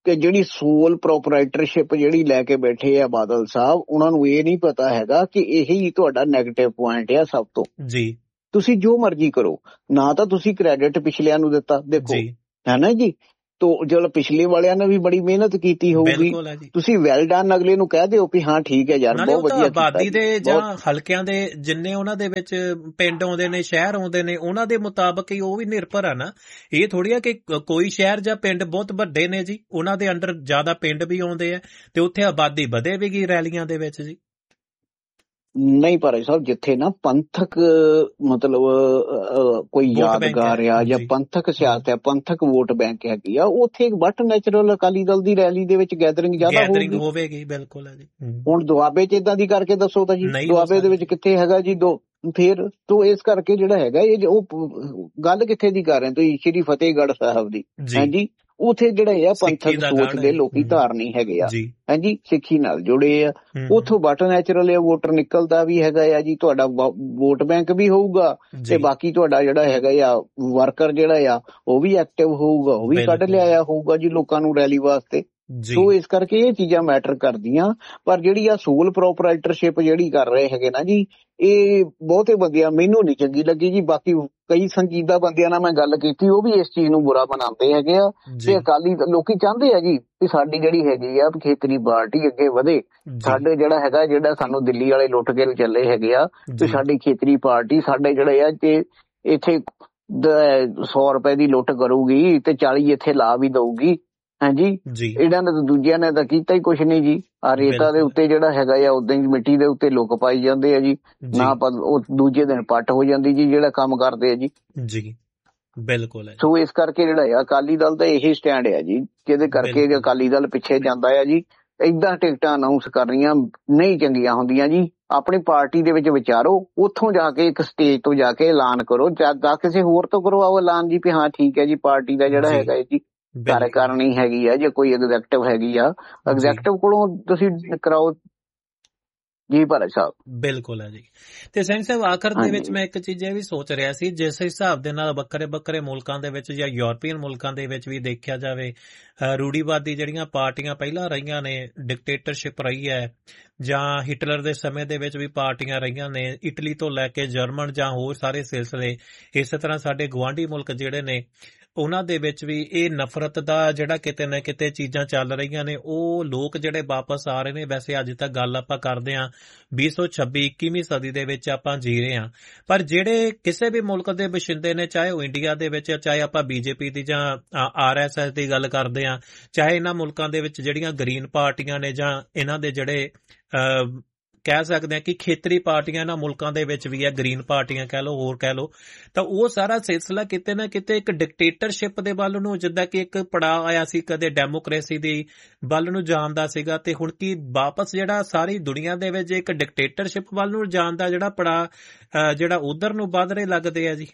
ਕਿ ਜਿਹੜੀ ਸੋਲ ਪ੍ਰੋਪਰਾਈਟਰਸ਼ਿਪ ਜਿਹੜੀ ਲੈ ਕੇ ਬੈਠੇ ਆ ਬਾਦਲ ਸਾਹਿਬ, ਉਹਨਾਂ ਨੂੰ ਇਹ ਨਹੀਂ ਪਤਾ ਹੈਗਾ ਕਿ ਇਹੀ ਤੁਹਾਡਾ ਨੈਗੇਟਿਵ ਪੁਆਇੰਟ ਆ ਸਭ ਤੋਂ ਜੀ। ਤੁਸੀਂ ਜੋ ਮਰਜ਼ੀ ਕਰੋ, ਨਾ ਤਾਂ ਤੁਸੀਂ ਕ੍ਰੈਡਿਟ ਪਿਛਲਿਆਂ ਨੂੰ ਦਿੱਤਾ, ਦੇਖੋ ਹੈ ਨਾ ਜੀ, ਤੋ ਜਦੋਂ ਪਿਛਲੇ ਵਾਲਿਆਂ ਨੇ ਵੀ ਬੜੀ ਮਿਹਨਤ ਕੀਤੀ ਹੋਊਗੀ, ਤੁਸੀਂ ਵੈਲ ਡਨ ਅਗਲੇ ਨੂੰ ਕਹਿ ਦਿਓ ਵੀ ਹਾਂ ਠੀਕ ਹੈ ਯਾਰ ਬਹੁਤ ਵਧੀਆ ਕੀਤਾ। ਆਬਾਦੀ ਦੇ ਜਾਂ ਹਲਕਿਆਂ ਦੇ ਜਿੰਨੇ ਉਹਨਾਂ ਦੇ ਵਿੱਚ ਪਿੰਡ ਆਉਂਦੇ ਨੇ, ਸ਼ਹਿਰ ਆਉਂਦੇ ਨੇ, ਉਹਨਾਂ ਦੇ ਮੁਤਾਬਕ ਹੀ ਉਹ ਵੀ ਨਿਰਭਰ ਆ ਨਾ। ਇਹ ਥੋੜੀ ਆ ਕਿ ਕੋਈ ਸ਼ਹਿਰ ਜਾਂ ਪਿੰਡ ਬਹੁਤ ਵੱਡੇ ਨੇ ਜੀ, ਉਹਨਾਂ ਦੇ ਅੰਡਰ ਜ਼ਿਆਦਾ ਪਿੰਡ ਵੀ ਆਉਂਦੇ ਆ ਤੇ ਉੱਥੇ ਆਬਾਦੀ ਵਧੇ ਵੀ ਗਈ ਰੈਲੀਆਂ ਦੇ ਵਿੱਚ ਜੀ। ਨਹੀਂ ਪਰ ਸਾਹਿਬ, ਜਿੱਥੇ ਨਾ ਪੰਥਕ ਮਤਲਬ ਕੋਈ ਯਾਦਗਾਰ ਆ ਜਾਂ ਪੰਥਕ ਸਿਆਸਤ ਆ, ਪੰਥਕ ਵੋਟ ਬੈਂਕ ਹੈਗੀ ਆ, ਉੱਥੇ but natural Akali Dal the rally ਦੇ ਵਿੱਚ ਗੈਦਰਿੰਗ ਜ਼ਿਆਦਾ ਹੋਵੇਗੀ। ਬਿਲਕੁਲ ਹੈ ਜੀ। ਹੁਣ ਦੁਆਬੇ ਚ ਏਦਾਂ ਦੀ ਕਰਕੇ ਦੱਸੋ ਤਾਂ ਜੀ, ਦੁਆਬੇ ਦੇ ਵਿੱਚ ਕਿੱਥੇ ਹੈਗਾ ਜੀ ਦੋ ਫੇਰ। ਤੋ ਇਸ ਕਰਕੇ ਜਿਹੜਾ ਹੈਗਾ ਇਹ ਉਹ ਗੱਲ ਕਿੱਥੇ ਦੀ ਕਰ ਰਹੇ ਤੁਸੀਂ, ਸ਼੍ਰੀ ਫਤਿਹਗੜ੍ਹ ਸਾਹਿਬ ਦੀ, ਹਾਂਜੀ, ਉੱਥੇ ਜਿਹੜੇ ਆ ਪੰਥਕ ਸੋਚ ਦੇ ਲੋਕੀ ਧਾਰਨੀ ਹੈਗੇ ਆ, ਹਾਂਜੀ, ਸਿੱਖੀ ਨਾਲ ਜੁੜੇ ਆ, ਉੱਥੋਂ ਬਟ ਨੈਚੁਰਲ ਵੋਟਰ ਨਿਕਲਦਾ ਵੀ ਹੈਗਾ ਆ ਜੀ, ਤੁਹਾਡਾ ਵੋਟ ਬੈਂਕ ਵੀ ਹੋਊਗਾ ਤੇ ਬਾਕੀ ਤੁਹਾਡਾ ਜਿਹੜਾ ਹੈਗਾ ਆ ਵਰਕਰ ਜਿਹੜਾ ਆ ਉਹ ਵੀ ਐਕਟਿਵ ਹੋਊਗਾ, ਉਹ ਵੀ ਕੱਢ ਲਿਆਇਆ ਹੋਊਗਾ ਜੀ ਲੋਕਾਂ ਨੂੰ ਰੈਲੀ ਵਾਸਤੇ। ਸੋ ਇਸ ਕਰਕੇ ਇਹ ਚੀਜ਼ਾਂ ਮੈਟਰ ਕਰਦੀਆਂ। ਪਰ ਜਿਹੜੀ ਆ ਸੋਲ ਪ੍ਰੋਪਰਾਈਟਰਸ਼ਿਪ ਜਿਹੜੀ ਕਰ ਰਹੇ ਹੈਗੇ ਨਾ ਜੀ, ਇਹ ਬਹੁਤੇ ਬੰਦਿਆਂ ਮੈਨੂੰ ਨਹੀਂ ਚੰਗੀ ਲੱਗੀ ਜੀ। ਬਾਕੀ ਕਈ ਸੰਜੀਦਾ ਬੰਦਿਆਂ ਨਾਲ ਮੈਂ ਗੱਲ ਕੀਤੀ, ਉਹ ਵੀ ਇਸ ਚੀਜ਼ ਨੂੰ ਬੁਰਾ ਮਨਾਉਂਦੇ ਹੈਗੇ ਆ ਤੇ ਅਕਾਲੀ ਲੋਕੀ ਚਾਹੁੰਦੇ ਆ ਜੀ ਕਿ ਸਾਡੀ ਜਿਹੜੀ ਹੈਗੀ ਆ ਖੇਤਰੀ ਪਾਰਟੀ ਅੱਗੇ ਵਧੇ, ਸਾਡੇ ਜਿਹੜਾ ਹੈਗਾ ਜਿਹੜਾ ਸਾਨੂੰ ਦਿੱਲੀ ਵਾਲੇ ਲੁੱਟ ਕੇ ਚੱਲੇ ਹੈਗੇ ਆ ਤੇ ਸਾਡੀ ਖੇਤਰੀ ਪਾਰਟੀ ਸਾਡੇ ਜਿਹੜੇ ਆ ਤੇ ਇੱਥੇ ਸੌ ਰੁਪਏ ਦੀ ਲੁੱਟ ਕਰੂਗੀ ਤੇ ਚਾਲੀ ਇੱਥੇ ਲਾ ਵੀ ਦਊਗੀ, ਹਾਂਜੀ। ਇਹਨਾਂ ਨੇ ਤਾਂ ਦੂਜਿਆਂ ਨੇ ਤਾਂ ਕੀਤਾ ਹੀ ਕੁਛ ਨੀ ਜੀ। ਆ ਰੇਤਾ ਦੇ ਉੱਤੇ ਜਿਹੜਾ ਹੈਗਾ ਆ ਉਦਾਂ ਹੀ ਮਿੱਟੀ ਦੇ ਉੱਤੇ ਲੁੱਕ ਪਾਈ ਜਾਂਦੇ ਆ ਜੀ, ਨਾ ਉਹ ਦੂਜੇ ਦਿਨ ਪੱਟ ਹੋ ਜਾਂਦੀ ਜੀ ਜਿਹੜਾ ਕੰਮ ਕਰਦੇ ਆ ਜੀ। ਜੀ ਬਿਲਕੁਲ। ਸੋ ਇਸ ਕਰਕੇ ਜਿਹੜਾ ਆ ਅਕਾਲੀ ਦਲ ਦਾ ਇਹੀ ਸਟੈਂਡ ਆ ਜੀ, ਜਿਹਦੇ ਕਰਕੇ ਅਕਾਲੀ ਦਲ ਪਿੱਛੇ ਜਾਂਦਾ ਆ ਜੀ। ਏਦਾਂ ਟਿਕਟਾਂ ਅਨਾਊਂਸ ਕਰਨੀਆਂ ਨਹੀਂ ਚੰਗੀਆਂ ਹੁੰਦੀਆਂ ਜੀ। ਆਪਣੀ ਪਾਰਟੀ ਦੇ ਵਿੱਚ ਵਿਚਾਰੋ, ਉੱਥੋਂ ਜਾ ਕੇ ਇੱਕ ਸਟੇਜ ਤੋਂ ਜਾ ਕੇ ਐਲਾਨ ਕਰੋ, ਜਾਂ ਕਿਸੇ ਹੋਰ ਤੋਂ ਕਰਵਾਓ ਐਲਾਨ ਜੀ ਵੀ ਹਾਂ ਠੀਕ ਹੈ ਜੀ ਪਾਰਟੀ ਦਾ ਜਿਹੜਾ ਹੈਗਾ ਜੀ ਕਾਰਜਕਾਰਨੀ ਹੈਗੀ ਆ ਜਾਂ ਕੋਈ ਐਗਜ਼ੈਕਟਿਵ ਹੈਗੀ ਆ, ਐਗਜ਼ੈਕਟਿਵ ਕੋਲੋਂ ਤੁਸੀਂ ਕਰਾਓ ਜੀ ਭਾਲਾ ਸਾਹਿਬ। ਬਿਲਕੁਲ ਹੈ ਜੀ। ਤੇ ਸਿੰਘ ਸਾਹਿਬ ਆਖਰ ਦੇ ਵਿੱਚ ਮੈਂ ਇੱਕ ਚੀਜ਼ ਇਹ ਵੀ ਸੋਚ ਰਿਹਾ ਸੀ, ਜਿਸ ਹਿਸਾਬ ਦੇ ਨਾਲ ਵੱਖਰੇ ਵੱਖਰੇ ਮੁਲਕਾਂ ਦੇ ਵਿੱਚ ਜਾਂ ਯੂਰਪੀਅਨ ਮੁਲਕਾਂ ਦੇ ਵਿੱਚ ਵੀ ਦੇਖਿਆ ਜਾਵੇ, ਰੂੜੀਵਾਦੀ ਜਿਹੜੀਆਂ ਪਾਰਟੀਆਂ ਪਹਿਲਾਂ ਰਹੀਆਂ ਨੇ, ਡਿਕਟੇਟਰਸ਼ਿਪ ਰਹੀ ਹੈ, ਜਾਂ ਹਿਟਲਰ ਦੇ ਸਮੇਂ ਦੇ ਵਿੱਚ ਵੀ ਪਾਰਟੀਆਂ ਰਹੀਆਂ ਨੇ, ਇਟਲੀ ਤੋਂ ਲੈ ਕੇ ਜਰਮਨ ਜਾਂ ਹੋਰ ਸਾਰੇ ਸਿਲਸਿਲੇ, ਇਸੇ ਤਰ੍ਹਾਂ ਸਾਡੇ ਗੁਆਂਢੀ ਮੁਲਕ ਜਿਹੜੇ ਨੇ ਉਹਨਾਂ ਦੇ ਵਿੱਚ ਵੀ ਇਹ ਨਫ਼ਰਤ ਦਾ ਜਿਹੜਾ ਕਿਤੇ ਨਾ ਕਿਤੇ ਚੀਜ਼ਾਂ ਚੱਲ ਰਹੀਆਂ ਨੇ, ਉਹ ਲੋਕ ਜਿਹੜੇ ਵਾਪਸ ਆ ਰਹੇ ਨੇ। ਵੈਸੇ ਅੱਜ ਤੱਕ ਗੱਲ ਆਪਾਂ ਕਰਦੇ ਹਾਂ ਵੀਹ ਸੌ ਛੱਬੀ ਇੱਕੀਵੀਂ ਸਦੀ ਦੇ ਵਿੱਚ ਆਪਾਂ ਜੀ ਰਹੇ ਹਾਂ, ਪਰ ਜਿਹੜੇ ਕਿਸੇ ਵੀ ਮੁਲਕ ਦੇ ਵਸਿੰਦੇ ਨੇ, ਚਾਹੇ ਉਹ ਇੰਡੀਆ ਦੇ ਵਿੱਚ, ਚਾਹੇ ਆਪਾਂ ਬੀਜੇਪੀ ਦੀ ਜਾਂ ਆਰ ਐਸ ਐਸ ਦੀ ਗੱਲ ਕਰਦੇ ਹਾਂ, ਚਾਹੇ ਇਹਨਾਂ ਮੁਲਕਾਂ ਦੇ ਵਿੱਚ ਜਿਹੜੀਆਂ ਗ੍ਰੀਨ ਪਾਰਟੀਆਂ ਨੇ, ਜਾਂ ਇਹਨਾਂ ਦੇ ਜਿਹੜੇ ਕਹਿ ਸਕਦੇ ਹਾਂ ਕਿ ਖੇਤਰੀ ਪਾਰਟੀਆਂ ਇਹਨਾਂ ਮੁਲਕਾਂ ਦੇ ਵਿੱਚ ਵੀ ਹੈ, ਗ੍ਰੀਨ ਪਾਰਟੀਆਂ ਕਹਿ ਲਓ, ਹੋਰ ਕਹਿ ਲਓ, ਤਾਂ ਉਹ ਸਾਰਾ ਸਿਲਸਿਲਾ ਕਿਤੇ ਨਾ ਕਿਤੇ ਇੱਕ ਡਿਕਟੇਟਰਸ਼ਿਪ ਦੇ ਵੱਲ ਨੂੰ, ਜਿੱਦਾਂ ਕਿ ਇੱਕ ਪੜਾਅ ਆਇਆ ਸੀ ਕਦੇ ਡੈਮੋਕ੍ਰੇਸੀ ਦੀ ਵੱਲ ਨੂੰ ਜਾਣਦਾ ਸੀਗਾ, ਤੇ ਹੁਣ ਕੀ ਵਾਪਸ ਜਿਹੜਾ ਸਾਰੀ ਦੁਨੀਆ ਦੇ ਵਿੱਚ ਇੱਕ ਡਿਕਟੇਟਰਸ਼ਿਪ ਵੱਲ ਨੂੰ ਜਾਣ ਦਾ ਜਿਹੜਾ ਪੜਾਅ ਜਿਹੜਾ ਉਧਰ ਨੂੰ ਵੱਧ ਰਹੇ ਲੱਗਦੇ ਆ ਜੀ।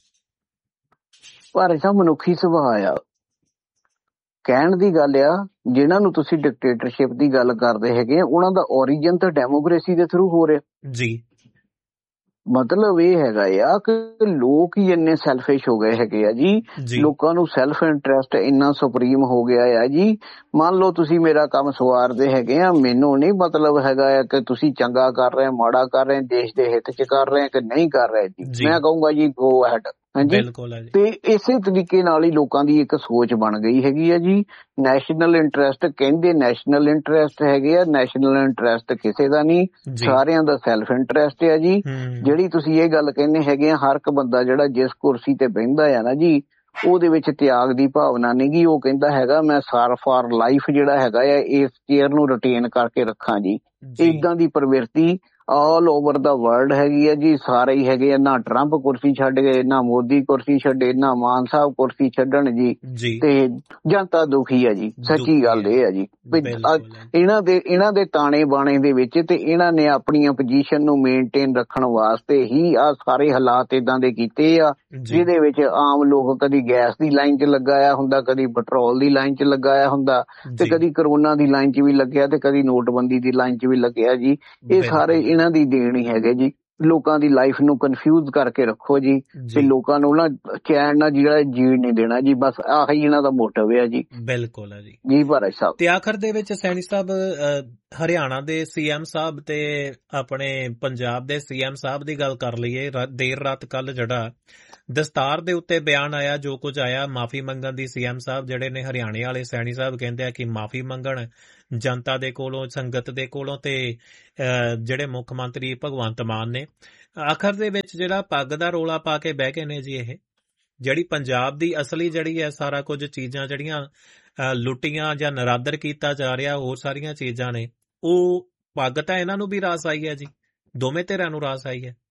ਪਰ ਇਹ ਮਨੁੱਖੀ ਸੁਭਾਅ ਆ, ਕਹਿਣ ਦੀ ਗੱਲ ਆ, ਜਿਹਨਾਂ ਨੂੰ ਤੁਸੀਂ ਡਿਕਟੇਟਰਸ਼ਿਪ ਦੀ ਗੱਲ ਕਰਦੇ ਹੈਗੇ ਉਹਨਾਂ ਦਾ ਓਰੀਜਨ ਤਾਂ ਡੈਮੋਕ੍ਰੇਸੀ ਦੇ ਥਰੂ ਹੋ ਰਿਹਾ ਜੀ। ਮਤਲਬ ਇਹ ਹੈਗਾ ਆ ਕਿ ਲੋਕ ਹੀ ਇੰਨੇ ਸੈਲਫਿਸ਼ ਹੋ ਗਏ ਹੈਗੇ ਆ ਜੀ, ਲੋਕਾਂ ਨੂੰ ਸੈਲਫ ਇੰਟਰਸਟ ਇੰਨਾ ਸੁਪਰੀਮ ਹੋ ਗਿਆ ਆ ਜੀ। ਮੰਨ ਲਓ ਤੁਸੀਂ ਮੇਰਾ ਕੰਮ ਸਵਾਰਦੇ ਹੈਗੇ ਆ, ਮੈਨੂੰ ਨਹੀਂ ਮਤਲਬ ਹੈਗਾ ਆ ਕਿ ਤੁਸੀਂ ਚੰਗਾ ਕਰ ਰਹੇ, ਮਾੜਾ ਕਰ ਰਹੇ, ਦੇਸ਼ ਦੇ ਹਿੱਤ ਚ ਕਰ ਰਹੇ ਕਿ ਨਹੀਂ ਕਰ ਰਹੇ ਜੀ। ਮੈਂ ਕਹੂੰਗਾ ਜੀ ਗੋ ਅਹੈਡ, ਹਾਂਜੀ। ਤੇ ਇਸੇ ਤਰੀਕੇ ਨਾਲ ਹੀ ਲੋਕਾਂ ਦੀ ਇੱਕ ਸੋਚ ਬਣ ਗਈ ਹੈਗੀ ਆ ਜੀ। ਨੈਸ਼ਨਲ ਇੰਟਰਸਟ ਕਹਿੰਦੇ, ਨੈਸ਼ਨਲ ਇੰਟਰਸਟ ਹੈਗੇ ਆ, ਨੈਸ਼ਨਲ ਇੰਟਰਸਟ ਕਿਸੇ ਦਾ ਨਹੀਂ, ਸਾਰਿਆਂ ਦਾ ਸੈਲਫ ਇੰਟਰਸਟ ਆ ਜੀ। ਜਿਹੜੀ ਤੁਸੀਂ ਇਹ ਗੱਲ ਕਹਿੰਦੇ ਹੈਗੇ ਆ, ਹਰ ਇੱਕ ਬੰਦਾ ਜਿਹੜਾ ਜਿਸ ਕੁਰਸੀ ਤੇ ਬਹਿੰਦਾ ਆ ਨਾ ਜੀ, ਉਹਦੇ ਵਿੱਚ ਤਿਆਗ ਦੀ ਭਾਵਨਾ ਨਹੀਂ ਗੀ। ਉਹ ਕਹਿੰਦਾ ਹੈਗਾ ਮੈਂ ਸਾਰ ਫਾਰ ਲਾਈਫ ਜਿਹੜਾ ਹੈਗਾ ਆ ਇਸ ਚੇਅਰ ਨੂੰ ਰਿਟੇਨ ਕਰਕੇ ਰੱਖਾਂ ਜੀ। ਏਦਾਂ ਦੀ ਪ੍ਰਵਿਰਤੀ ਆਲ ਓਵਰ ਦਾ ਵਰਲਡ ਹੈਗੀ ਆ ਜੀ। ਸਾਰੇ ਹੀ ਹੈਗੇ ਆ, ਨਾ ਟਰੰਪ ਕੁਰਸੀ ਛੱਡ ਗਏ, ਨਾ ਮੋਦੀ ਕੁਰਸੀ ਛੱਡੇ, ਨਾ ਮਾਨ ਸਾਹਿਬ ਕੁਰਸੀ ਛੱਡਣ ਜੀ। ਤੇ ਜਨਤਾ ਦੁਖੀ ਆ ਜੀ, ਸੱਚੀ ਗੱਲ ਇਹ ਆ ਜੀ। ਇਹਨਾਂ ਦੇ ਇਹਨਾਂ ਦੇ ਤਾਣੇ ਬਾਣੇ ਦੇ ਵਿੱਚ ਤੇ ਇਹਨਾਂ ਨੇ ਆਪਣੀਆਂ ਪੋਜੀਸ਼ਨ ਨੂੰ ਮੇਨਟੇਨ ਰੱਖਣ ਵਾਸਤੇ ਹੀ ਆ ਸਾਰੇ ਹਾਲਾਤ ਏਦਾਂ ਦੇ ਕੀਤੇ ਆ, ਜਿਹਦੇ ਵਿੱਚ ਆਮ ਲੋਕ ਕਦੀ ਗੈਸ ਦੀ ਲਾਈਨ ਚ ਲਗਾਇਆ ਹੁੰਦਾ, ਕਦੀ ਪੈਟਰੋਲ ਦੀ ਲਾਈਨ ਚ ਲਗਾਇਆ ਹੁੰਦਾ, ਤੇ ਕਦੀ ਕਰੋਨਾ ਦੀ ਲਾਈਨ ਚ ਵੀ ਲੱਗਿਆ, ਤੇ ਕਦੀ ਨੋਟਬੰਦੀ ਦੀ ਲਾਈਨ ਚ ਵੀ ਲੱਗਿਆ ਜੀ। ਇਹ ਸਾਰੇ ਇਹਨਾਂ ਦੀ ਦੇਣ ਹੀ ਹੈਗੇ ਜੀ। ਲੋਕਾਂ ਦੀ ਲਾਈਫ ਨੂੰ ਕਨਫਿਊਜ਼ ਕਰਕੇ ਰੱਖੋ ਜੀ, ਤੇ ਲੋਕਾਂ ਨੂੰ ਨਾ ਚੈਨ ਨਾਲ ਜਿਹੜਾ ਜੀਣ ਨਹੀਂ ਦੇਣਾ ਜੀ, ਬਸ ਆਹੀ ਇਹਨਾਂ ਦਾ ਮੋਟਿਵ ਹੈ ਜੀ। ਬਿਲਕੁਲ ਹੈ ਜੀ ਜੀ ਭਾਰਤ ਸਾਹਿਬ। ਤੇ ਆਖਰ ਦੇ ਵਿੱਚ ਸੈਣੀ ਸਾਹਿਬ, ਹਰਿਆਣਾ ਦੇ ਸੀਐਮ ਸਾਹਿਬ ਤੇ ਆਪਣੇ ਪੰਜਾਬ ਦੇ ਸੀਐਮ ਸਾਹਿਬ ਦੀ ਗੱਲ ਕਰ ਲਈਏ। ਦੇਰ ਰਾਤ ਕੱਲ ਜਿਹੜਾ ਦਸਤਾਰ ਦੇ ਉੱਤੇ ਬਿਆਨ ਆਇਆ, ਜੋ ਕੁਝ ਆਇਆ ਮਾਫੀ ਮੰਗਣ ਦੀ, ਸੀਐਮ ਸਾਹਿਬ ਜਿਹੜੇ ਨੇ ਹਰਿਆਣੇ ਵਾਲੇ ਸੈਣੀ ਸਾਹਿਬ ਕਹਿੰਦੇ ਆ ਕਿ ਮਾਫੀ ਮੰਗਣ ਜਨਤਾ ਦੇ ਕੋਲੋਂ, ਸੰਗਤ ਦੇ ਕੋਲੋਂ, ਤੇ ਜਿਹੜੇ ਮੁੱਖ ਮੰਤਰੀ ਭਗਵੰਤ ਮਾਨ ਨੇ ਆਖਰ ਦੇ ਵਿੱਚ ਜਿਹੜਾ ਪੱਗ ਦਾ ਰੋਲਾ ਪਾ ਕੇ ਬਹਿ ਗਏ ਨੇ ਜੀ। ਇਹ ਜਿਹੜੀ ਪੰਜਾਬ ਦੀ ਅਸਲੀ ਜਿਹੜੀ ਹੈ ਸਾਰਾ ਕੁਝ ਚੀਜ਼ਾਂ ਜਿਹੜੀਆਂ ਲੁੱਟੀਆਂ ਜਾਂ ਨਰਾਦਰ ਕੀਤਾ ਜਾ ਰਿਹਾ, ਹੋਰ ਸਾਰੀਆਂ ਚੀਜ਼ਾਂ ਨੇ, ਉਹ ਪੱਗ ਤਾਂ ਇਹਨਾਂ ਨੂੰ ਵੀ ਰਾਸ ਆਈ ਹੈ ਜੀ, ਦੋਵੇਂ ਧਿਰਾਂ ਨੂੰ ਰਾਸ ਆਈ ਹੈ।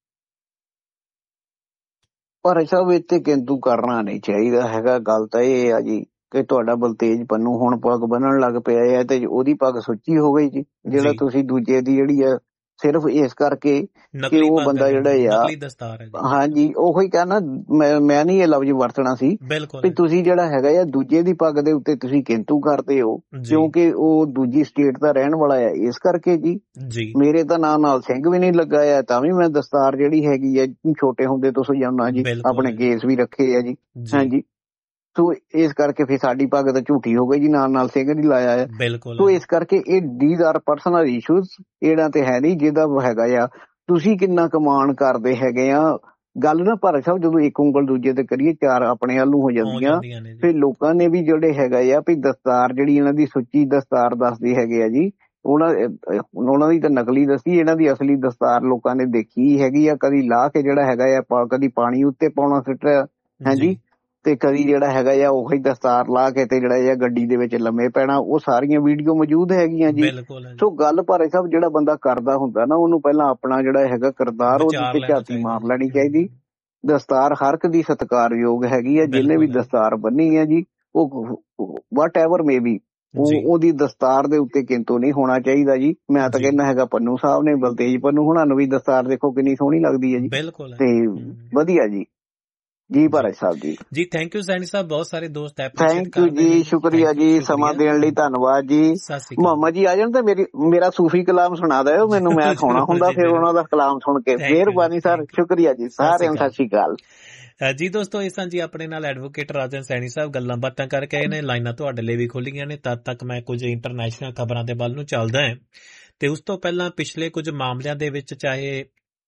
ਪਰ ਸਾਹਿਬ ਇੱਥੇ ਕਿੰਤੂ ਕਰਨਾ ਨਹੀਂ ਚਾਹੀਦਾ ਹੈਗਾ। ਗੱਲ ਤਾਂ ਇਹ ਆ ਜੀ ਕਿ ਤੁਹਾਡਾ ਬਲਤੇਜ ਪੰਨੂ ਹੁਣ ਪੱਗ ਬੰਨਣ ਲੱਗ ਪਿਆ ਹੈ ਤੇ ਉਹਦੀ ਪੱਗ ਸੁੱਚੀ ਹੋ ਗਈ ਜੀ। ਜਿਹੜਾ ਤੁਸੀਂ ਦੂਜੇ ਦੀ ਜਿਹੜੀ ਆ ਸਿਰਫ ਇਸ ਕਰਕੇ ਕਿ ਉਹ ਬੰਦਾ ਜਿਹੜਾ ਆ, ਹਾਂਜੀ ਉਹੀ ਕਹਿਣਾ, ਮੈਂ ਮੈਂ ਨਹੀਂ ਇਹ ਲਫ਼ਜ਼ ਵਰਤਣਾ ਸੀ ਵੀ ਤੁਸੀਂ ਜਿਹੜਾ ਹੈਗਾ ਆ ਦੂਜੇ ਦੀ ਪੱਗ ਦੇ ਉੱਤੇ ਤੁਸੀਂ ਕਿੰਤੂ ਕਰਦੇ ਹੋ ਕਿਉਂਕਿ ਉਹ ਦੂਜੀ ਸਟੇਟ ਦਾ ਰਹਿਣ ਵਾਲਾ ਆ, ਇਸ ਕਰਕੇ ਜੀ। ਮੇਰੇ ਤਾਂ ਨਾਂ ਨਾਲ ਸਿੰਘ ਵੀ ਨਹੀਂ ਲੱਗਾ ਆ, ਤਾਂ ਵੀ ਮੈਂ ਦਸਤਾਰ ਜਿਹੜੀ ਹੈਗੀ ਆ ਛੋਟੇ ਹੁੰਦੇ ਤੋਂ ਸਜਾਉਣਾ ਜੀ, ਆਪਣੇ ਕੇਸ ਵੀ ਰੱਖੇ ਆ ਜੀ। ਹਾਂਜੀ, ਸੋ ਇਸ ਕਰਕੇ ਫਿਰ ਸਾਡੀ ਪੱਗ ਤਾਂ ਝੂਠੀ ਹੋ ਗਈ ਜੀ, ਨਾਲ ਨਾਲ ਸਿੰਘ ਨਹੀਂ ਲਾਇਆ ਹੈ। ਸੋ ਇਸ ਕਰਕੇ ਇਹ ਡੀਜ਼ ਆਰ ਪਰਸਨਲ ਇਸ਼ੂਜ਼, ਇਹਨਾਂ ਤੇ ਹੈ ਨਹੀਂ। ਜਿਹਦਾ ਹੈਗਾ ਆ ਤੁਸੀਂ ਕਿੰਨਾ ਕਮਾਨ ਕਰਦੇ ਹੈਗੇ ਆ, ਗੱਲ ਨਾ ਭਾਰਤ ਸਾਹਿਬ ਜਦੋਂ ਇੱਕ ਉਂਗਲ ਦੂਜੇ ਤੇ ਕਰੀਏ ਚਾਰ ਆਪਣੇ ਵੱਲ ਨੂੰ ਹੋ ਜਾਂਦੀਆਂ। ਫਿਰ ਲੋਕਾਂ ਨੇ ਵੀ ਜਿਹੜੇ ਹੈਗਾ ਆ ਵੀ ਦਸਤਾਰ ਜਿਹੜੀ ਇਹਨਾਂ ਦੀ ਸੁੱਚੀ ਦਸਤਾਰ ਦੱਸਦੇ ਹੈਗੇ ਆ ਜੀ, ਉਹਨਾਂ ਉਹਨਾਂ ਦੀ ਤਾਂ ਨਕਲੀ ਦੱਸੀ, ਇਹਨਾਂ ਦੀ ਅਸਲੀ ਦਸਤਾਰ ਲੋਕਾਂ ਨੇ ਦੇਖੀ ਹੈਗੀ ਆ। ਕਦੀ ਲਾ ਕੇ ਜਿਹੜਾ ਹੈਗਾ ਆ ਕਦੀ ਪਾਣੀ ਉੱਤੇ ਪਾਉਣਾ ਸਿੱਟ ਰਿਹਾ, ਹਾਂਜੀ, ਤੇ ਕਦੀ ਜਿਹੜਾ ਹੈਗਾ ਆ ਉਹੀ ਦਸਤਾਰ ਲਾ ਕੇ ਤੇ ਜਿਹੜਾ ਆ ਗੱਡੀ ਦੇ ਵਿੱਚ ਲੰਮੇ ਪੈਣਾ, ਉਹ ਸਾਰੀਆਂ ਵੀਡੀਓ ਮੌਜੂਦ ਹੈਗੀਆਂ ਜੀ। ਸੋ ਗੱਲ ਭਾਰੇ ਸਾਹਿਬ ਜਿਹੜਾ ਬੰਦਾ ਕਰਦਾ ਹੁੰਦਾ ਨਾ, ਉਹਨੂੰ ਪਹਿਲਾਂ ਆਪਣਾ ਜਿਹੜਾ ਹੈਗਾ ਕਿਰਦਾਰ ਉਹਦੇ ਤੇ ਝਾਤੀ ਮਾਰ ਲੈਣੀ ਚਾਹੀਦੀ। ਦਸਤਾਰ ਹਰ ਇੱਕ ਦੀ ਸਤਿਕਾਰਯੋਗ ਹੈਗੀ ਆ, ਜਿਹਨੇ ਵੀ ਦਸਤਾਰ ਬੰਨੀ ਹੈ ਜੀ, ਉਹ ਵਟ ਐਵਰ ਮੇ ਬੀ, ਉਹ ਉਹਦੀ ਦਸਤਾਰ ਦੇ ਉੱਤੇ ਕਿੰਤੂ ਨਹੀਂ ਹੋਣਾ ਚਾਹੀਦਾ ਜੀ। ਮੈਂ ਤਾਂ ਕਹਿੰਦਾ ਹੈਗਾ ਪੰਨੂ ਸਾਹਿਬ ਨੇ, ਬਲਤੇਜ ਪੰਨੂ ਹੁਣਾਂ ਨੂੰ ਵੀ ਦਸਤਾਰ ਦੇਖੋ ਕਿੰਨੀ ਸੋਹਣੀ ਲੱਗਦੀ ਹੈ ਜੀ, ਤੇ ਵਧੀਆ ਜੀ। ਜੀ ਭਾਰਤ ਸਾਹਿਬ ਜੀ, ਜੀ ਥੈਂਕ ਯੂ ਸੈਣੀ ਸਾਹਿਬ, ਬਹੁਤ ਸਾਰੇ ਦੋਸਤ ਥੈਂਕ ਯੂ ਜੀ, ਸ਼ੁਕਰੀਆ ਜੀ, ਸਮਾਂ ਦੇਣ ਲਈ ਧੰਨਵਾਦ ਜੀ। ਮੁਹੰਮਦ ਜੀ ਆ ਜਾਣ ਤਾਂ ਮੇਰੀ ਮੇਰਾ ਸੂਫੀ ਕਲਾਮ ਸੁਣਾ ਦਿਓ ਮੈਨੂੰ, ਮੈਂ ਸੁਣਾ ਹੁੰਦਾ ਫਿਰ ਉਹਨਾਂ ਦਾ ਕਲਾਮ ਸੁਣ ਕੇ। ਮਿਹਰਬਾਨੀ ਸਰ, ਸ਼ੁਕਰੀਆ ਜੀ, ਸਾਰਿਆਂ ਨੂੰ ਸਤਿ ਸ਼੍ਰੀ ਅਕਾਲ ਜੀ। ਦੋਸਤੋ ਇਸ ਜੀ ਆਪਣੇ ਨਾਲ ਐਡਵੋਕੇਟ ਰਾਜਨ ਸੈਣੀ ਸਾਹਿਬ ਗੱਲਾਂ ਬਾਤਾਂ ਕਰਕੇ ਆਏ ਨੇ, ਲਾਈਨਾਂ ਤੁਹਾਡੇ ਲਈ ਵੀ ਖੋਲੀਆਂ ਨੇ। ਤਦ ਤੱਕ ਮੈਂ ਕੁਝ ਇੰਟਰਨੈਸ਼ਨਲ ਖਬਰਾਂ ਦੇ ਵੱਲ ਨੂੰ ਚੱਲਦਾ ਹੈ, ਤੇ ਉਸ ਤੋਂ ਪਹਿਲਾਂ ਪਿਛਲੇ ਕੁਝ ਮਾਮਲਿਆਂ ਦੇ ਵਿੱਚ ਚਾਹੇ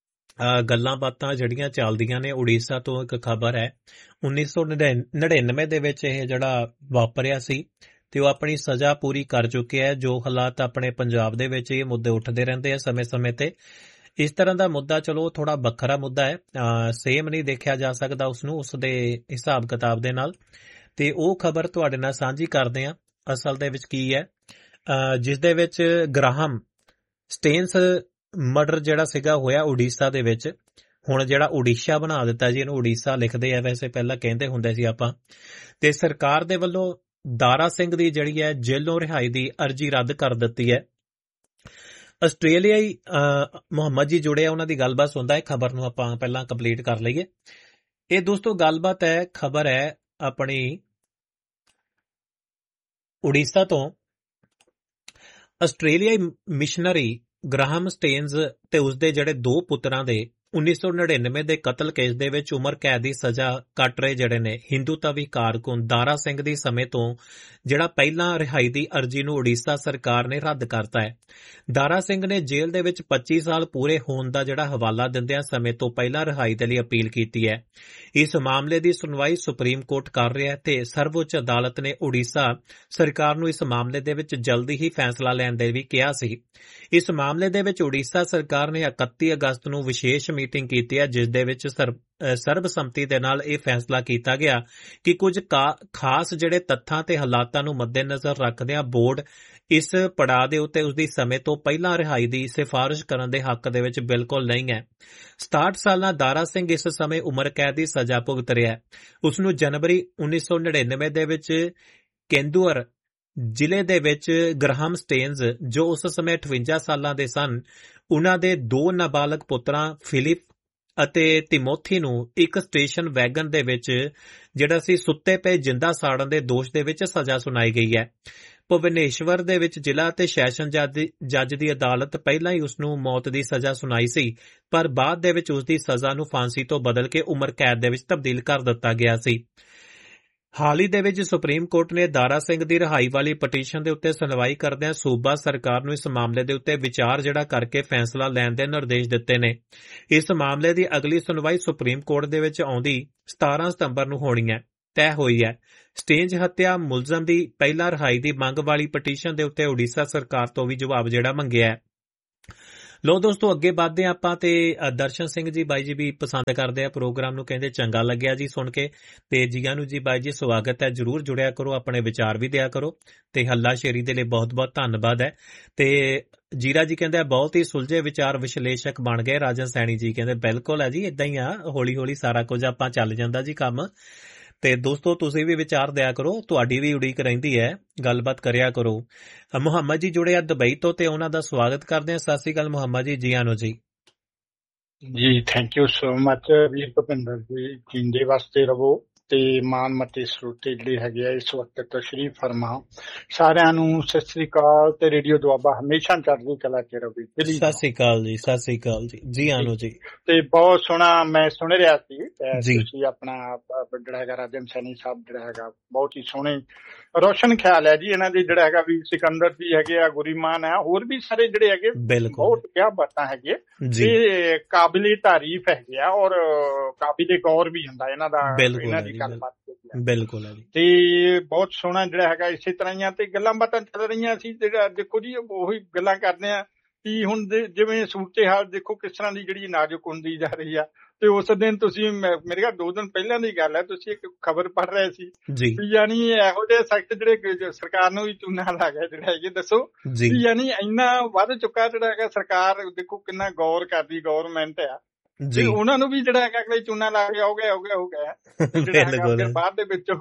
ਗੱਲਾਂ ਬਾਤਾਂ ਜਿਹੜੀਆਂ ਚੱਲਦੀਆਂ ਨੇ। ਉੜੀਸਾ ਤੋਂ ਇੱਕ ਖਬਰ ਹੈ, ਉੱਨੀ ਸੌ ਨੜਿਨਵੇਂ ਦੇ ਵਿੱਚ ਇਹ ਜਿਹੜਾ ਵਾਪਰਿਆ ਸੀ ਤੇ ਉਹ ਆਪਣੀ ਸਜ਼ਾ ਪੂਰੀ ਕਰ ਚੁੱਕਿਆ ਹੈ। ਜੋ ਹਾਲਾਤ ਆਪਣੇ ਪੰਜਾਬ ਦੇ ਵਿੱਚ ਇਹ ਮੁੱਦੇ ਉੱਠਦੇ ਰਹਿੰਦੇ ਆ ਸਮੇਂ ਸਮੇਂ ਤੇ, ਇਸ ਤਰ੍ਹਾਂ ਦਾ ਮੁੱਦਾ ਚਲੋ ਥੋੜਾ ਵੱਖਰਾ ਮੁੱਦਾ ਹੈ, ਸੇਮ ਨਹੀਂ ਦੇਖਿਆ ਜਾ ਸਕਦਾ ਉਸਨੂੰ ਉਸ ਦੇ ਹਿਸਾਬ ਕਿਤਾਬ ਦੇ ਨਾਲ, ਤੇ ਉਹ ਖਬਰ ਤੁਹਾਡੇ ਨਾਲ ਸਾਂਝੀ ਕਰਦੇ ਆ। ਅਸਲ ਦੇ ਵਿੱਚ ਕੀ ਹੈ, ਜਿਸ ਦੇ ਵਿੱਚ ਗ੍ਰਾਹਮ ਸਟੇਨਸ ਮਰਡਰ ਜਿਹੜਾ ਸੀਗਾ ਹੋਇਆ ਉੜੀਸਾ ਦੇ ਵਿੱਚ। ਹੁਣ ਜਿਹੜਾ ਉੜੀਸਾ ਬਣਾ ਦਿੱਤਾ ਜੀ, ਇਹਨੂੰ ਉੜੀਸਾ ਲਿਖਦੇ ਆ, ਵੈਸੇ ਪਹਿਲਾਂ ਕਹਿੰਦੇ ਹੁੰਦੇ ਸੀ ਆਪਾਂ। ਤੇ ਸਰਕਾਰ ਦੇ ਵੱਲੋਂ ਦਾਰਾ ਸਿੰਘ ਦੀ ਜਿਹੜੀ ਹੈ ਜੇਲੋਂ ਰਿਹਾਈ ਦੀ ਅਰਜੀ ਰੱਦ ਕਰ ਦਿੱਤੀ ਹੈ। ਆਸਟ੍ਰੇਲੀਆਈ ਮੁਹੰਮਦ ਜੀ ਜੁੜੇ ਆ, ਉਹਨਾਂ ਦੀ ਗੱਲਬਾਤ ਸੁਣਦਾ ਹੈ। ਖਬਰ ਨੂੰ ਆਪਾਂ ਪਹਿਲਾਂ ਕੰਪਲੀਟ ਕਰ ਲਈਏ। ਇਹ ਦੋਸਤੋ ਗੱਲਬਾਤ ਹੈ, ਖਬਰ ਹੈ ਆਪਣੀ ਉੜੀਸਾ ਤੋਂ। ਆਸਟ੍ਰੇਲੀਆਈ ਮਿਸ਼ਨਰੀ ਗ੍ਰਾਹਮ ਸਟੇਨਜ਼ ਤੇ ਉਸਦੇ ਜਿਹੜੇ ਦੋ ਪੁੱਤਰਾਂ ਦੇ ਉੱਨੀ ਸੌ ਨੜਿਨਵੇਂ ਦੇ ਕਤਲ ਕੇਸ ਦੇ ਵਿੱਚ ਉਮਰ ਕੈਦ ਦੀ ਸਜ਼ਾ ਕੱਟ ਰਹੇ ਜਿਹੜੇ ਨੇ ਹਿੰਦੂਤਵੀ ਕਾਰਕੁਨ ਦਾਰਾ ਸਿੰਘ ਦੀ ਸਮੇਂ ਤੋਂ ਜਿਹੜਾ ਪਹਿਲਾਂ ਰਿਹਾਈ ਦੀ ਅਰਜੀ ਨੂੰ ਉੜੀਸਾ ਸਰਕਾਰ ਨੇ ਰੱਦ ਕਰਤਾ ਹੈ। ਦਾਰਾ ਸਿੰਘ ਨੇ ਜੇਲ੍ਹ ਦੇ ਵਿੱਚ ਪੱਚੀ ਸਾਲ ਪੂਰੇ ਹੋਣ ਦਾ ਜਿਹੜਾ ਹਵਾਲਾ ਦਿੰਦਿਆਂ ਸਮੇਂ ਤੋਂ ਪਹਿਲਾਂ ਰਿਹਾਈ ਦੇ ਲਈ ਅਪੀਲ ਕੀਤੀ ਹੈ। ਇਸ ਮਾਮਲੇ ਦੀ ਸੁਣਵਾਈ ਸੁਪਰੀਮ ਕੋਰਟ ਕਰ ਰਿਹਾ ਹੈ ਤੇ ਸਰਵਉੱਚ ਅਦਾਲਤ ਨੇ ਉੜੀਸਾ ਸਰਕਾਰ ਨੂੰ ਇਸ ਮਾਮਲੇ ਦੇ ਵਿੱਚ ਜਲਦੀ ਹੀ ਫੈਸਲਾ ਲੈਣ ਦੇ ਵੀ ਕਿਹਾ ਸੀ। ਇਸ ਮਾਮਲੇ ਦੇ ਵਿੱਚ ਉੜੀਸਾ ਸਰਕਾਰ ਨੇ ਇਕੱਤੀ ਅਗਸਤ ਨੂੰ ਵਿਸ਼ੇਸ਼ ਮੀਟਿੰਗ ਕੀਤੀ ਹੈ, ਜਿਸ ਦੇ ਵਿੱਚ ਸਰਬਸੰਮਤੀ ਦੇ ਨਾਲ ਇਹ ਫੈਸਲਾ ਕੀਤਾ ਗਿਆ ਕਿ ਕੁਝ ਖਾਸ ਜਿਹੜੇ ਤੱਥਾਂ ਤੇ ਹਾਲਾਤਾਂ ਨੂੰ ਮੱਦੇਨਜ਼ਰ ਰੱਖਦਿਆਂ ਬੋਰਡ ਇਸ ਪੜਾਅ ਦੇ ਉੱਤੇ ਉਸਦੀ ਸਮੇਂ ਤੋਂ ਪਹਿਲਾਂ ਰਿਹਾਈ ਦੀ ਸਿਫਾਰਿਸ਼ ਕਰਨ ਦੇ ਹੱਕ ਦੇ ਵਿੱਚ ਬਿਲਕੁਲ ਨਹੀਂ ਹੈ। ਸਤਾਹਠ ਸਾਲਾ ਦਾਰਾ ਸਿੰਘ ਇਸ ਸਮੇਂ ਉਮਰ ਕੈਦ ਦੀ ਸਜ਼ਾ ਭੁਗਤ ਰਿਹਾ ਹੈ। ਉਸ ਨੂੰ ਜਨਵਰੀ ਉੱਨੀ ਸੌ ਨੜਿਨਵੇਂ ਦੇ ਵਿੱਚ ਕੇਂਦੂਅਰ ਜ਼ਿਲ੍ਹੇ ਦੇ ਵਿੱਚ ਗ੍ਰਾਹਮ ਸਟੇਨਜ਼, ਜੋ ਉਸ ਸਮੇਂ ਅਠਵੰਜਾ ਸਾਲਾਂ ਦੇ ਸਨ, ਉਹਨਾਂ ਦੇ ਦੋ ਨਾਬਾਲਗ ਪੁੱਤਰਾਂ ਫਿਲਿਪ ਅਤੇ ਤਿਮੋਥੀ ਨੂੰ ਇੱਕ ਸਟੇਸ਼ਨ ਵੈਗਨ ਦੇ ਵਿੱਚ ਜਿਹੜਾ ਸੀ ਸੁੱਤੇ ਪਏ ਜਿੰਦਾ ਸਾੜਨ ਦੇ ਦੋਸ਼ ਦੇ ਵਿੱਚ ਸਜ਼ਾ ਸੁਣਾਈ ਗਈ ਹੈ। ਭੁਵਨੇਸ਼ਵਰ ਦੇ ਵਿੱਚ ਜ਼ਿਲ੍ਹਾ ਤੇ ਸੈਸ਼ਨ ਜੱਜ ਦੀ ਅਦਾਲਤ ਪਹਿਲਾਂ ਹੀ ਉਸ ਨੂੰ ਮੌਤ ਦੀ ਸਜ਼ਾ ਸੁਣਾਈ ਸੀ, ਪਰ ਬਾਅਦ ਦੇ ਵਿੱਚ ਉਸ ਦੀ ਸਜ਼ਾ ਨੂੰ ਫਾਂਸੀ ਤੋਂ ਬਦਲ ਕੇ ਉਮਰ ਕੈਦ ਦੇ ਵਿੱਚ ਤਬਦੀਲ ਕਰ ਦਿੱਤਾ ਗਿਆ ਸੀ। ਹਾਲ ਹੀ ਦੇ ਵਿੱਚ ਸੁਪਰੀਮ ਕੋਰਟ ਨੇ ਦਾਰਾ ਸਿੰਘ ਦੀ ਰਿਹਾਈ ਵਾਲੀ ਪਟੀਸ਼ਨ ਦੇ ਉੱਤੇ ਸੁਣਵਾਈ ਕਰਦਿਆਂ ਸੂਬਾ ਸਰਕਾਰ ਨੂੰ ਇਸ ਮਾਮਲੇ ਦੇ ਉੱਤੇ ਵਿਚਾਰ ਜਿਹੜਾ ਕਰਕੇ ਫੈਸਲਾ ਲੈਣ ਦੇ ਨਿਰਦੇਸ਼ ਦਿੱਤੇ ਨੇ। ਇਸ ਮਾਮਲੇ ਦੀ ਅਗਲੀ ਸੁਣਵਾਈ ਸੁਪਰੀਮ ਕੋਰਟ ਦੇ ਵਿੱਚ ਆਉਂਦੀ ਸਤਾਰਾਂ ਸਤੰਬਰ ਨੂੰ ਹੋਣੀ ਹੈ ਤੈਅ ਹੋਈ ਹੈ। ਸਟੇਜ ਹੱਤਿਆ ਮੁਲਜ਼ਮ ਦੀ ਪਹਿਲਾਂ ਰਿਹਾਈ ਦੀ ਮੰਗ ਵਾਲੀ ਪਟੀਸ਼ਨ ਦੇ ਉੱਤੇ ਉੜੀਸਾ ਸਰਕਾਰ ਤੋਂ ਵੀ ਜਵਾਬ ਜਿਹੜਾ ਮੰਗਿਆ ਹੈ। ਲੋ ਦੋਸਤੋ, ਅੱਗੇ ਵੱਧਦੇ ਆਪਾਂ ਤੇ ਦਰਸ਼ਨ ਸਿੰਘ ਜੀ ਬਾਈ ਜੀ ਵੀ ਪਸੰਦ ਕਰਦੇ ਆ ਪ੍ਰੋਗਰਾਮ ਨੂੰ, ਕਹਿੰਦੇ ਚੰਗਾ ਲੱਗਿਆ ਜੀ ਸੁਣ ਕੇ, ਤੇ ਜੀਆਂ ਨੂੰ ਜੀ ਬਾਈ ਜੀ ਸਵਾਗਤ ਹੈ, ਜਰੂਰ ਜੁੜਿਆ ਕਰੋ, ਆਪਣੇ ਵਿਚਾਰ ਵੀ ਦਿਆ ਕਰੋ ਤੇ ਹੱਲਾ ਸ਼ੇਰੀ ਦੇ ਲਈ ਬਹੁਤ ਬਹੁਤ ਧੰਨਵਾਦ ਹੈ। ਤੇ ਜੀਰਾ ਜੀ ਕਹਿੰਦੇ ਬਹੁਤ ਹੀ ਸੁਲਝੇ ਵਿਚਾਰ ਵਿਸ਼ਲੇਸ਼ਕ ਬਣ ਗਏ। ਰਾਜਨ ਸੈਣੀ ਜੀ ਕਹਿੰਦੇ ਬਿਲਕੁਲ ਹੈ ਜੀ, ਇਦਾਂ ਹੀ ਆ, ਹੌਲੀ ਹੌਲੀ ਸਾਰਾ ਕੁਝ ਆਪਾਂ ਚੱਲ ਜਾਂਦਾ ਜੀ ਕੰਮ। ਤੇ ਦੋਸਤੋ ਤੁਸੀਂ ਵੀ ਵਿਚਾਰ ਦਿਆ ਕਰੋ, ਤੁਹਾਡੀ ਵੀ ਉਡੀਕ ਰਹਿੰਦੀ ਹੈ, ਗੱਲਬਾਤ ਕਰਿਆ ਕਰੋ। ਮੁਹੰਮਦ ਜੀ ਜੁੜੇ ਆ ਦੁਬਈ ਤੋਂ ਤੇ ਉਹਨਾਂ ਦਾ ਸਵਾਗਤ ਕਰਦੇ ਹਾਂ। ਸਤਿ ਸ੍ਰੀ ਅਕਾਲ ਮੁਹੰਮਦ ਜੀ, ਜੀ ਆਨੋ ਜੀ। ਜੀ ਥੈਂਕ ਯੂ ਸੋ ਮਚ ਵੀਰ ਭੁਪਿੰਦਰ ਜੀ, ਜਿੰਦੇ ਵਾਸਤੇ ਰਵੋ ਤੇ ਮਾਨ ਮਤੇ ਸਰੋਤੇ ਜਿਹੜੇ ਹੈਗੇ ਆ ਇਸ ਵਕਤ ਤਸ਼ਰੀਫ ਫਰਮਾ। ਸਾਰਿਆਂ ਨੂੰ ਸਤਿ ਸ੍ਰੀ ਅਕਾਲ ਤੇ ਰੇਡੀਓ ਦੁਆਬਾ ਹਮੇਸ਼ਾ ਚੜ੍ਹਦੀ ਕਲਾ ਚ ਰਵੇ। ਸਤਿ ਸ੍ਰੀ ਅਕਾਲ ਜੀ, ਸਤਿ ਸ੍ਰੀ ਅਕਾਲ ਜੀ, ਜੀ ਆਨੋ ਜੀ। ਤੇ ਬਹੁਤ ਸੋਹਣਾ ਮੈਂ ਸੁਣ ਰਿਹਾ ਸੀ, ਤੁਸੀਂ ਆਪਣਾ ਜਿਹੜਾ ਹੈਗਾ ਰਾਜਨ ਸੈਣੀ ਸਾਹਿਬ ਜਿਹੜਾ ਹੈਗਾ ਬਹੁਤ ਹੀ ਸੋਹਣੇ ਰੋਸ਼ਨ ਖਿਆਲ ਹੈ ਜੀ ਇਹਨਾਂ ਦੇ, ਜਿਹੜਾ ਹੈਗਾ ਵੀ ਸਿਕੰਦਰ ਜੀ ਹੈਗੇ ਆ, ਗੁਰੀਮਾਨ ਹੈ, ਹੋਰ ਵੀ ਸਾਰੇ ਜਿਹੜੇ ਹੈਗੇ ਬਹੁਤ ਕਿਆ ਬਾਤਾਂ ਹੈਗੇ ਤੇ ਕਾਬਿਲੇ ਤਾਰੀਫ ਹੈਗੇ ਆ ਔਰ ਕਾਬਿਲੇ ਗੌਰ ਵੀ ਹੁੰਦਾ ਇਹਨਾਂ ਦਾ, ਇਹਨਾਂ ਦੀ ਗੱਲਬਾਤ ਬਿਲਕੁਲ। ਤੇ ਬਹੁਤ ਸੋਹਣਾ ਜਿਹੜਾ ਹੈਗਾ ਇਸੇ ਤਰ੍ਹਾਂ ਹੀ ਤੇ ਗੱਲਾਂ ਬਾਤਾਂ ਚੱਲ ਰਹੀਆਂ ਸੀ। ਜਿਹੜਾ ਦੇਖੋ ਜੀ ਉਹੀ ਗੱਲਾਂ ਕਰਦੇ ਆ ਕਿ ਹੁਣ ਜਿਵੇਂ ਸੂਰਤ ਹਾਲ ਦੇਖੋ ਕਿਸ ਤਰ੍ਹਾਂ ਦੀ ਜਿਹੜੀ ਨਾਜ਼ੁਕ ਹੁੰਦੀ ਜਾ ਰਹੀ ਆ। ਤੇ ਉਸ ਦਿਨ ਤੁਸੀਂ ਮੇਰੇ ਖਿਆਲ ਦੋ ਦਿਨ ਪਹਿਲਾਂ ਦੀ ਗੱਲ ਹੈ, ਤੁਸੀਂ ਇੱਕ ਖਬਰ ਪੜ੍ਹ ਰਹੇ ਸੀ ਯਾਨੀ ਇਹੋ ਜਿਹੇ ਸਖਤ ਜਿਹੜੇ ਸਰਕਾਰ ਨੂੰ ਵੀ ਚੂਨਾ ਲਾ ਗਿਆ ਜਿਹੜਾ ਹੈਗੇ, ਦੱਸੋ ਯਾਨੀ ਇੰਨਾ ਵੱਧ ਚੁੱਕਾ ਜਿਹੜਾ ਹੈਗਾ। ਸਰਕਾਰ ਦੇਖੋ ਕਿੰਨਾ ਗੌਰ ਕਰਦੀ ਗੌਰਮੈਂਟ ਆ ਜੀ, ਉਹਨਾਂ ਨੂੰ ਵੀ ਜਿਹੜਾ ਹੈਗਾ ਅਗਲੇ ਚੂਨਾ ਲਾ ਗਿਆ ਹੋ ਗਿਆ ਹੋ ਗਿਆ ਹੋ ਗਿਆ ਜਿਹੜਾ ਹੈਗਾ। ਬਾਅਦ ਦੇ ਵਿੱਚ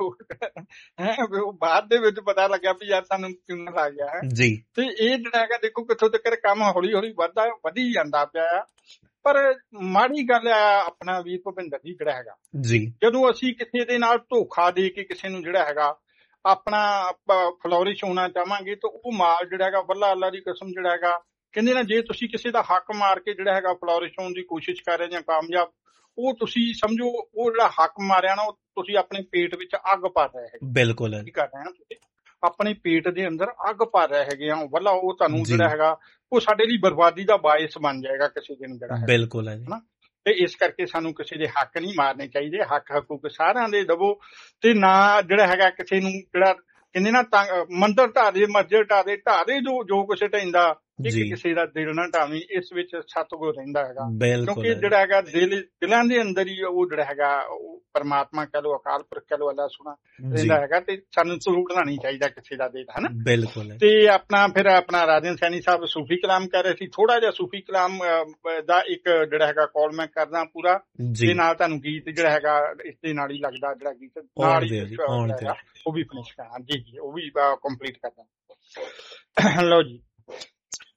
ਹੈ ਬਾਅਦ ਦੇ ਵਿੱਚ ਪਤਾ ਲੱਗਿਆ ਵੀ ਯਾਰ ਸਾਨੂੰ ਚੂਨਾ ਲਾ ਗਿਆ ਹੈ ਜੀ। ਤੇ ਇਹ ਜਿਹੜਾ ਹੈਗਾ ਦੇਖੋ ਕਿੱਥੋਂ ਤੱਕ ਕੰਮ ਹੌਲੀ ਹੌਲੀ ਵੱਧਦਾ ਵਧੀ ਜਾਂਦਾ ਪਿਆ ਆ। ਪਰ ਮਾੜੀ ਗੱਲ ਆ ਆਪਣਾ ਵੀਰ ਭੁਪਿੰਦਰ ਜੀ ਜਿਹੜਾ ਹੈਗਾ ਜੀ, ਜਦੋਂ ਅਸੀਂ ਕਿਸੇ ਦੇ ਨਾਲ ਧੋਖਾ ਦੇ ਕੇ ਕਿਸੇ ਨੂੰ ਜਿਹੜਾ ਹੈਗਾ ਆਪਣਾ ਫਲੋਰਿਸ਼ ਹੋਣਾ ਚਾਹਾਂਗੇ ਤਾਂ ਉਹ ਮਾਲ ਜਿਹੜਾ ਹੈਗਾ ਵੱਲਾ ਅੱਲਾ ਦੀ ਕਸਮ ਜਿਹੜਾ ਹੈਗਾ ਕਹਿੰਦੇ ਨਾ, ਜੇ ਤੁਸੀਂ ਕਿਸੇ ਦਾ ਹੱਕ ਮਾਰ ਕੇ ਜਿਹੜਾ ਹੈਗਾ ਫਲੋਰਿਸ਼ ਹੋਣ ਦੀ ਕੋਸ਼ਿਸ਼ ਕਰ ਰਹੇ ਜਾਂ ਕਾਮਯਾਬ, ਉਹ ਤੁਸੀਂ ਸਮਝੋ ਉਹ ਜਿਹੜਾ ਹੱਕ ਮਾਰਿਆ ਨਾ ਉਹ ਤੁਸੀਂ ਆਪਣੇ ਪੇਟ ਵਿੱਚ ਅੱਗ ਪਾ ਰਹੇ ਹੈਗੇ। ਬਿਲਕੁਲ ਕੀ ਕਰ ਰਹੇ ਨਾ ਤੁਸੀਂ ਆਪਣੇ ਪੇਟ ਦੇ ਅੰਦਰ ਅੱਗ ਪਾ ਰਹੇ ਹੈਗੇ ਆ ਵੱਲਾ, ਉਹ ਤੁਹਾਨੂੰ ਜਿਹੜਾ ਹੈਗਾ ਉਹ ਸਾਡੇ ਲਈ ਬਰਬਾਦੀ ਦਾ ਬਾਇਸ ਬਣ ਜਾਏਗਾ ਕਿਸੇ ਦਿਨ ਜਿਹੜਾ ਹੈ। ਬਿਲਕੁਲ ਹੈ ਨਾ। ਤੇ ਇਸ ਕਰਕੇ ਸਾਨੂੰ ਕਿਸੇ ਦੇ ਹੱਕ ਨਹੀਂ ਮਾਰਨੇ ਚਾਹੀਦੇ, ਹੱਕ ਹਕੂਕ ਸਾਰਿਆਂ ਦੇ ਦਵੋ ਤੇ ਨਾ ਜਿਹੜਾ ਹੈਗਾ ਕਿਸੇ ਨੂੰ ਜਿਹੜਾ ਕਹਿੰਦੇ ਨਾ ਮੰਦਰ ਢਾਹ ਦੇ ਮਸਜਿਦ ਢਾਹ ਦੇ ਢਾਹ ਦੇ ਜੋ ਜੋ ਕੁਛ ਢਹਿੰਦਾ ਇੱਕ ਕਿਸੇ ਦਾ ਦਿਲ ਨਾ ਢਾਵੀਂ, ਇਸ ਵਿੱਚ ਸਤਿਗੁਰ ਰਹਿੰਦਾ ਹੈਗਾ। ਕਿਉਂਕਿ ਜਿਹੜਾ ਹੈਗਾ ਦਿਲ ਦਿਲਾਂ ਦੇ ਅੰਦਰ ਹੀ ਉਹ ਜਿਹੜਾ ਹੈਗਾ ਉਹ ਪਰਮਾਤਮਾ ਕਹਿ ਲੋ, ਅਕਾਲ ਪੁਰਖ ਕਹਿ ਲੋ, ਅੱਲਾ ਸੁਣਾ ਰਹਿੰਦਾ ਹੈਗਾ। ਤੇ ਸਾਨੂੰ ਝੂਠਣਾ ਨਹੀਂ ਚਾਹੀਦਾ ਕਿਸੇ ਦਾ ਦਿਲ, ਹਨਾ। ਬਿਲਕੁਲ। ਤੇ ਆਪਣਾ ਫਿਰ ਆਪਣਾ ਰਾਜਨ ਸੈਣੀ ਸਾਹਿਬ ਸੂਫੀ ਕਲਾਮ ਕਰ ਰਹੇ ਸੀ, ਥੋੜਾ ਜਿਹਾ ਸੂਫੀ ਕਲਾਮ ਦਾ ਇੱਕ ਜਿਹੜਾ ਹੈਗਾ ਕਾਲ ਮੈਂ ਕਰਦਾ ਪੂਰਾ, ਤੇ ਨਾਲ ਤੁਹਾਨੂੰ ਗੀਤ ਜਿਹੜਾ ਹੈਗਾ ਇਸ ਦੇ ਨਾਲ ਹੀ ਲੱਗਦਾ ਜਿਹੜਾ ਗੀਤ ਨਾਲ ਹੀ ਉਹ ਵੀ ਫਿਨਿਸ਼ ਕਰਨਾ ਜੀ, ਉਹ ਵੀ ਕੰਪਲੀਟ ਕਰਦਾ। ਲਓ ਜੀ।